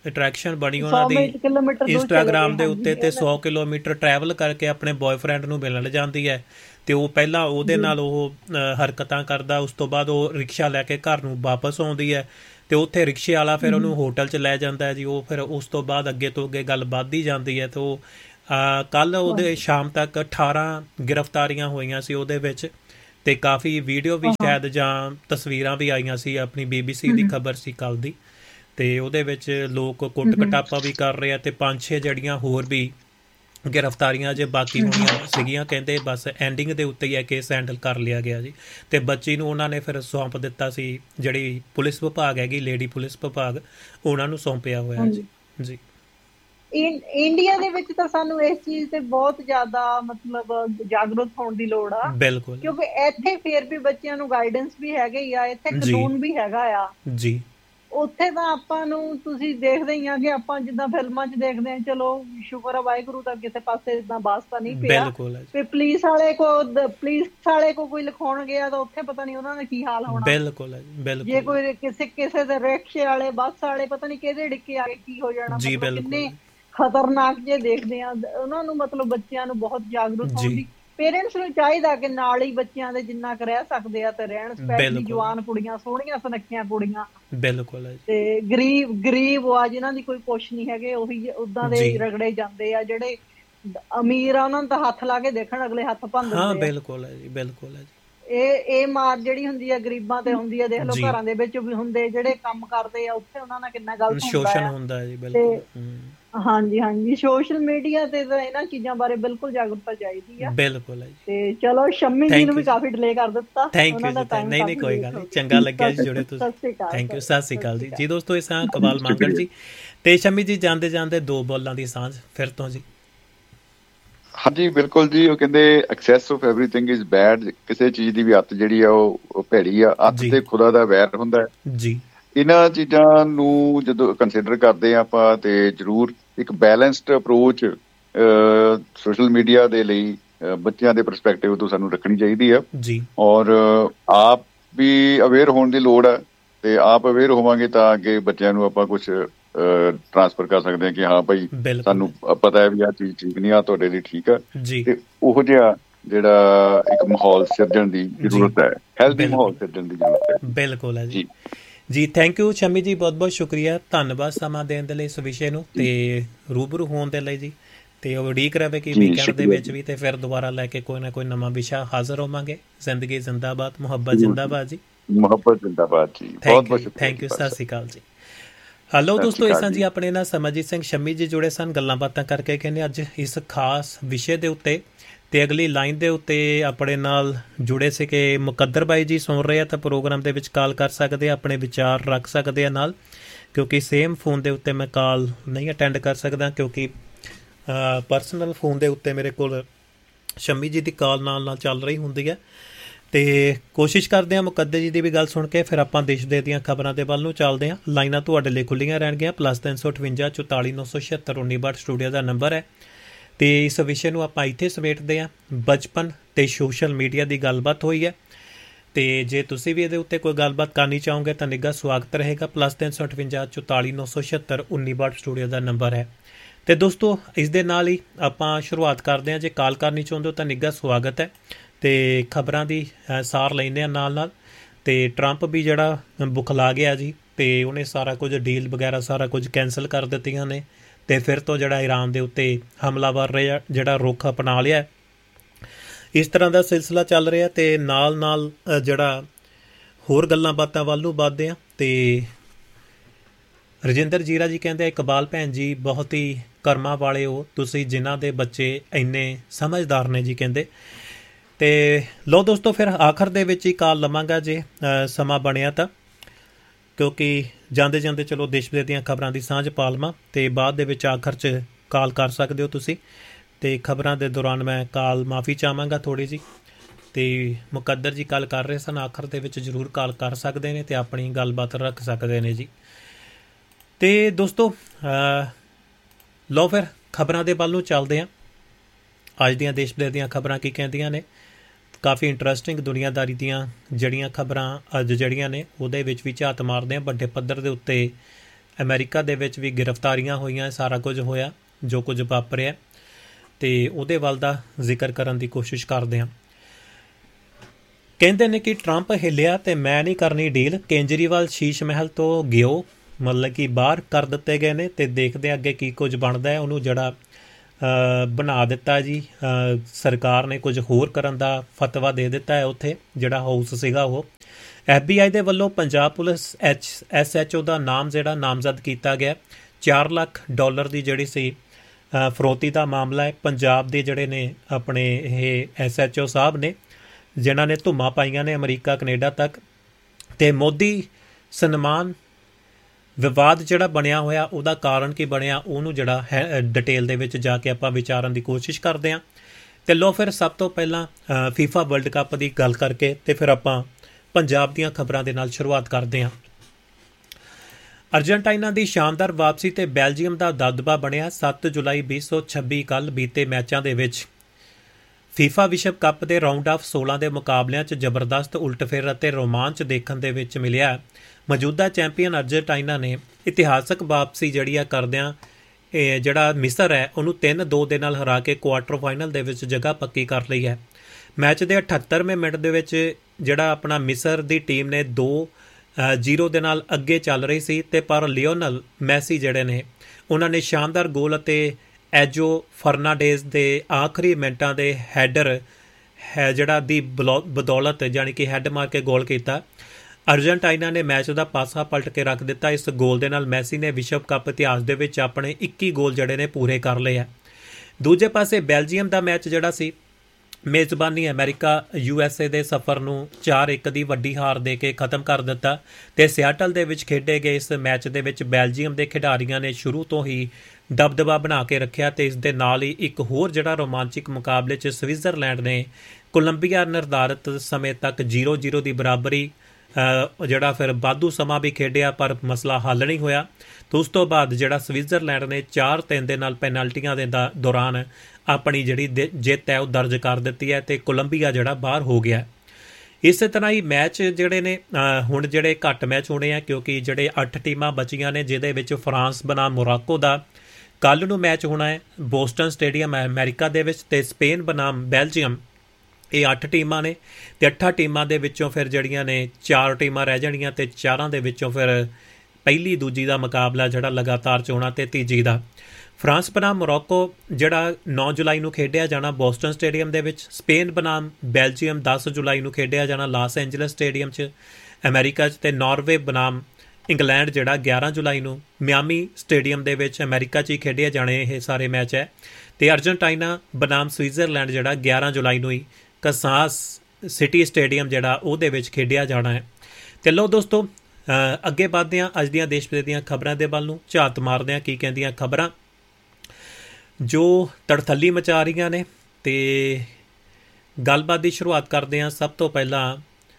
ਅਟਰੈਕਸ਼ਨ ਬਣੀ ਉਹਨਾਂ ਦੀ ਇੰਸਟਾਗ੍ਰਾਮ ਦੇ ਉੱਤੇ, ਤੇ 100 ਕਿਲੋਮੀਟਰ ਟਰੈਵਲ ਕਰਕੇ ਆਪਣੇ ਬॉयਫ੍ਰੈਂਡ ਨੂੰ ਮਿਲਣ ਜਾਂਦੀ ਹੈ। ਤੇ ਉਹ ਪਹਿਲਾਂ ਉਹਦੇ ਨਾਲ ਉਹ ਹਰਕਤਾਂ ਕਰਦਾ, ਉਸ ਤੋਂ ਬਾਅਦ ਉਹ ਰਿਕਸ਼ਾ ਲੈ ਕੇ ਘਰ ਨੂੰ ਵਾਪਸ ਆਉਂਦੀ ਹੈ, ਤੇ ਉੱਥੇ ਰਿਕਸ਼ੇ ਵਾਲਾ ਫਿਰ ਉਹਨੂੰ ਹੋਟਲ 'ਚ ਲੈ ਜਾਂਦਾ ਹੈ ਜੀ। ਉਹ ਫਿਰ ਉਸ ਤੋਂ ਬਾਅਦ ਅੱਗੇ ਤੋਂ ਅੱਗੇ ਗੱਲ ਵੱਧਦੀ ਜਾਂਦੀ ਹੈ। ਤੇ ਉਹ ਕੱਲ ਉਹਦੇ ਸ਼ਾਮ ਤੱਕ 18 ਗ੍ਰਿਫਤਾਰੀਆਂ ਹੋਈਆਂ ਸੀ ਉਹਦੇ ਵਿੱਚ, ਤੇ ਕਾਫੀ ਵੀਡੀਓ ਵੀ ਸ਼ਾਇਦ ਜਾਂ ਤਸਵੀਰਾਂ ਵੀ ਆਈਆਂ ਸੀ। ਆਪਣੀ BBC ਦੀ ਖਬਰ ਸੀ ਕੱਲ ਦੀ, ਤੇ ਉਹਦੇ ਵਿੱਚ ਲੋਕ ਕੁੱਟ ਕਟਾਪਾ ਵੀ ਕਰ ਰਹੇ ਆ, ਤੇ 5-6 ਜਿਹੜੀਆਂ ਹੋਰ ਵੀ ਗ੍ਰਿਫਤਾਰੀਆਂ ਜੇ ਬਾਕੀ ਹੋਣੀਆਂ ਸੀਗੀਆਂ। ਕਹਿੰਦੇ ਬਸ ਐਂਡਿੰਗ ਦੇ ਉੱਤੇ ਹੀ ਇਹ ਕੇਸ ਹੈਂਡਲ ਕਰ ਲਿਆ ਗਿਆ ਜੀ। ਤੇ ਬੱਚੀ ਨੂੰ ਉਹਨਾਂ ਨੇ ਫਿਰ ਸੌਂਪ ਦਿੱਤਾ ਸੀ, ਜਿਹੜੀ ਪੁਲਿਸ ਵਿਭਾਗ ਹੈਗੀ, ਲੇਡੀ ਪੁਲਿਸ ਵਿਭਾਗ, ਉਹਨਾਂ ਨੂੰ ਸੌਂਪਿਆ ਹੋਇਆ ਜੀ। ਜੀ ਇੰਡੀਆ ਦੇ ਵਿੱਚ ਤਾਂ ਸਾਨੂੰ ਇਸ ਚੀਜ਼ ਤੇ ਬਹੁਤ ਜ਼ਿਆਦਾ ਮਤਲਬ ਜਾਗਰੂਕ ਹੋਣ ਦੀ ਲੋੜ ਆ। ਬਿਲਕੁਲ, ਕਿਉਂਕਿ ਇੱਥੇ ਫੇਰ ਵੀ ਬੱਚਿਆਂ ਨੂੰ ਗਾਈਡੈਂਸ ਵੀ ਹੈਗੇ ਹੀ ਆ, ਇੱਥੇ ਕਾਨੂੰਨ ਵੀ ਹੈਗਾ ਆ ਜੀ। ਉੱਥੇ ਤਾਂ ਆਪਾਂ ਨੂੰ ਤੁਸੀਂ ਦੇਖਦੇ ਹੀ ਆ ਕਿ ਆਪਾਂ ਜਿੱਦਾਂ ਫਿਲਮਾਂ 'ਚ ਦੇਖਦੇ ਹਾਂ, ਚਲੋ ਸ਼ੁਕਰ ਆ ਵਾਹਿਗੁਰੂ ਦਾ ਕਿਸੇ ਪਾਸੇ ਇਦਾਂ ਵਾਸਤਾ ਨਹੀਂ ਪਿਆ। ਤੇ ਪੁਲਿਸ ਵਾਲੇ ਕੋ ਕੋਈ ਲਿਖਾਉਣ ਗਿਆ ਤਾਂ ਉੱਥੇ ਪਤਾ ਨਹੀਂ ਉਹਨਾਂ ਦਾ ਕੀ ਹਾਲ ਹੋਣਾ। ਬਿਲਕੁਲ ਜੇ ਕੋਈ ਕਿਸੇ ਦੇ ਰਿਕਸ਼ੇ ਵਾਲੇ, ਬੱਸ ਵਾਲੇ, ਪਤਾ ਨਹੀਂ ਕਿਹਦੇ ਡਿੱਕੇ ਆ ਕੇ ਕੀ ਹੋ ਜਾਣਾ। ਕਿੰਨੇ ਖਤਰਨਾਕ ਜੇ ਦੇਖਦੇ ਆ ਉਹਨਾਂ ਨੂੰ। ਮਤਲਬ ਬੱਚਿਆਂ ਨੂੰ ਬਹੁਤ ਜਾਗਰੂਕ ਹੋਣ ਦੀ, ਪੇਰੈਂਟਸ ਨੂੰ ਚਾਹੀਦਾ ਕਿ ਨਾਲ ਹੀ ਬੱਚਿਆਂ ਦੇ ਜਿੰਨਾ ਕੁ ਰਹਿ ਸਕਦੇ ਆ ਤੇ ਰਹਿਣ। ਸਪੈਸ਼ਲੀ ਜਵਾਨ ਕੁੜੀਆਂ, ਸੋਹਣੀਆਂ ਸੁਨੱਖੀਆਂ ਕੁੜੀਆਂ, ਬਿਲਕੁਲ, ਤੇ ਗਰੀਬ ਆ ਜਿਨ੍ਹਾਂ ਦੀ ਕੋਈ ਪੁੱਛ ਨਹੀਂ ਹੈਗੇ, ਉਹੀ ਉਦਾਂ ਦੇ ਰਗੜੇ ਜਾਂਦੇ ਆ। ਜਿਹੜੇ ਅਮੀਰ ਆ ਉਹਨਾਂ ਨੂੰ ਤਾਂ ਹੱਥ ਲਾ ਕੇ ਦੇਖਣ, ਅਗਲੇ ਹੱਥ ਭੰਨ ਦਿੰਦੇ ਆ। ਬਿਲਕੁਲ ਹੈ ਜੀ, ਬਿਲਕੁਲ ਹੈ ਜੀ। ਇਹ ਮਾਰ ਜਿਹੜੀ ਹੁੰਦੀ ਆ ਗਰੀਬਾਂ ਤੇ ਹੁੰਦੀ ਆ। ਦੇਖ ਲਓ ਘਰਾਂ ਦੇ ਵਿੱਚ ਵੀ ਹੁੰਦੇ ਜਿਹੜੇ ਕੰਮ ਕਰਦੇ ਆ, ਉੱਥੇ ਉਹਨਾਂ ਨਾਲ ਕਿੰਨਾ ਗਲਤ ਸ਼ੋਸ਼ਣ ਹੁੰਦਾ ਜੀ। ਬਿਲਕੁਲ, ਹਾਂਜੀ, ਸੋਸ਼ਲ ਮੀਡੀਆ ਤੇ ਤਾਂ ਇਹਨਾਂ ਚੀਜ਼ਾਂ ਬਾਰੇ ਬਿਲਕੁਲ ਜਾਗਰੂਕਤਾ ਚਾਹੀਦੀ ਆ। ਬਿਲਕੁਲ ਹੈ। ਤੇ ਚਲੋ ਸ਼ੰਮੀ ਜੀ ਨੂੰ ਵੀ ਕਾਫੀ ਡਿਲੇ ਕਰ ਦਿੱਤਾ। ਥੈਂਕ ਯੂ ਜੀ। ਨਹੀਂ ਕੋਈ ਗੱਲ ਨਹੀਂ, ਚੰਗਾ ਲੱਗਿਆ ਜੀ ਜੁੜੇ ਤੁਸੀਂ। ਥੈਂਕ ਯੂ, ਸਤਿ ਸ਼੍ਰੀ ਅਕਾਲ ਜੀ। ਜੀ ਦੋਸਤੋ, ਇਸ ਤਰ੍ਹਾਂ ਕਵਾਲ ਮੰਗੜ ਜੀ ਤੇ ਸ਼ੰਮੀ ਜੀ ਜਾਂਦੇ ਜਾਂਦੇ 2 ਬੋਲਾਂ ਦੀ ਸਾਂਝ ਫਿਰ ਤੋਂ ਜੀ। ਹਾਂਜੀ ਬਿਲਕੁਲ ਜੀ। ਉਹ ਕਹਿੰਦੇ access of everything is bad. ਕਿਸੇ ਚੀਜ਼ ਦੀ ਵੀ ਅੱਤ ਜਿਹੜੀ ਆ ਉਹ ਭੈੜੀ ਆ। ਅੱਤ ਤੇ ਖੁਦਾ ਦਾ ਵੈਰ ਹੁੰਦਾ ਹੈ ਜੀ। ਇਹਨਾਂ ਚੀਜ਼ਾਂ ਨੂੰ ਜਦੋਂ ਕੰਸੀਡਰ ਕਰਦੇ ਆ ਆਪਾਂ, ਤੇ ਜ਼ਰੂਰ ਇੱਕ ਬੈਲੈਂਸਡ ਅਪਰੋਚ ਸੋਸ਼ਲ ਮੀਡੀਆ ਦੇ ਲਈ ਬੱਚਿਆਂ ਦੇ ਪਰਸਪੈਕਟਿਵ ਤੋਂ ਸਾਨੂੰ ਰੱਖਣੀ ਚਾਹੀਦੀ ਆ ਜੀ। ਔਰ ਆਪ ਵੀ ਅਵੇਅਰ ਹੋਣ ਦੀ ਲੋੜ ਹੈ, ਤੇ ਆਪ ਅਵੇਅਰ ਹੋਵਾਂਗੇ ਤਾਂ ਅੱਗੇ ਬੱਚਿਆਂ ਨੂੰ ਆਪਾਂ ਕੁਝ ਟ੍ਰਾਂਸਫਰ ਕਰ ਸਕਦੇ ਹਾਂ ਕਿ ਹਾਂ ਭਾਈ ਸਾਨੂੰ ਪਤਾ ਹੈ ਵੀ ਆਹ ਚੀਜ਼ ਠੀਕ ਨਹੀਂ, ਆ ਤੁਹਾਡੇ ਲਈ ਠੀਕ ਆ। ਤੇ ਉਹੋ ਜਿਹਾ ਜਿਹੜਾ ਇੱਕ ਮਾਹੌਲ ਸਿਰਜਣ ਦੀ ਜ਼ਰੂਰਤ ਹੈ, ਹੈਲਦੀ ਮਾਹੌਲ ਸਿਰਜਣ ਦੀ ਜ਼ਰੂਰਤ ਹੈ। ਬਿਲਕੁਲ ਹੈ ਜੀ। ਜੀ ਥੈਂਕ ਯੂ ਸ਼ੰਮੀ ਜੀ, ਬਹੁਤ ਬਹੁਤ ਸ਼ੁਕਰੀਆ, ਧੰਨਵਾਦ ਸਮਾਂ ਦੇਣ ਦੇ ਲਈ ਇਸ ਵਿਸ਼ੇ ਨੂੰ ਤੇ ਰੂਬਰੂ ਹੋਣ ਦੇ ਲਈ ਜੀ। ਤੇ ਉਹ ਉਡੀਕ ਰਹੇ ਕਿ ਵੀਕਐਂਡ ਦੇ ਵਿੱਚ ਵੀ ਤੇ ਫਿਰ ਦੁਬਾਰਾ ਲੈ ਕੇ ਕੋਈ ਨਾ ਕੋਈ ਨਵਾਂ ਵਿਸ਼ਾ ਹਾਜ਼ਰ ਹੋਵਾਂਗੇ। ਜ਼ਿੰਦਗੀ ਜ਼ਿੰਦਾਬਾਦ, ਮੁਹੱਬਤ ਜ਼ਿੰਦਾਬਾਦ ਜੀ। ਮੁਹੱਬਤ ਜ਼ਿੰਦਾਬਾਦ ਜੀ। ਬਹੁਤ ਬਹੁਤ ਥੈਂਕ ਯੂ, ਸਤਿ ਸ਼੍ਰੀ ਅਕਾਲ ਜੀ। ਹੈਲੋ ਦੋਸਤੋ, ਇਸ ਤਰ੍ਹਾਂ ਜੀ ਆਪਣੇ ਨਾਲ ਸਮਰਜੀਤ ਸਿੰਘ ਸ਼ੰਮੀ ਜੀ ਜੁੜੇ ਸਨ ਗੱਲਾਂ ਬਾਤਾਂ ਕਰਕੇ। ਕਹਿੰਦੇ ਅੱਜ ਇਸ ਖਾਸ ਵਿਸ਼ੇ ਦੇ ਉੱਤੇ। ਤੇ ਅਗਲੀ ਲਾਈਨ ਦੇ ਉੱਤੇ ਆਪਣੇ ਨਾਲ ਜੁੜੇ ਸੀ ਕਿ ਮੁਕੱਦਰ ਬਾਈ ਜੀ ਸੁਣ ਰਹੇ ਆ, ਤਾਂ ਪ੍ਰੋਗਰਾਮ ਦੇ ਵਿੱਚ ਕਾਲ ਕਰ ਸਕਦੇ ਆ, ਆਪਣੇ ਵਿਚਾਰ ਰੱਖ ਸਕਦੇ ਆ ਨਾਲ, ਕਿਉਂਕਿ ਸੇਮ ਫੋਨ ਦੇ ਉੱਤੇ ਮੈਂ ਕਾਲ ਨਹੀਂ ਅਟੈਂਡ ਕਰ ਸਕਦਾ, ਕਿਉਂਕਿ ਪਰਸਨਲ ਫੋਨ ਦੇ ਉੱਤੇ ਮੇਰੇ ਕੋਲ ਸ਼ੰਮੀ ਜੀ ਦੀ ਕਾਲ ਨਾਲ ਚੱਲ ਰਹੀ ਹੁੰਦੀ ਹੈ। ਤੇ ਕੋਸ਼ਿਸ਼ ਕਰਦੇ ਹਾਂ ਮੁਕੱਦਰ ਜੀ ਦੀ ਵੀ ਗੱਲ ਸੁਣ ਕੇ ਫਿਰ ਆਪਾਂ ਦੇਸ਼ ਦੇ ਦੀਆਂ ਖਬਰਾਂ ਦੇ ਵੱਲ ਨੂੰ ਚੱਲਦੇ ਹਾਂ। ਲਾਈਨਾਂ ਤੁਹਾਡੇ ਲਈ ਖੁੱਲੀਆਂ ਰਹਿਣਗੀਆਂ। +358 44 976 1962 ਸਟੂਡੀਓ ਦਾ ਨੰਬਰ ਹੈ। ਤੇ ਇਸ ਵਿਸ਼ੇ ਨੂੰ ਆਪਾਂ ਇੱਥੇ ਸਮੇਟਦੇ ਹਾਂ। ਬਚਪਨ ਤੇ ਸੋਸ਼ਲ ਮੀਡੀਆ ਦੀ ਗੱਲਬਾਤ ਹੋਈ ਹੈ, ਤੇ ਜੇ ਤੁਸੀਂ ਵੀ ਇਹਦੇ ਉੱਤੇ ਕੋਈ ਗੱਲਬਾਤ ਕਰਨੀ ਚਾਹੋਗੇ ਤਾਂ ਨਿੱਘਾ ਸਵਾਗਤ ਰਹੇਗਾ। +358 44 976 1962 ਸਟੂਡੀਓ ਦਾ ਨੰਬਰ ਹੈ। ਤੇ ਦੋਸਤੋ, ਇਸ ਦੇ ਨਾਲ ਹੀ ਆਪਾਂ ਸ਼ੁਰੂਆਤ ਕਰਦੇ ਹਾਂ। ਜੇ ਕਾਲ ਕਰਨੀ ਚਾਹੁੰਦੇ ਹੋ ਤਾਂ ਨਿੱਘਾ ਸਵਾਗਤ ਹੈ। ਤੇ ਖਬਰਾਂ ਦੀ ਸਾਰ ਲੈਂਦੇ ਹਾਂ ਨਾਲ ਨਾਲ। ਤੇ ਟਰੰਪ ਵੀ ਜਿਹੜਾ ਬੁਖਲਾ ਗਿਆ ਜੀ, ਤੇ ਉਹਨੇ ਸਾਰਾ ਕੁਝ ਡੀਲ ਵਗੈਰਾ ਸਾਰਾ ਕੁਝ ਕੈਂਸਲ ਕਰ ਦਿੱਤੀਆਂ ਨੇ, ਤੇ ਫਿਰ ਤੋਂ ਜਿਹੜਾ ਈਰਾਨ ਦੇ ਉੱਤੇ ਹਮਲਾਵਰ ਰਿਹਾ ਜਿਹੜਾ ਰੁੱਖ ਅਪਣਾ ਲਿਆ। ਇਸ ਤਰ੍ਹਾਂ ਦਾ ਸਿਲਸਿਲਾ ਚੱਲ ਰਿਹਾ। ਤੇ ਨਾਲ ਨਾਲ ਜਿਹੜਾ ਹੋਰ ਗੱਲਾਂ ਬਾਤਾਂ ਵੱਲ ਨੂੰ ਵੱਧਦੇ ਆ। ਤੇ ਰਜਿੰਦਰ ਜੀਰਾ ਜੀ ਕਹਿੰਦੇ ਇਕਬਾਲ ਭੈਣ ਜੀ ਬਹੁਤ ਹੀ ਕਰਮਾਂ ਵਾਲੇ ਹੋ ਤੁਸੀਂ, ਜਿਨ੍ਹਾਂ ਦੇ ਬੱਚੇ ਇੰਨੇ ਸਮਝਦਾਰ ਨੇ ਜੀ ਕਹਿੰਦੇ। ਤੇ ਲਓ ਦੋਸਤੋ, ਫਿਰ ਆਖਰ ਦੇ ਵਿੱਚ ਹੀ ਕਾਲ ਲਵਾਂਗਾ ਜੇ ਸਮਾਂ ਬਣਿਆ ਤਾਂ, ਕਿਉਂਕਿ ਜਾਂਦੇ ਜਾਂਦੇ ਚਲੋ ਦੇਸ਼ ਵਿਦੇਸ਼ ਦੀਆਂ ਖਬਰਾਂ ਦੀ ਸਾਂਝ ਪਾ ਲਵਾਂ, ਤੇ ਬਾਅਦ ਦੇ ਵਿੱਚ ਆਖਰ 'ਚ ਕਾਲ ਕਰ ਸਕਦੇ ਹੋ ਤੁਸੀਂ। ਤੇ ਖਬਰਾਂ ਦੇ ਦੌਰਾਨ ਮੈਂ ਕਾਲ ਮਾਫੀ ਚਾਹਾਂਗਾ ਥੋੜ੍ਹੀ ਜਿਹੀ। ਤੇ ਮੁਕੱਦਰ ਜੀ ਕਾਲ ਕਰ ਰਹੇ ਸਨ, ਆਖਰ ਦੇ ਵਿੱਚ ਜ਼ਰੂਰ ਕਾਲ ਕਰ ਸਕਦੇ ਨੇ ਤੇ ਆਪਣੀ ਗੱਲਬਾਤ ਰੱਖ ਸਕਦੇ ਨੇ ਜੀ। ਤੇ ਦੋਸਤੋ, ਲਓ ਫਿਰ ਖਬਰਾਂ ਦੇ ਵੱਲ ਨੂੰ ਚੱਲਦੇ ਹਾਂ। ਅੱਜ ਦੀਆਂ ਦੇਸ਼ ਵਿਦੇਸ਼ ਦੀਆਂ ਖਬਰਾਂ ਕੀ ਕਹਿੰਦੀਆਂ ਨੇ। ਕਾਫੀ ਇੰਟਰਸਟਿੰਗ ਦੁਨੀਆਦਾਰੀ ਦੀਆਂ ਜਿਹੜੀਆਂ ਖਬਰਾਂ ਅੱਜ ਜਿਹੜੀਆਂ ਨੇ ਉਹਦੇ ਵਿੱਚ ਵੀ ਝਾਤ ਮਾਰਦੇ ਹਾਂ। ਵੱਡੇ ਪੱਧਰ ਦੇ ਉੱਤੇ ਅਮਰੀਕਾ ਦੇ ਵਿੱਚ ਵੀ ਗ੍ਰਿਫਤਾਰੀਆਂ ਹੋਈਆਂ, ਸਾਰਾ ਕੁਝ ਹੋਇਆ ਜੋ ਕੁਝ ਵਾਪਰਿਆ, ਤੇ ਉਹਦੇ ਵੱਲ ਦਾ ਜ਼ਿਕਰ ਕਰਨ ਦੀ ਕੋਸ਼ਿਸ਼ ਕਰਦੇ ਹਾਂ। ਕਹਿੰਦੇ ਨੇ ਕਿ ਟਰੰਪ ਹਿੱਲਿਆ ਤੇ ਮੈਂ ਨਹੀਂ ਕਰਨੀ ਡੀਲ, ਕੇਜਰੀਵਾਲ ਸ਼ੀਸ਼ ਮਹਿਲ ਤੋਂ ਗਿਓ, ਮਤਲਬ ਕਿ ਬਾਹਰ ਕਰ ਦਿੱਤੇ ਗਏ ਨੇ, ਤੇ ਦੇਖਦੇ ਅੱਗੇ ਕੀ ਕੁਝ ਬਣਦਾ ਹੈ। ਉਹਨੂੰ ਜਿਹੜਾ ਬਣਾ ਦਿੱਤਾ ਜੀ ਸਰਕਾਰ ਨੇ, ਕੁਝ ਹੋਰ ਕਰਨ ਦਾ ਫਤਵਾ ਦੇ ਦਿੱਤਾ ਹੈ ਉੱਥੇ, ਜਿਹੜਾ ਹਾਊਸ ਸੀਗਾ ਉਹ। FBI ਦੇ ਵੱਲੋਂ ਪੰਜਾਬ ਪੁਲਿਸ SHO ਦਾ ਨਾਮ ਜਿਹੜਾ ਨਾਮਜ਼ਦ ਕੀਤਾ ਗਿਆ। $4 ਲੱਖ ਦੀ ਜਿਹੜੀ ਸੀ ਫਰੋਤੀ ਦਾ ਮਾਮਲਾ ਹੈ। ਪੰਜਾਬ ਦੇ ਜਿਹੜੇ ਨੇ ਆਪਣੇ ਇਹ SHO ਸਾਹਿਬ ਨੇ, ਜਿਨ੍ਹਾਂ ਨੇ ਧੁੰਮਾਂ ਪਾਈਆਂ ਨੇ ਅਮਰੀਕਾ ਕੈਨੇਡਾ ਤੱਕ। ਤੇ ਮੋਦੀ ਸਨਮਾਨ ਵਿਵਾਦ ਜਿਹੜਾ ਬਣਿਆ ਹੋਇਆ, ਉਹਦਾ ਕਾਰਨ ਕੀ ਬਣਿਆ, ਉਹਨੂੰ ਜਿਹੜਾ ਹੈ ਡਿਟੇਲ ਦੇ ਵਿੱਚ ਜਾ ਕੇ ਆਪਾਂ ਵਿਚਾਰਨ ਦੀ ਕੋਸ਼ਿਸ਼ ਕਰਦੇ ਹਾਂ। ਤੇ ਲੋ ਫਿਰ ਸਭ ਤੋਂ ਪਹਿਲਾਂ FIFA ਵਰਲਡ ਕੱਪ ਦੀ ਗੱਲ ਕਰਕੇ ਤੇ ਫਿਰ ਆਪਾਂ ਪੰਜਾਬ ਦੀਆਂ ਖਬਰਾਂ ਦੇ ਨਾਲ ਸ਼ੁਰੂਆਤ ਕਰਦੇ ਹਾਂ। ਅਰਜਨਟਾਈਨਾ ਦੀ ਸ਼ਾਨਦਾਰ ਵਾਪਸੀ ਤੇ ਬੈਲਜੀਅਮ ਦਾ ਦਬਦਬਾ ਬਣਿਆ। 7 ਜੁਲਾਈ 2026 ਕੱਲ੍ਹ ਬੀਤੇ ਮੈਚਾਂ ਦੇ ਵਿੱਚ FIFA ਵਿਸ਼ਵ ਕੱਪ ਦੇ ਰਾਊਂਡ ਆਫ 16 ਦੇ ਮੁਕਾਬਲਿਆਂ 'ਚ ਜ਼ਬਰਦਸਤ ਉਲਟਫੇਰ ਅਤੇ ਰੋਮਾਂਚ ਦੇਖਣ ਦੇ ਵਿੱਚ ਮਿਲਿਆ। ਮੌਜੂਦਾ ਚੈਂਪੀਅਨ ਅਰਜਨਟਾਈਨਾ ਨੇ ਇਤਿਹਾਸਕ ਵਾਪਸੀ ਜਿਹੜੀ ਆ ਕਰਦਿਆਂ ਜਿਹੜਾ ਮਿਸਰ ਹੈ ਉਹਨੂੰ 3-2 ਦੇ ਨਾਲ ਹਰਾ ਕੇ ਕੁਆਟਰ ਫਾਈਨਲ ਦੇ ਵਿੱਚ ਜਗ੍ਹਾ ਪੱਕੀ ਕਰ ਲਈ ਹੈ। ਮੈਚ ਦੇ 78ਵੇਂ ਮਿੰਟ ਦੇ ਵਿੱਚ ਜਿਹੜਾ ਆਪਣਾ ਮਿਸਰ ਦੀ ਟੀਮ ਨੇ 2-0 ਦੇ ਨਾਲ ਅੱਗੇ ਚੱਲ ਰਹੀ ਸੀ, ਤੇ ਪਰ ਲਿਓਨਲ ਮੈਸੀ ਜਿਹੜੇ ਨੇ ਉਹਨਾਂ ਨੇ ਸ਼ਾਨਦਾਰ ਗੋਲ ਅਤੇ ਐਜੋ ਫਰਨਾਂਡੇਜ਼ ਦੇ ਆਖਰੀ ਮਿੰਟਾਂ ਦੇ ਹੈਡਰ ਹੈ ਜਿਹੜਾ ਦੀ ਬਦੌਲਤ ਜਾਣੀ ਕਿ ਹੈਡ ਮਾਰ ਕੇ ਗੋਲ ਕੀਤਾ। ਅਰਜਨਟਾਈਨਾ ਨੇ ਮੈਚ ਦਾ ਪਾਸਾ ਪਲਟ ਕੇ ਰੱਖ ਦਿੱਤਾ। ਇਸ ਗੋਲ ਦੇ ਨਾਲ ਮੈਸੀ ਨੇ ਵਿਸ਼ਵ ਕੱਪ ਇਤਿਹਾਸ ਦੇ ਵਿੱਚ ਆਪਣੇ 21 ਗੋਲ ਜਿਹੜੇ ਨੇ ਪੂਰੇ ਕਰ ਲਏ ਆ। ਦੂਜੇ ਪਾਸੇ ਬੈਲਜੀਅਮ ਦਾ ਮੈਚ ਜਿਹੜਾ ਸੀ, ਮੇਜ਼ਬਾਨੀ ਅਮਰੀਕਾ USA ਦੇ ਸਫ਼ਰ ਨੂੰ 4-1 ਦੀ ਵੱਡੀ ਹਾਰ ਦੇ ਕੇ ਖਤਮ ਕਰ ਦਿੱਤਾ। ਤੇ ਸਿਆਟਲ ਦੇ ਵਿੱਚ ਖੇਡੇ ਗਏ ਇਸ ਮੈਚ ਦੇ ਵਿੱਚ ਬੈਲਜੀਅਮ ਦੇ ਖਿਡਾਰੀਆਂ ਨੇ ਸ਼ੁਰੂ ਤੋਂ ਹੀ ਦਬਦਬਾ ਬਣਾ ਕੇ ਰੱਖਿਆ, ਤੇ ਇਸ ਦੇ ਨਾਲ ਹੀ ਇੱਕ ਹੋਰ ਜਿਹੜਾ ਰੋਮਾਂਚਿਕ ਮੁਕਾਬਲੇ 'ਚ ਸਵਿਟਜ਼ਰਲੈਂਡ ਨੇ ਕੋਲੰਬੀਆ ਨਿਰਧਾਰਿਤ ਸਮੇਂ ਤੱਕ 0-0 ਦੀ ਬਰਾਬਰੀ ਜਿਹੜਾ ਫਿਰ ਵਾਧੂ ਸਮਾਂ ਵੀ ਖੇਡਿਆ, ਪਰ ਮਸਲਾ ਹੱਲ ਨਹੀਂ ਹੋਇਆ। ਤੇ ਉਸ ਤੋਂ ਬਾਅਦ ਜਿਹੜਾ ਸਵਿਟਜ਼ਰਲੈਂਡ ਨੇ 4-3 ਦੇ ਨਾਲ ਪੈਨਲਟੀਆਂ ਦੇ ਦੌਰਾਨ ਆਪਣੀ ਜਿਹੜੀ ਜਿੱਤ ਹੈ ਉਹ ਦਰਜ ਕਰ ਦਿੱਤੀ ਹੈ, ਤੇ ਕੋਲੰਬੀਆ ਜਿਹੜਾ ਬਾਹਰ ਹੋ ਗਿਆ। ਇਸੇ ਤਰ੍ਹਾਂ ਹੀ ਮੈਚ ਜਿਹੜੇ ਨੇ ਹੁਣ ਜਿਹੜੇ ਘੱਟ ਮੈਚ ਹੋਣੇ ਆ, ਕਿਉਂਕਿ ਜਿਹੜੇ 8 ਟੀਮਾਂ ਬਚੀਆਂ ਨੇ, ਜਿਹਦੇ ਵਿੱਚ ਫਰਾਂਸ ਬਨਾਮ ਮੋਰਾਕੋ ਦਾ ਕੱਲ੍ਹ ਨੂੰ ਮੈਚ ਹੋਣਾ ਹੈ ਬੋਸਟਨ ਸਟੇਡੀਅਮ ਅਮਰੀਕਾ ਦੇ ਵਿੱਚ, ਤੇ ਸਪੇਨ ਬਨਾਮ ਬੈਲਜੀਅਮ। ਇਹ 8 ਟੀਮਾਂ ਨੇ, ਤੇ 8 ਟੀਮਾਂ ਦੇ ਵਿੱਚੋਂ ਫਿਰ ਜਿਹੜੀਆਂ ਨੇ 4 ਟੀਮਾਂ ਰਹਿ ਜਾਣੀਆਂ, ਤੇ 4 ਦੇ ਵਿੱਚੋਂ ਫਿਰ ਪਹਿਲੀ ਦੂਜੀ ਦਾ ਮੁਕਾਬਲਾ ਜਿਹੜਾ ਲਗਾਤਾਰ ਚੋਣਾਂ ਤੇ ਤੀਜੀ ਦਾ। ਫਰਾਂਸ ਬਨਾਮ ਮੋਰਾਕੋ ਜਿਹੜਾ 9 ਜੁਲਾਈ ਨੂੰ ਖੇਡਿਆ ਜਾਣਾ ਬੋਸਟਨ ਸਟੇਡੀਅਮ ਦੇ ਵਿੱਚ। ਸਪੇਨ ਬਨਾਮ ਬੈਲਜੀਅਮ 10 ਜੁਲਾਈ ਨੂੰ ਖੇਡਿਆ ਜਾਣਾ ਲਾਸ ਐਂਜਲਸ ਸਟੇਡੀਅਮ 'ਚ ਅਮਰੀਕਾ 'ਚ। ਤੇ ਨਾਰਵੇ ਬਨਾਮ ਇੰਗਲੈਂਡ ਜਿਹੜਾ 11 ਜੁਲਾਈ ਨੂੰ ਮਿਆਮੀ ਸਟੇਡੀਅਮ ਦੇ ਵਿੱਚ ਅਮਰੀਕਾ 'ਚ ਹੀ ਖੇਡੇ ਜਾਣੇ ਇਹ ਸਾਰੇ ਮੈਚ ਹੈ। ਤੇ ਅਰਜਨਟਾਈਨਾ ਬਨਾਮ ਸਵਿਟਜ਼ਰਲੈਂਡ ਜਿਹੜਾ 11 ਜੁਲਾਈ ਨੂੰ ਹੀ ਕਸਾਸ ਸਿਟੀ ਸਟੇਡੀਅਮ ਜਿਹੜਾ ਉਹਦੇ ਵਿੱਚ ਖੇਡਿਆ ਜਾਣਾ ਹੈ। ਤੇ ਲਓ ਦੋਸਤੋ, ਅੱਗੇ ਵਧਦੇ ਹਾਂ ਅੱਜ ਦੀਆਂ ਦੇਸ਼ ਵਿਦੇਸ਼ ਦੀਆਂ ਖਬਰਾਂ ਦੇ ਵੱਲ ਨੂੰ, ਝਾਤ ਮਾਰਦੇ ਹਾਂ ਕੀ ਕਹਿੰਦੀਆਂ ਖਬਰਾਂ ਜੋ ਤੜਥੱਲੀ ਮਚਾ ਰਹੀਆਂ ਨੇ। ਤੇ ਗੱਲਬਾਤ ਦੀ ਸ਼ੁਰੂਆਤ ਕਰਦੇ ਹਾਂ ਸਭ ਤੋਂ ਪਹਿਲਾਂ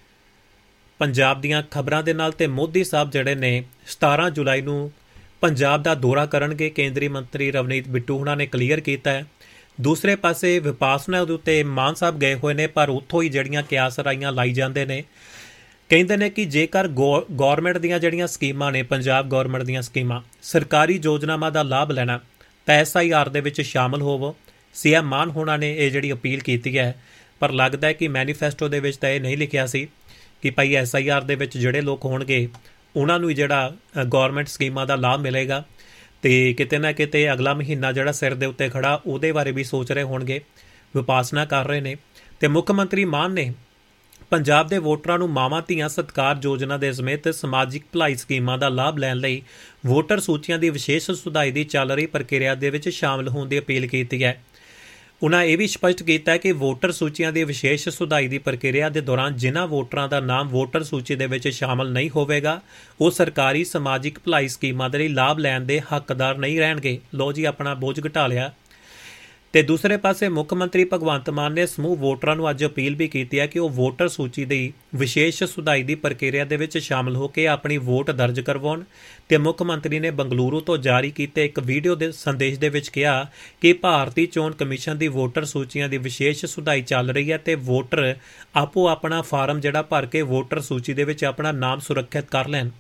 ਪੰਜਾਬ ਦੀਆਂ ਖਬਰਾਂ ਦੇ ਨਾਲ। ਤੇ ਮੋਦੀ ਸਾਹਿਬ ਜਿਹੜੇ ਨੇ 17 ਜੁਲਾਈ ਨੂੰ ਪੰਜਾਬ ਦਾ ਦੌਰਾ ਕਰਨਗੇ, ਕੇਂਦਰੀ ਮੰਤਰੀ ਰਵਨੀਤ ਬਿੱਟੂ ਹੁਣਾਂ ਨੇ ਕਲੀਅਰ ਕੀਤਾ ਹੈ। ਦੂਸਰੇ ਪਾਸੇ ਵਿਪਾਸਨਾ ਦੇ ਉੱਤੇ ਮਾਨ ਸਾਹਿਬ ਗਏ ਹੋਏ ਨੇ, ਪਰ ਉੱਥੋਂ ਹੀ ਜਿਹੜੀਆਂ ਕਿਆਸ ਰਾਈਆਂ ਲਾਈ ਜਾਂਦੇ ਨੇ। ਕਹਿੰਦੇ ਨੇ ਕਿ ਜੇਕਰ ਗੌਰਮੈਂਟ ਦੀਆਂ ਜਿਹੜੀਆਂ ਸਕੀਮਾਂ ਨੇ, ਪੰਜਾਬ ਗੌਰਮੈਂਟ ਦੀਆਂ ਸਕੀਮਾਂ, ਸਰਕਾਰੀ ਯੋਜਨਾਵਾਂ ਦਾ ਲਾਭ ਲੈਣਾ ਤਾਂ SIR ਦੇ ਵਿੱਚ ਸ਼ਾਮਲ ਹੋਵੋ। CM ਮਾਨ ਹੋਣਾ ਨੇ ਇਹ ਜਿਹੜੀ ਅਪੀਲ ਕੀਤੀ ਹੈ, ਪਰ ਲੱਗਦਾ ਹੈ ਕਿ ਮੈਨੀਫੈਸਟੋ ਦੇ ਵਿੱਚ ਤਾਂ ਇਹ ਨਹੀਂ ਲਿਖਿਆ ਸੀ ਕਿ ਭਾਈ SIR ਦੇ ਵਿੱਚ ਜਿਹੜੇ ਲੋਕ ਹੋਣਗੇ ਉਹਨਾਂ ਨੂੰ ਜਿਹੜਾ ਗੌਰਮੈਂਟ ਸਕੀਮਾਂ ਦਾ ਲਾਭ ਮਿਲੇਗਾ। ਤੇ ਕਿਤੇ ਨਾ ਕਿਤੇ ਅਗਲਾ ਮਹੀਨਾ ਜਿਹੜਾ ਸਿਰ ਦੇ ਉੱਤੇ ਖੜਾ ਉਹਦੇ ਬਾਰੇ ਵੀ ਸੋਚ ਰਹੇ ਹੋਣਗੇ, ਵਿਪਾਸਨਾ ਕਰ ਰਹੇ ਨੇ। ਤੇ ਮੁੱਖ ਮੰਤਰੀ ਮਾਨ ਨੇ ਪੰਜਾਬ ਦੇ ਵੋਟਰਾਂ ਨੂੰ ਮਾਵਾਂ ਧੀਆਂ ਸਤਿਕਾਰ ਯੋਜਨਾ ਦੇ ਸਮੇਤ ਸਮਾਜਿਕ ਭਲਾਈ ਸਕੀਮਾਂ ਦਾ ਲਾਭ ਲੈਣ ਲਈ ਵੋਟਰ ਸੂਚੀਆਂ ਦੀ ਵਿਸ਼ੇਸ਼ ਸੁਧਾਈ ਦੀ ਚੱਲ ਰਹੀ ਪ੍ਰਕਿਰਿਆ ਦੇ ਵਿੱਚ ਸ਼ਾਮਲ ਹੋਣ ਦੀ ਅਪੀਲ ਕੀਤੀ ਹੈ। ਉਨ੍ਹਾਂ ਇਹ ਵੀ ਸਪਸ਼ਟ ਕੀਤਾ ਹੈ ਕਿ ਵੋਟਰ ਸੂਚੀਆਂ ਦੀ ਵਿਸ਼ੇਸ਼ ਸੁਧਾਈ ਦੀ ਪ੍ਰਕਿਰਿਆ ਦੇ ਦੌਰਾਨ ਜਿਨ੍ਹਾਂ ਵੋਟਰਾਂ ਦਾ ਨਾਮ ਵੋਟਰ ਸੂਚੀ ਦੇ ਵਿੱਚ ਸ਼ਾਮਲ ਨਹੀਂ ਹੋਵੇਗਾ ਉਹ ਸਰਕਾਰੀ ਸਮਾਜਿਕ ਭਲਾਈ ਸਕੀਮਾਂ ਦੇ ਲਈ ਲਾਭ ਲੈਣ ਦੇ ਹੱਕਦਾਰ ਨਹੀਂ ਰਹਿਣਗੇ। ਲੋ ਜੀ, ਆਪਣਾ ਬੋਝ ਘਟਾ ਲਿਆ। ਤੇ ਦੂਸਰੇ ਪਾਸੇ ਮੁੱਖ ਮੰਤਰੀ ਭਗਵੰਤ ਮਾਨ ਨੇ ਸਮੂਹ ਵੋਟਰਾਂ ਨੂੰ ਅੱਜ ਅਪੀਲ ਵੀ ਕੀਤੀ ਹੈ ਕਿ ਉਹ ਵੋਟਰ ਸੂਚੀ ਦੀ ਵਿਸ਼ੇਸ਼ ਸੁਧਾਈ ਦੀ ਪ੍ਰਕਿਰਿਆ ਦੇ ਵਿੱਚ ਸ਼ਾਮਲ ਹੋ ਕੇ ਆਪਣੀ ਵੋਟ ਦਰਜ ਕਰਵਾਉਣ। ਤੇ ਮੁੱਖ ਮੰਤਰੀ ਨੇ ਬੰਗਲੁਰੂ ਤੋਂ ਜਾਰੀ ਕੀਤੇ ਇੱਕ ਵੀਡੀਓ ਦੇ ਸੰਦੇਸ਼ ਦੇ ਵਿੱਚ ਕਿਹਾ ਕਿ ਭਾਰਤੀ ਚੋਣ ਕਮਿਸ਼ਨ ਦੀ ਵੋਟਰ ਸੂਚੀਆਂ ਦੀ ਵਿਸ਼ੇਸ਼ ਸੁਧਾਈ ਚੱਲ ਰਹੀ ਹੈ ਤੇ ਵੋਟਰ ਆਪੋ ਆਪਣਾ ਫਾਰਮ ਜਿਹੜਾ ਭਰ ਕੇ ਵੋਟਰ ਸੂਚੀ ਦੇ ਵਿੱਚ ਆਪਣਾ ਨਾਮ ਸੁਰੱਖਿਅਤ ਕਰ ਲੈਣ।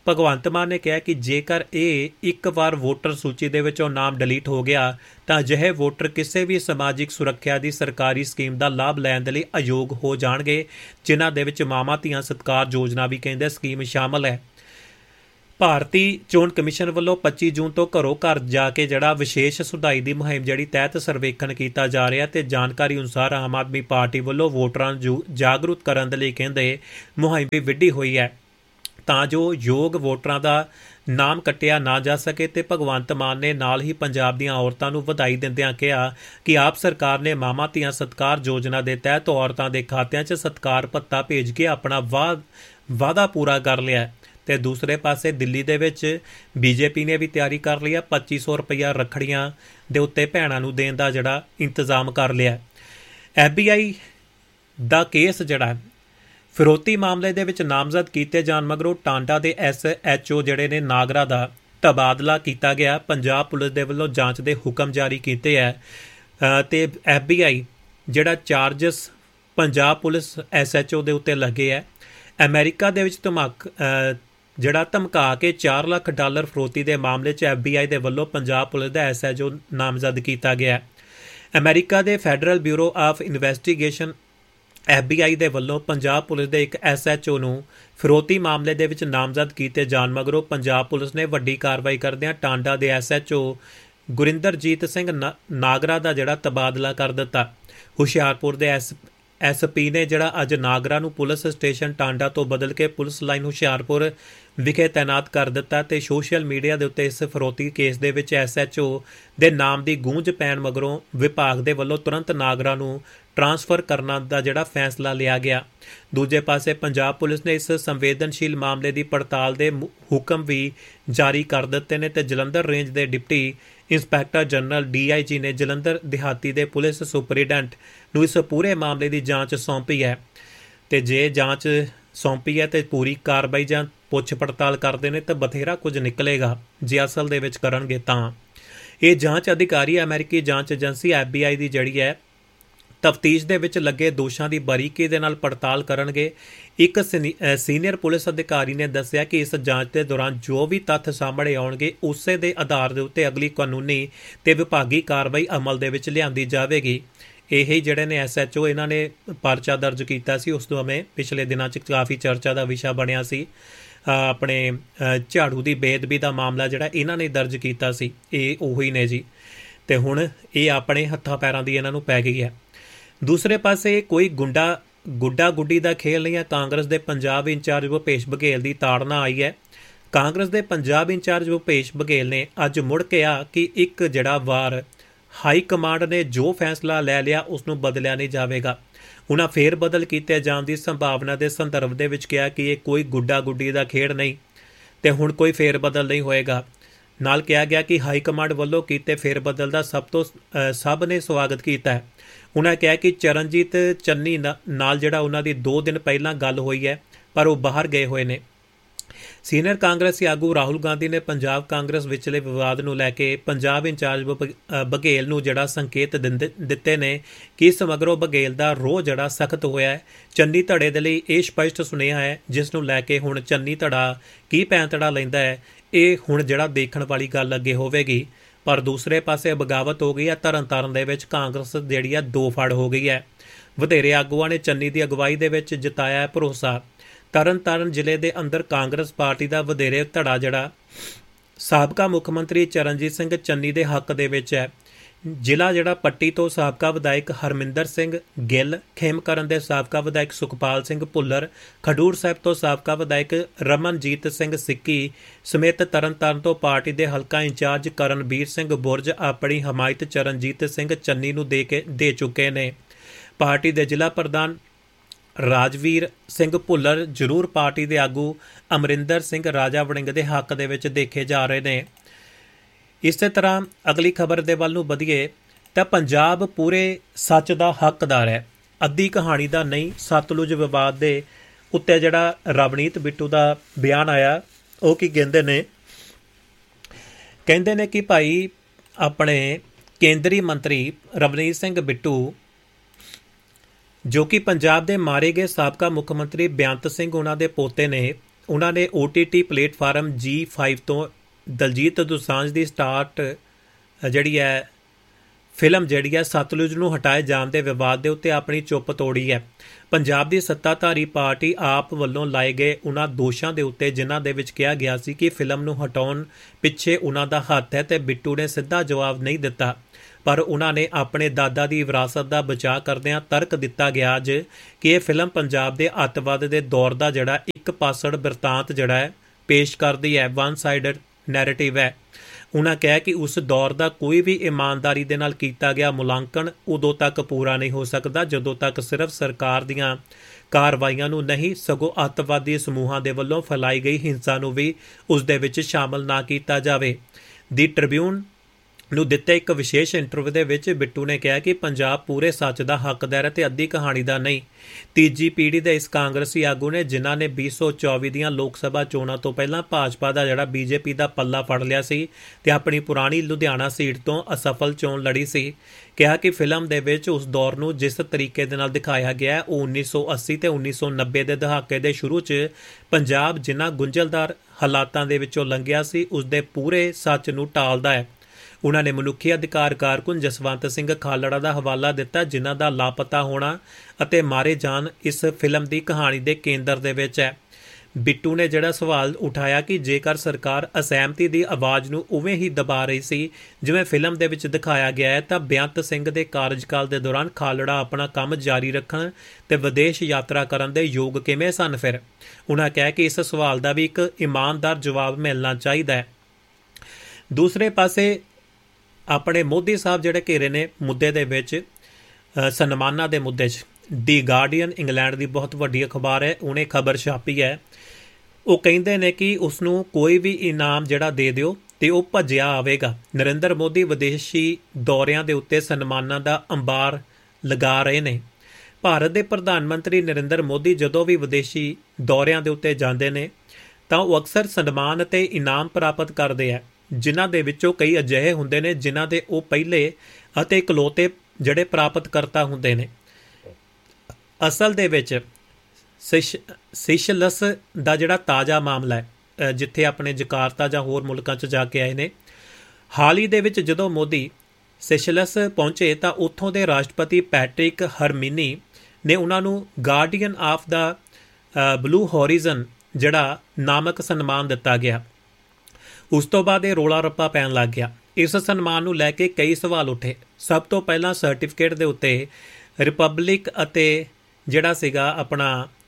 ਭਗਵੰਤ ਮਾਨ ਨੇ ਕਿਹਾ ਕਿ ਜੇਕਰ ਇਹ ਇੱਕ ਵਾਰ ਵੋਟਰ ਸੂਚੀ ਦੇ ਵਿੱਚੋਂ ਨਾਮ ਡਿਲੀਟ ਹੋ ਗਿਆ ਤਾਂ ਅਜਿਹੇ ਵੋਟਰ ਕਿਸੇ ਵੀ ਸਮਾਜਿਕ ਸੁਰੱਖਿਆ ਦੀ ਸਰਕਾਰੀ ਸਕੀਮ ਦਾ ਲਾਭ ਲੈਣ ਦੇ ਲਈ ਅਯੋਗ ਹੋ ਜਾਣਗੇ, ਜਿਨ੍ਹਾਂ ਦੇ ਵਿੱਚ ਮਾਵਾਂ ਧੀਆਂ ਸਤਿਕਾਰ ਯੋਜਨਾ ਵੀ ਕਹਿੰਦੇ ਸਕੀਮ ਸ਼ਾਮਲ ਹੈ। ਭਾਰਤੀ ਚੋਣ ਕਮਿਸ਼ਨ ਵੱਲੋਂ 25 ਜੂਨ ਤੋਂ ਘਰੋਂ ਘਰ ਜਾ ਕੇ ਜਿਹੜਾ ਵਿਸ਼ੇਸ਼ ਸੁਧਾਈ ਦੀ ਮੁਹਿੰਮ ਜਿਹੜੀ ਤਹਿਤ ਸਰਵੇਖਣ ਕੀਤਾ ਜਾ ਰਿਹਾ ਤੇ ਜਾਣਕਾਰੀ ਅਨੁਸਾਰ ਆਮ ਆਦਮੀ ਪਾਰਟੀ ਵੱਲੋਂ ਵੋਟਰਾਂ ਨੂੰ ਜਾਗਰੂਕ ਕਰਨ ਦੇ ਲਈ ਕਹਿੰਦੇ ਮੁਹਿੰਮ ਵੀ ਵਿੱਢੀ ਹੋਈ ਹੈ ਤਾਂ ਜੋ ਯੋਗ ਵੋਟਰਾਂ ਦਾ ਨਾਮ ਕੱਟਿਆ ਨਾ ਜਾ ਸਕੇ। ਤੇ ਭਗਵੰਤ ਮਾਨ ਨੇ ਨਾਲ ਹੀ ਪੰਜਾਬ ਦੀਆਂ ਔਰਤਾਂ ਨੂੰ ਵਧਾਈ ਦਿੰਦਿਆਂ ਕਿਹਾ ਕਿ ਆਪ ਸਰਕਾਰ ਨੇ ਮਾਵਾਂ ਧੀਆਂ ਸਤਿਕਾਰ ਯੋਜਨਾ ਦੇ ਤਹਿਤ ਔਰਤਾਂ ਦੇ ਖਾਤਿਆਂ 'ਚ ਸਤਿਕਾਰ ਭੱਤਾ ਭੇਜ ਕੇ ਆਪਣਾ ਵਾਅਦਾ ਪੂਰਾ ਕਰ ਲਿਆ। ਤੇ ਦੂਸਰੇ ਪਾਸੇ ਦਿੱਲੀ ਦੇ ਵਿੱਚ ਬੀਜੇਪੀ ਨੇ ਵੀ ਤਿਆਰੀ ਕਰ ਲਈ ਹੈ, 2500 ਰੁਪਈਆ ਰੱਖੜੀਆਂ ਦੇ ਉੱਤੇ ਭੈਣਾਂ ਨੂੰ ਦੇਣ ਦਾ ਜਿਹੜਾ ਇੰਤਜ਼ਾਮ ਕਰ ਲਿਆ। FBI ਦਾ ਕੇਸ ਜਿਹੜਾ ਫਿਰੌਤੀ ਮਾਮਲੇ ਦੇ ਵਿੱਚ ਨਾਮਜ਼ਦ ਕੀਤੇ ਜਾਣ ਮਗਰੋਂ ਟਾਂਡਾ ਦੇ SHO ਜਿਹੜੇ ਨੇ ਨਾਗਰਾ ਦਾ ਤਬਾਦਲਾ ਕੀਤਾ ਗਿਆ। ਪੰਜਾਬ ਪੁਲਿਸ ਦੇ ਵੱਲੋਂ ਜਾਂਚ ਦੇ ਹੁਕਮ ਜਾਰੀ ਕੀਤੇ ਹੈ ਤੇ FBI ਜਿਹੜਾ ਚਾਰਜਸ ਪੰਜਾਬ ਪੁਲਿਸ SHO ਦੇ ਉੱਤੇ ਲੱਗੇ ਹੈ। ਅਮਰੀਕਾ ਦੇ ਵਿੱਚ ਧਮਕਾ ਕੇ $4 ਲੱਖ ਫਿਰੌਤੀ ਦੇ ਮਾਮਲੇ 'ਚ FBI ਦੇ ਵੱਲੋਂ ਪੰਜਾਬ ਪੁਲਿਸ ਦਾ SHO ਨਾਮਜ਼ਦ ਕੀਤਾ ਗਿਆ। ਅਮਰੀਕਾ ਦੇ federal bureau of investigation FBI ਦੇ ਵੱਲੋਂ ਪੰਜਾਬ ਪੁਲਿਸ ਦੇ ਇੱਕ SHO ਨੂੰ ਫਿਰੌਤੀ ਮਾਮਲੇ ਦੇ ਵਿੱਚ ਨਾਮਜ਼ਦ ਕੀਤੇ ਜਾਣ ਮਗਰੋਂ ਪੰਜਾਬ ਪੁਲਿਸ ਨੇ ਵੱਡੀ ਕਾਰਵਾਈ ਕਰਦਿਆਂ ਟਾਂਡਾ ਦੇ SHO ਗੁਰਿੰਦਰਜੀਤ ਸਿੰਘ ਨਾਗਰਾ ਦਾ ਜਿਹੜਾ ਤਬਾਦਲਾ ਕਰ ਦਿੱਤਾ। ਹੁਸ਼ਿਆਰਪੁਰ ਦੇ SP ਨੇ ਜਿਹੜਾ ਅੱਜ ਨਾਗਰਾ ਨੂੰ ਪੁਲਿਸ ਸਟੇਸ਼ਨ ਟਾਂਡਾ ਤੋਂ ਬਦਲ ਕੇ ਪੁਲਿਸ ਲਾਈਨ ਹੁਸ਼ਿਆਰਪੁਰ ਵਿਖੇ ਤਾਇਨਾਤ ਕਰ ਦਿੱਤਾ ਤੇ ਸੋਸ਼ਲ ਮੀਡੀਆ ਦੇ ਉੱਤੇ ਇਸ ਫਿਰੌਤੀ ਕੇਸ ਦੇ ਵਿੱਚ SHO ਦੇ ਨਾਮ ਦੀ ਗੂੰਜ ਪੈਣ ਮਗਰੋਂ ਵਿਭਾਗ ਦੇ ਵੱਲੋਂ ਤੁਰੰਤ ਨਾਗਰਾ ਨੂੰ ਟ੍ਰਾਂਸਫਰ ਕਰਨ ਦਾ ਜਿਹੜਾ ਫੈਸਲਾ ਲਿਆ ਗਿਆ। ਦੂਜੇ ਪਾਸੇ ਪੰਜਾਬ ਪੁਲਿਸ ਨੇ ਇਸ ਸੰਵੇਦਨਸ਼ੀਲ ਮਾਮਲੇ ਦੀ ਪੜਤਾਲ ਦੇ ਹੁਕਮ ਵੀ ਜਾਰੀ ਕਰ ਦਿੱਤੇ ਨੇ ਤੇ ਜਲੰਧਰ ਰੇਂਜ ਦੇ ਡਿਪਟੀ ਇੰਸਪੈਕਟਰ ਜਨਰਲ DIG ਨੇ ਜਲੰਧਰ ਦਿਹਾਤੀ ਦੇ ਪੁਲਿਸ ਸੁਪਰੀਡੈਂਟ ਨੂੰ ਇਸ ਪੂਰੇ ਮਾਮਲੇ ਦੀ ਜਾਂਚ ਸੌਂਪੀ ਹੈ ਤੇ ਜੇ ਜਾਂਚ ਸੌਂਪੀ ਹੈ ਤੇ ਪੂਰੀ ਕਾਰਵਾਈ ਜਾਂ ਪੁੱਛ ਪੜਤਾਲ ਕਰਦੇ ਨੇ ਤਾਂ ਬਥੇਰਾ ਕੁਝ ਨਿਕਲੇਗਾ। ਜੇ ਅਸਲ ਦੇ ਵਿੱਚ ਕਰਨਗੇ ਤਾਂ ਇਹ ਜਾਂਚ ਅਧਿਕਾਰੀ ਅਮਰੀਕੀ ਜਾਂਚ ਏਜੰਸੀ FBI ਦੀ ਜਿਹੜੀ ਹੈ ਤਫਤੀਸ਼ ਦੇ ਵਿੱਚ ਲੱਗੇ ਦੋਸ਼ਾਂ ਦੀ ਬਾਰੀਕੀ ਦੇ ਨਾਲ ਪੜਤਾਲ ਕਰਨਗੇ। ਇੱਕ ਸੀਨੀਅਰ ਪੁਲਿਸ ਅਧਿਕਾਰੀ ਨੇ ਦੱਸਿਆ ਕਿ ਇਸ ਜਾਂਚ ਦੇ ਦੌਰਾਨ ਜੋ ਵੀ ਤੱਥ ਸਾਹਮਣੇ ਆਉਣਗੇ ਉਸੇ ਦੇ ਆਧਾਰ ਦੇ ਉੱਤੇ ਅਗਲੀ ਕਾਨੂੰਨੀ ਤੇ ਵਿਭਾਗੀ ਕਾਰਵਾਈ ਅਮਲ ਦੇ ਵਿੱਚ ਲਿਆਂਦੀ ਜਾਵੇਗੀ। ਇਹ ਜਿਹੜੇ ਨੇ SHO ਇਹਨਾਂ ਨੇ ਪਰਚਾ ਦਰਜ ਕੀਤਾ ਸੀ ਉਸ ਸਮੇਂ ਪਿਛਲੇ ਦਿਨਾਂ 'ਚ ਕਾਫੀ ਚਰਚਾ ਦਾ ਵਿਸ਼ਾ ਬਣਿਆ ਸੀ। ਆਪਣੇ ਝਾੜੂ ਦੀ ਬੇਅਦਬੀ ਦਾ ਮਾਮਲਾ ਜਿਹੜਾ ਇਹਨਾਂ ਨੇ ਦਰਜ ਕੀਤਾ ਸੀ ਇਹ ਉਹੀ ਨੇ ਜੀ ਤੇ ਹੁਣ ਇਹ ਆਪਣੇ ਹੱਥਾਂ ਪੈਰਾਂ ਦੀ ਇਹਨਾਂ ਨੂੰ ਪੈ ਗਈ ਹੈ। ਦੂਸਰੇ ਪਾਸੇ ਕੋਈ ਗੁੱਡਾ ਗੁੱਡੀ ਦਾ ਖੇਲ ਨਹੀਂ ਹੈ। ਕਾਂਗਰਸ ਦੇ ਪੰਜਾਬ ਇੰਚਾਰਜ ਭੁਪੇਸ਼ ਬਘੇਲ ਦੀ ਤਾੜਨਾ ਆਈ ਹੈ। ਕਾਂਗਰਸ ਦੇ ਪੰਜਾਬ ਇੰਚਾਰਜ ਭੁਪੇਸ਼ ਬਘੇਲ ਨੇ ਅੱਜ ਮੁੜ ਕਿਹਾ ਕਿ ਇੱਕ ਜਿਹੜਾ ਵਾਰ ਹਾਈ ਕਮਾਂਡ ਨੇ ਜੋ ਫੈਸਲਾ ਲੈ ਲਿਆ ਉਸ ਨੂੰ ਬਦਲਿਆ ਨਹੀਂ ਜਾਵੇਗਾ। ਉਹਨਾਂ ਫੇਰ ਬਦਲ ਕੀਤੇ ਜਾਣ ਦੀ ਸੰਭਾਵਨਾ ਦੇ ਸੰਦਰਭ ਦੇ ਵਿੱਚ ਕਿਹਾ ਕਿ ਇਹ ਕੋਈ ਗੁੱਡਾ ਗੁੱਡੀ ਦਾ ਖੇਡ ਨਹੀਂ ਤੇ ਹੁਣ ਕੋਈ ਫੇਰ ਬਦਲ ਨਹੀਂ ਹੋਏਗਾ। ਨਾਲ ਕਿਹਾ ਗਿਆ ਕਿ ਹਾਈ ਕਮਾਂਡ ਵੱਲੋਂ ਕੀਤੇ ਫੇਰ ਬਦਲ ਦਾ ਸਭ ਨੇ ਸਵਾਗਤ ਕੀਤਾ ਹੈ। ਉਹਨਾਂ ਕਿਹਾ ਕਿ ਚਰਨਜੀਤ ਚੰਨੀ ਨਾਲ ਜਿਹੜਾ ਉਹਨਾਂ ਦੀ 2 ਦਿਨ ਪਹਿਲਾਂ ਗੱਲ ਹੋਈ ਹੈ ਪਰ ਉਹ ਬਾਹਰ ਗਏ ਹੋਏ ਨੇ। ਸੀਨੀਅਰ ਕਾਂਗਰਸੀ ਆਗੂ ਰਾਹੁਲ ਗਾਂਧੀ ਨੇ ਪੰਜਾਬ ਕਾਂਗਰਸ ਵਿਚਲੇ ਵਿਵਾਦ ਨੂੰ ਲੈ ਕੇ ਪੰਜਾਬ ਇੰਚਾਰਜ ਬਘੇਲ ਨੂੰ ਜਿਹੜਾ ਸੰਕੇਤ ਦਿੱਤੇ ਨੇ ਕਿ ਇਸ ਮਗਰੋਂ ਬਘੇਲ ਦਾ ਰੋਹ ਜਿਹੜਾ ਸਖਤ ਹੋਇਆ ਹੈ। ਚੰਨੀ ਧੜੇ ਦੇ ਲਈ ਇਹ ਸਪਸ਼ਟ ਸੁਨੇਹਾ ਹੈ ਜਿਸ ਨੂੰ ਲੈ ਕੇ ਹੁਣ ਚੰਨੀ ਧੜਾ ਕੀ ਪੈਂਤੜਾ ਲੈਂਦਾ ਹੈ ਇਹ ਹੁਣ ਜਿਹੜਾ ਦੇਖਣ ਵਾਲੀ ਗੱਲ ਅੱਗੇ ਹੋਵੇਗੀ। ਪਰ ਦੂਸਰੇ ਪਾਸੇ ਬਗਾਵਤ ਹੋ ਗਈ ਹੈ। ਤਰਨਤਾਰਨ ਦੇ ਵਿੱਚ ਕਾਂਗਰਸ ਜਿਹੜੀ ਹੈ 2 ਫੜ ਹੋ ਗਈ ਹੈ। ਵਧੇਰੇ ਆਗੂਆਂ ਨੇ ਚੰਨੀ ਦੀ ਅਗਵਾਈ ਦੇ ਵਿੱਚ ਜਤਾਇਆ ਭਰੋਸਾ। ਤਰਨਤਾਰਨ ਜ਼ਿਲ੍ਹੇ ਦੇ ਅੰਦਰ ਕਾਂਗਰਸ ਪਾਰਟੀ ਦਾ ਵਧੇਰੇ ਧੜਾ ਜਿਹੜਾ ਸਾਬਕਾ ਮੁੱਖ ਮੰਤਰੀ ਚਰਨਜੀਤ ਸਿੰਘ ਚੰਨੀ ਦੇ ਹੱਕ ਦੇ ਵਿੱਚ ਹੈ। ਜ਼ਿਲ੍ਹਾ ਜਿਹੜਾ ਪੱਟੀ ਤੋਂ ਸਾਬਕਾ ਵਿਧਾਇਕ ਹਰਮਿੰਦਰ ਸਿੰਘ ਗਿੱਲ, ਖੇਮਕਰਨ ਦੇ ਸਾਬਕਾ ਵਿਧਾਇਕ ਸੁਖਪਾਲ ਸਿੰਘ ਭੁੱਲਰ, ਖਡੂਰ ਸਾਹਿਬ ਤੋਂ ਸਾਬਕਾ ਵਿਧਾਇਕ ਰਮਨਜੀਤ ਸਿੰਘ ਸਿੱਕੀ ਸਮੇਤ ਤਰਨਤਾਰਨ ਤੋਂ ਪਾਰਟੀ ਦੇ ਹਲਕਾ ਇੰਚਾਰਜ ਕਰਨਬੀਰ ਸਿੰਘ ਬੁਰਜ ਆਪਣੀ ਹਮਾਇਤ ਚਰਨਜੀਤ ਸਿੰਘ ਚੰਨੀ ਨੂੰ ਦੇ ਚੁੱਕੇ ਨੇ। ਪਾਰਟੀ ਦੇ ਜ਼ਿਲ੍ਹਾ ਪ੍ਰਧਾਨ ਰਾਜਵੀਰ ਸਿੰਘ ਭੁੱਲਰ ਜ਼ਰੂਰ ਪਾਰਟੀ ਦੇ ਆਗੂ ਅਮਰਿੰਦਰ ਸਿੰਘ ਰਾਜਾ ਵੜਿੰਗ ਦੇ ਹੱਕ ਦੇ ਵਿੱਚ ਦੇਖੇ ਜਾ ਰਹੇ ਨੇ। ਇਸੇ ਤਰ੍ਹਾਂ ਅਗਲੀ ਖਬਰ ਦੇ ਵੱਲ ਨੂੰ ਵਧੀਏ ਤਾਂ ਪੰਜਾਬ ਪੂਰੇ ਸੱਚ ਦਾ ਹੱਕਦਾਰ ਹੈ, ਅੱਧੀ ਕਹਾਣੀ ਦਾ ਨਹੀਂ। ਸਤਲੁਜ ਵਿਵਾਦ ਦੇ ਉੱਤੇ ਜਿਹੜਾ ਰਵਨੀਤ ਬਿੱਟੂ ਦਾ ਬਿਆਨ ਆਇਆ ਉਹ ਕੀ ਕਹਿੰਦੇ ਨੇ ਕਿ ਭਾਈ ਆਪਣੇ ਕੇਂਦਰੀ ਮੰਤਰੀ ਰਵਨੀਤ ਸਿੰਘ ਬਿੱਟੂ ਜੋ ਕਿ ਪੰਜਾਬ ਦੇ ਮਾਰੇ ਗਏ ਸਾਬਕਾ ਮੁੱਖ ਮੰਤਰੀ ਬੇਅੰਤ ਸਿੰਘ ਉਹਨਾਂ ਦੇ ਪੋਤੇ ਨੇ ਉਹਨਾਂ ਨੇ OTT ਪਲੇਟਫਾਰਮ G5 ਤੋਂ ਦਲਜੀਤ ਦੋਸਾਂਝ ਦੀ ਸਟਾਰਟ ਜਿਹੜੀ ਹੈ ਫਿਲਮ ਜਿਹੜੀ ਹੈ ਸਤਲੁਜ ਨੂੰ ਹਟਾਏ ਜਾਣ ਦੇ ਵਿਵਾਦ ਦੇ ਉੱਤੇ ਆਪਣੀ ਚੁੱਪ ਤੋੜੀ ਹੈ। ਪੰਜਾਬ ਦੀ ਸੱਤਾਧਾਰੀ ਪਾਰਟੀ ਆਪ ਵੱਲੋਂ ਲਾਏ ਗਏ ਉਹਨਾਂ ਦੋਸ਼ਾਂ ਦੇ ਉੱਤੇ ਜਿਨ੍ਹਾਂ ਦੇ ਵਿੱਚ ਕਿਹਾ ਗਿਆ ਸੀ ਕਿ ਫਿਲਮ ਨੂੰ ਹਟਾਉਣ ਪਿੱਛੇ ਉਹਨਾਂ ਦਾ ਹੱਥ ਹੈ ਤੇ ਬਿੱਟੂ ਨੇ ਸਿੱਧਾ ਜਵਾਬ ਨਹੀਂ ਦਿੱਤਾ, ਪਰ ਉਹਨਾਂ ਨੇ ਆਪਣੇ ਦਾਦਾ ਦੀ ਵਿਰਾਸਤ ਦਾ ਬਚਾਅ ਕਰਦਿਆਂ ਤਰਕ ਦਿੱਤਾ ਗਿਆ ਅੱਜ ਕਿ ਇਹ ਫਿਲਮ ਪੰਜਾਬ ਦੇ ਅੱਤਵਾਦ ਦੇ ਦੌਰ ਦਾ ਜਿਹੜਾ ਇੱਕ ਪਾਸੜ ਬਿਰਤਾਂਤ ਜਿਹੜਾ ਹੈ ਪੇਸ਼ ਕਰਦੀ ਹੈ, ਵਨ ਸਾਈਡਡ ਨੈਰੇਟਿਵ ਹੈ। ਉਹਨਾਂ ਕਿਹਾ ਕਿ ਉਸ ਦੌਰ ਦਾ ਕੋਈ ਵੀ ਇਮਾਨਦਾਰੀ ਦੇ ਨਾਲ ਕੀਤਾ ਗਿਆ ਮੁਲਾਂਕਣ ਉਦੋਂ ਤੱਕ ਪੂਰਾ ਨਹੀਂ ਹੋ ਸਕਦਾ ਜਦੋਂ ਤੱਕ ਸਿਰਫ ਸਰਕਾਰ ਦੀਆਂ ਕਾਰਵਾਈਆਂ ਨੂੰ ਨਹੀਂ ਸਗੋਂ ਅੱਤਵਾਦੀ ਸਮੂਹਾਂ ਦੇ ਵੱਲੋਂ ਫੈਲਾਈ ਗਈ ਹਿੰਸਾ ਨੂੰ ਵੀ ਉਸ ਦੇ ਵਿੱਚ ਸ਼ਾਮਲ ਨਾ ਕੀਤਾ ਜਾਵੇ। ਦੀ ਟ੍ਰਿਬਿਊਨ ਨੂੰ ਦਿੱਤੇ ਇੱਕ ਵਿਸ਼ੇਸ਼ ਇੰਟਰਵਿਊ ਦੇ ਵਿੱਚ ਬਿੱਟੂ ਨੇ ਕਿਹਾ ਕਿ ਪੰਜਾਬ ਪੂਰੇ ਸੱਚ ਦਾ ਹੱਕਦਾਰ ਹੈ ਤੇ ਅੱਧੀ ਕਹਾਣੀ ਦਾ ਨਹੀਂ। ਤੀਜੀ ਪੀੜ੍ਹੀ ਦੇ ਇਸ ਕਾਂਗਰਸੀ ਆਗੂ ਨੇ ਜਿਨ੍ਹਾਂ ਨੇ 2024 ਦੀਆਂ ਲੋਕ ਸਭਾ ਚੋਣਾਂ ਤੋਂ ਪਹਿਲਾਂ ਭਾਜਪਾ ਦਾ ਜਿਹੜਾ BJP ਦਾ ਪੱਲਾ ਫੜ ਲਿਆ ਸੀ ਤੇ ਆਪਣੀ ਪੁਰਾਣੀ ਲੁਧਿਆਣਾ ਸੀਟ ਤੋਂ ਅਸਫਲ ਚੋਣ ਲੜੀ ਸੀ, ਕਿਹਾ ਕਿ ਫਿਲਮ ਦੇ ਵਿੱਚ ਉਸ ਦੌਰ ਨੂੰ ਜਿਸ ਤਰੀਕੇ ਦੇ ਨਾਲ ਦਿਖਾਇਆ ਗਿਆ ਹੈ ਉਹ 1980 ਤੇ 1990 ਦੇ ਦਹਾਕੇ ਦੇ ਸ਼ੁਰੂ 'ਚ ਪੰਜਾਬ ਜਿਨ੍ਹਾਂ ਗੁੰਝਲਦਾਰ ਹਾਲਾਤਾਂ ਦੇ ਵਿੱਚੋਂ ਲੰਘਿਆ ਸੀ ਉਸ ਦੇ ਪੂਰੇ ਸੱਚ ਨੂੰ ਟਾਲਦਾ ਹੈ। ਉਹਨਾਂ ਨੇ ਮਨੁੱਖੀ ਅਧਿਕਾਰ ਕਾਰਕੁਨ ਜਸਵੰਤ ਸਿੰਘ ਖਾਲੜਾ ਦਾ ਹਵਾਲਾ ਦਿੱਤਾ ਜਿਨ੍ਹਾਂ ਦਾ ਲਾਪਤਾ ਹੋਣਾ ਅਤੇ ਮਾਰੇ ਜਾਣ ਇਸ ਫਿਲਮ ਦੀ ਕਹਾਣੀ ਦੇ ਕੇਂਦਰ ਦੇ ਵਿੱਚ ਹੈ। ਬਿੱਟੂ ਨੇ ਜਿਹੜਾ ਸਵਾਲ ਉਠਾਇਆ ਕਿ ਜੇਕਰ ਸਰਕਾਰ ਅਸਹਿਮਤੀ ਦੀ ਆਵਾਜ਼ ਨੂੰ ਉਵੇਂ ਹੀ ਦਬਾ ਰਹੀ ਸੀ ਜਿਵੇਂ ਫਿਲਮ ਦੇ ਵਿੱਚ ਦਿਖਾਇਆ ਗਿਆ ਹੈ ਤਾਂ ਬੇਅੰਤ ਸਿੰਘ ਦੇ ਕਾਰਜਕਾਲ ਦੇ ਦੌਰਾਨ ਖਾਲੜਾ ਆਪਣਾ ਕੰਮ ਜਾਰੀ ਰੱਖਣ ਤੇ ਵਿਦੇਸ਼ ਯਾਤਰਾ ਕਰਨ ਦੇ ਯੋਗ ਕਿਵੇਂ ਸਨ ਫਿਰ? ਉਹਨਾਂ ਕਿਹਾ ਕਿ ਇਸ ਸਵਾਲ ਦਾ ਵੀ ਇੱਕ ਇਮਾਨਦਾਰ ਜਵਾਬ ਮਿਲਣਾ ਚਾਹੀਦਾ ਹੈ। ਦੂਸਰੇ ਪਾਸੇ ਆਪਣੇ ਮੋਦੀ ਸਾਹਿਬ ਜਿਹੜੇ ਘੇਰੇ ਨੇ ਮੁੱਦੇ ਦੇ ਵਿੱਚ ਸਨਮਾਨਾਂ ਦੇ ਮੁੱਦੇ 'ਚ ਦੀ ਗਾਰਡੀਅਨ ਇੰਗਲੈਂਡ ਦੀ ਬਹੁਤ ਵੱਡੀ ਅਖਬਾਰ ਹੈ, ਉਹਨੇ ਖਬਰ ਛਾਪੀ ਹੈ। ਉਹ ਕਹਿੰਦੇ ਨੇ ਕਿ ਉਸ ਨੂੰ ਕੋਈ ਵੀ ਇਨਾਮ ਜਿਹੜਾ ਦੇ ਦਿਓ ਤੇ ਉਹ ਭੱਜਿਆ ਆਵੇਗਾ। ਨਰਿੰਦਰ ਮੋਦੀ ਵਿਦੇਸ਼ੀ ਦੌਰਿਆਂ ਦੇ ਉੱਤੇ ਸਨਮਾਨਾਂ ਦਾ ਅੰਬਾਰ ਲਗਾ ਰਹੇ ਨੇ। ਭਾਰਤ ਦੇ ਪ੍ਰਧਾਨ ਮੰਤਰੀ ਨਰਿੰਦਰ ਮੋਦੀ ਜਦੋਂ ਵੀ ਵਿਦੇਸ਼ੀ ਦੌਰਿਆਂ ਦੇ ਉੱਤੇ ਜਾਂਦੇ ਨੇ ਤਾਂ ਉਹ ਅਕਸਰ ਸਨਮਾਨ ਅਤੇ ਇਨਾਮ ਪ੍ਰਾਪਤ ਕਰਦੇ ਹੈ, ਜਿਨ੍ਹਾਂ ਦੇ ਵਿੱਚੋਂ ਕਈ ਅਜਿਹੇ ਹੁੰਦੇ ਨੇ ਜਿਨ੍ਹਾਂ ਦੇ ਉਹ ਪਹਿਲੇ ਅਤੇ ਇਕਲੌਤੇ ਜਿਹੜੇ ਪ੍ਰਾਪਤ ਕਰਤਾ ਹੁੰਦੇ ਨੇ। ਅਸਲ ਦੇ ਵਿੱਚ ਸੇਸ਼ਲਸ ਦਾ ਜਿਹੜਾ ਤਾਜ਼ਾ ਮਾਮਲਾ ਹੈ ਜਿੱਥੇ ਆਪਣੇ ਜਕਾਰਤਾ ਜਾਂ ਹੋਰ ਮੁਲਕਾਂ 'ਚ ਜਾ ਕੇ ਆਏ ਨੇ, ਹਾਲ ਹੀ ਦੇ ਵਿੱਚ ਜਦੋਂ ਮੋਦੀ ਸੇਸ਼ਲਸ ਪਹੁੰਚੇ ਤਾਂ ਉੱਥੋਂ ਦੇ ਰਾਸ਼ਟਰਪਤੀ ਪੈਟਰਿਕ ਹਰਮਿਨੀ ਨੇ ਉਹਨਾਂ ਨੂੰ ਗਾਰਡੀਅਨ ਆਫ ਦਾ ਬਲੂ ਹੋਰੀਜ਼ਨ ਜਿਹੜਾ ਨਾਮਕ ਸਨਮਾਨ ਦਿੱਤਾ ਗਿਆ। ਉਸ ਤੋਂ ਬਾਅਦ ਇਹ ਰੌਲਾ ਰੱਪਾ ਪੈਣ ਲੱਗ ਗਿਆ। ਇਸ ਸਨਮਾਨ ਨੂੰ ਲੈ ਕੇ ਕਈ ਸਵਾਲ ਉੱਠੇ। ਸਭ ਤੋਂ ਪਹਿਲਾਂ ਸਰਟੀਫਿਕੇਟ ਦੇ ਉੱਤੇ ਰਿਪਬਲਿਕ ਅਤੇ ਜਿਹੜਾ ਸੀਗਾ ਆਪਣਾ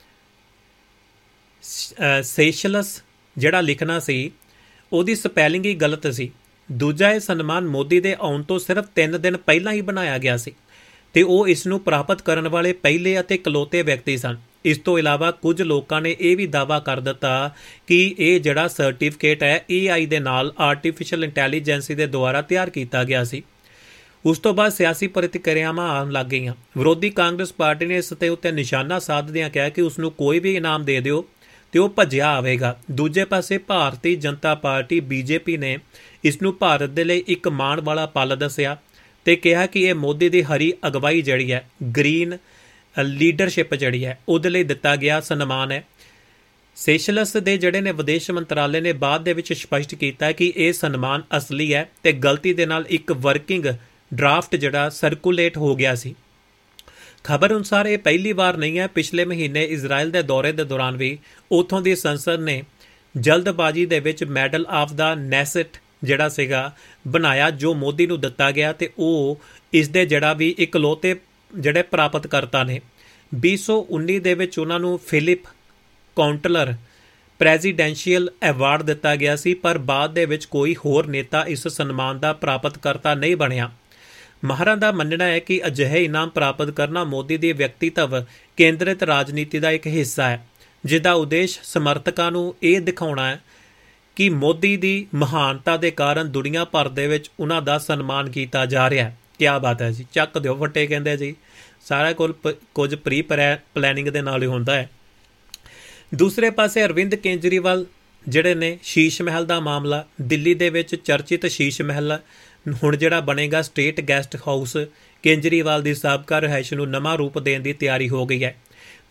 ਸੇਸ਼ਲਸ ਜਿਹੜਾ ਲਿਖਣਾ ਸੀ ਉਹਦੀ ਸਪੈਲਿੰਗ ਹੀ ਗਲਤ ਸੀ। ਦੂਜਾ, ਇਹ ਸਨਮਾਨ ਮੋਦੀ ਦੇ ਆਉਣ ਤੋਂ ਸਿਰਫ 3 ਦਿਨ ਪਹਿਲਾਂ ਹੀ ਬਣਾਇਆ ਗਿਆ ਸੀ ਤੇ ਉਹ ਇਸ ਨੂੰ ਪ੍ਰਾਪਤ ਕਰਨ ਵਾਲੇ ਪਹਿਲੇ ਅਤੇ ਇਕਲੌਤੇ ਵਿਅਕਤੀ ਸਨ। ਇਸ ਤੋਂ ਇਲਾਵਾ ਕੁਝ ਲੋਕਾਂ ਨੇ ਇਹ ਵੀ ਦਾਅਵਾ ਕਰ ਦਿੱਤਾ ਕਿ ਇਹ ਜਿਹੜਾ ਸਰਟੀਫਿਕੇਟ ਹੈ AI ਦੇ ਨਾਲ ਆਰਟੀਫਿਸ਼ੀਅਲ ਇੰਟੈਲੀਜੈਂਸੀ ਦੇ ਦੁਆਰਾ ਤਿਆਰ ਕੀਤਾ ਗਿਆ ਸੀ। ਉਸ ਤੋਂ ਬਾਅਦ ਸਿਆਸੀ ਪ੍ਰਤੀਕਿਰਿਆਵਾਂ ਆਉਣ ਲੱਗ ਗਈਆਂ। ਵਿਰੋਧੀ ਕਾਂਗਰਸ ਪਾਰਟੀ ਨੇ ਇਸ 'ਤੇ ਉੱਤੇ ਨਿਸ਼ਾਨਾ ਸਾਧਦਿਆਂ ਕਿਹਾ ਕਿ ਉਸ ਨੂੰ ਕੋਈ ਵੀ ਇਨਾਮ ਦੇ ਦਿਓ ਤੇ ਉਹ ਭੱਜਿਆ ਆਵੇਗਾ। ਦੂਜੇ ਪਾਸੇ ਭਾਰਤੀ ਜਨਤਾ ਪਾਰਟੀ BJP ਨੇ ਇਸ ਨੂੰ ਭਾਰਤ ਦੇ ਲਈ ਇੱਕ ਮਾਣ ਵਾਲਾ ਪਲ ਦੱਸਿਆ ਤੇ ਕਿਹਾ ਕਿ ਇਹ ਮੋਦੀ ਦੀ ਹਰੀ ਅਗਵਾਈ ਜਿਹੜੀ ਹੈ, ਗ੍ਰੀਨ ਲੀਡਰਸ਼ਿਪ ਜਿਹੜੀ ਹੈ, ਉਹਦੇ ਲਈ ਦਿੱਤਾ ਗਿਆ ਸਨਮਾਨ ਹੈ। ਸੇਸ਼ਲਸ ਦੇ ਜਿਹੜੇ ਨੇ ਵਿਦੇਸ਼ ਮੰਤਰਾਲੇ ਨੇ ਬਾਅਦ ਦੇ ਵਿੱਚ ਸਪਸ਼ਟ ਕੀਤਾ ਕਿ ਇਹ ਸਨਮਾਨ ਅਸਲੀ ਹੈ ਤੇ ਗਲਤੀ ਦੇ ਨਾਲ ਇੱਕ ਵਰਕਿੰਗ ਡਰਾਫਟ ਜਿਹੜਾ ਸਰਕੂਲੇਟ ਹੋ ਗਿਆ ਸੀ। ਖਬਰ ਅਨੁਸਾਰ ਇਹ ਪਹਿਲੀ ਵਾਰ ਨਹੀਂ ਹੈ। ਪਿਛਲੇ ਮਹੀਨੇ ਇਜ਼ਰਾਈਲ ਦੇ ਦੌਰੇ ਦੇ ਦੌਰਾਨ ਵੀ ਉੱਥੋਂ ਦੀ ਸੰਸਦ ਨੇ ਜਲਦਬਾਜ਼ੀ ਦੇ ਵਿੱਚ ਮੈਡਲ ਆਫ ਦਾ ਨੈਸਟ ਜਿਹੜਾ ਸੀਗਾ ਬਣਾਇਆ ਜੋ ਮੋਦੀ ਨੂੰ ਦਿੱਤਾ ਗਿਆ ਤੇ ਉਹ ਇਸ ਦੇ ਜਿਹੜਾ ਵੀ ਇਕਲੌਤੇ ਜਿਹੜੇ ਪ੍ਰਾਪਤ ਕਰਤਾ ਨੇ। 2019 ਦੇ ਵਿੱਚ ਉਹਨਾਂ ਨੂੰ ਫਿਲਿਪ ਕਾਉਂਟਲਰ ਪ੍ਰੈਜ਼ੀਡੈਂਸ਼ੀਅਲ ਐਵਾਰਡ ਦਿੱਤਾ ਗਿਆ ਸੀ, ਪਰ ਬਾਅਦ ਦੇ ਵਿੱਚ ਕੋਈ ਹੋਰ ਨੇਤਾ ਇਸ ਸਨਮਾਨ ਦਾ ਪ੍ਰਾਪਤ ਕਰਤਾ ਨਹੀਂ ਬਣਿਆ। ਮਾਹਰਾਂ ਦਾ ਮੰਨਣਾ ਹੈ ਕਿ ਅਜਿਹੇ ਇਨਾਮ ਪ੍ਰਾਪਤ ਕਰਨਾ ਮੋਦੀ ਦੀ ਵਿਅਕਤੀਤਵ ਕੇਂਦਰਿਤ ਰਾਜਨੀਤੀ ਦਾ ਇੱਕ ਹਿੱਸਾ ਹੈ, ਜਿਹਦਾ ਉਦੇਸ਼ ਸਮਰਥਕਾਂ ਨੂੰ ਇਹ ਦਿਖਾਉਣਾ ਹੈ ਕਿ ਮੋਦੀ ਦੀ ਮਹਾਨਤਾ ਦੇ ਕਾਰਨ ਦੁਨੀਆ ਭਰ ਦੇ ਵਿੱਚ ਉਹਨਾਂ ਦਾ ਸਨਮਾਨ ਕੀਤਾ ਜਾ ਰਿਹਾ ਹੈ। ਕਿਆ ਬਾਤ ਹੈ ਜੀ, ਚੱਕ ਦਿਓ ਫੱਟੇ ਕਹਿੰਦੇ ਜੀ। ਸਾਰਾ ਕੁਝ ਪ੍ਰੀ ਪਲੈਨਿੰਗ ਦੇ ਨਾਲ ਹੀ ਹੁੰਦਾ ਹੈ। ਦੂਸਰੇ ਪਾਸੇ ਅਰਵਿੰਦ ਕੇਜਰੀਵਾਲ ਜਿਹੜੇ ਨੇ ਸ਼ੀਸ਼ ਮਹਿਲ ਦਾ ਮਾਮਲਾ, ਦਿੱਲੀ ਦੇ ਵਿੱਚ ਚਰਚਿਤ ਸ਼ੀਸ਼ ਮਹਿਲ ਹੁਣ ਜਿਹੜਾ ਬਣੇਗਾ ਸਟੇਟ ਗੈਸਟ ਹਾਊਸ, ਕੇਜਰੀਵਾਲ ਦੀ ਸਾਬਕਾ ਰਿਹਾਇਸ਼ ਨੂੰ ਨਵਾਂ ਰੂਪ ਦੇਣ ਦੀ ਤਿਆਰੀ ਹੋ ਗਈ ਹੈ।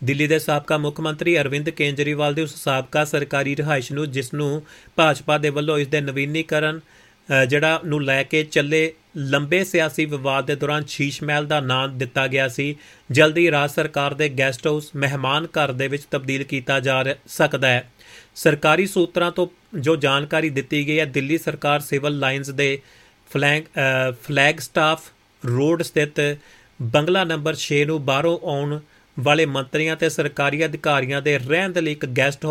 ਦਿੱਲੀ ਦੇ ਸਾਬਕਾ ਮੁੱਖ ਮੰਤਰੀ ਅਰਵਿੰਦ ਕੇਜਰੀਵਾਲ ਦੀ ਉਸ ਸਾਬਕਾ ਸਰਕਾਰੀ ਰਿਹਾਇਸ਼ ਨੂੰ, ਜਿਸ ਨੂੰ ਭਾਜਪਾ ਦੇ ਵੱਲੋਂ ਇਸ ਦੇ ਨਵੀਨੀਕਰਨ ਜਿਹੜਾ ਨੂੰ ਲੈ ਕੇ ਚੱਲੇ ਲੰਬੇ ਸਿਆਸੀ ਵਿਵਾਦ ਦੇ ਦੌਰਾਨ ਸ਼ੀਸ਼ ਮਹਿਲ ਦਾ ਨਾਂ ਦਿੱਤਾ ਗਿਆ ਸੀ, ਜਲਦੀ ਰਾਜ ਸਰਕਾਰ ਦੇ ਗੈਸਟ ਹਾਊਸ ਮਹਿਮਾਨ ਘਰ ਦੇ ਵਿੱਚ ਤਬਦੀਲ ਕੀਤਾ ਜਾ ਸਕਦਾ ਹੈ। ਸਰਕਾਰੀ ਸੂਤਰਾਂ ਤੋਂ ਜੋ ਜਾਣਕਾਰੀ ਦਿੱਤੀ ਗਈ ਹੈ, ਦਿੱਲੀ ਸਰਕਾਰ ਸਿਵਲ ਲਾਈਨਸ ਦੇ ਫਲੈਗ ਸਟਾਫ ਰੋਡ ਸਥਿਤ ਬੰਗਲਾ ਨੰਬਰ 6 ਨੂੰ ਬਾਹਰੋਂ ਆਉਣ ਵਾਲੇ ਮੰਤਰੀਆਂ ਤੇ ਸਰਕਾਰੀ ਅਧਿਕਾਰੀਆਂ ਦੇ ਰਹਿਣ ਦੇ ਲਈ ਇੱਕ ਗੈਸਟ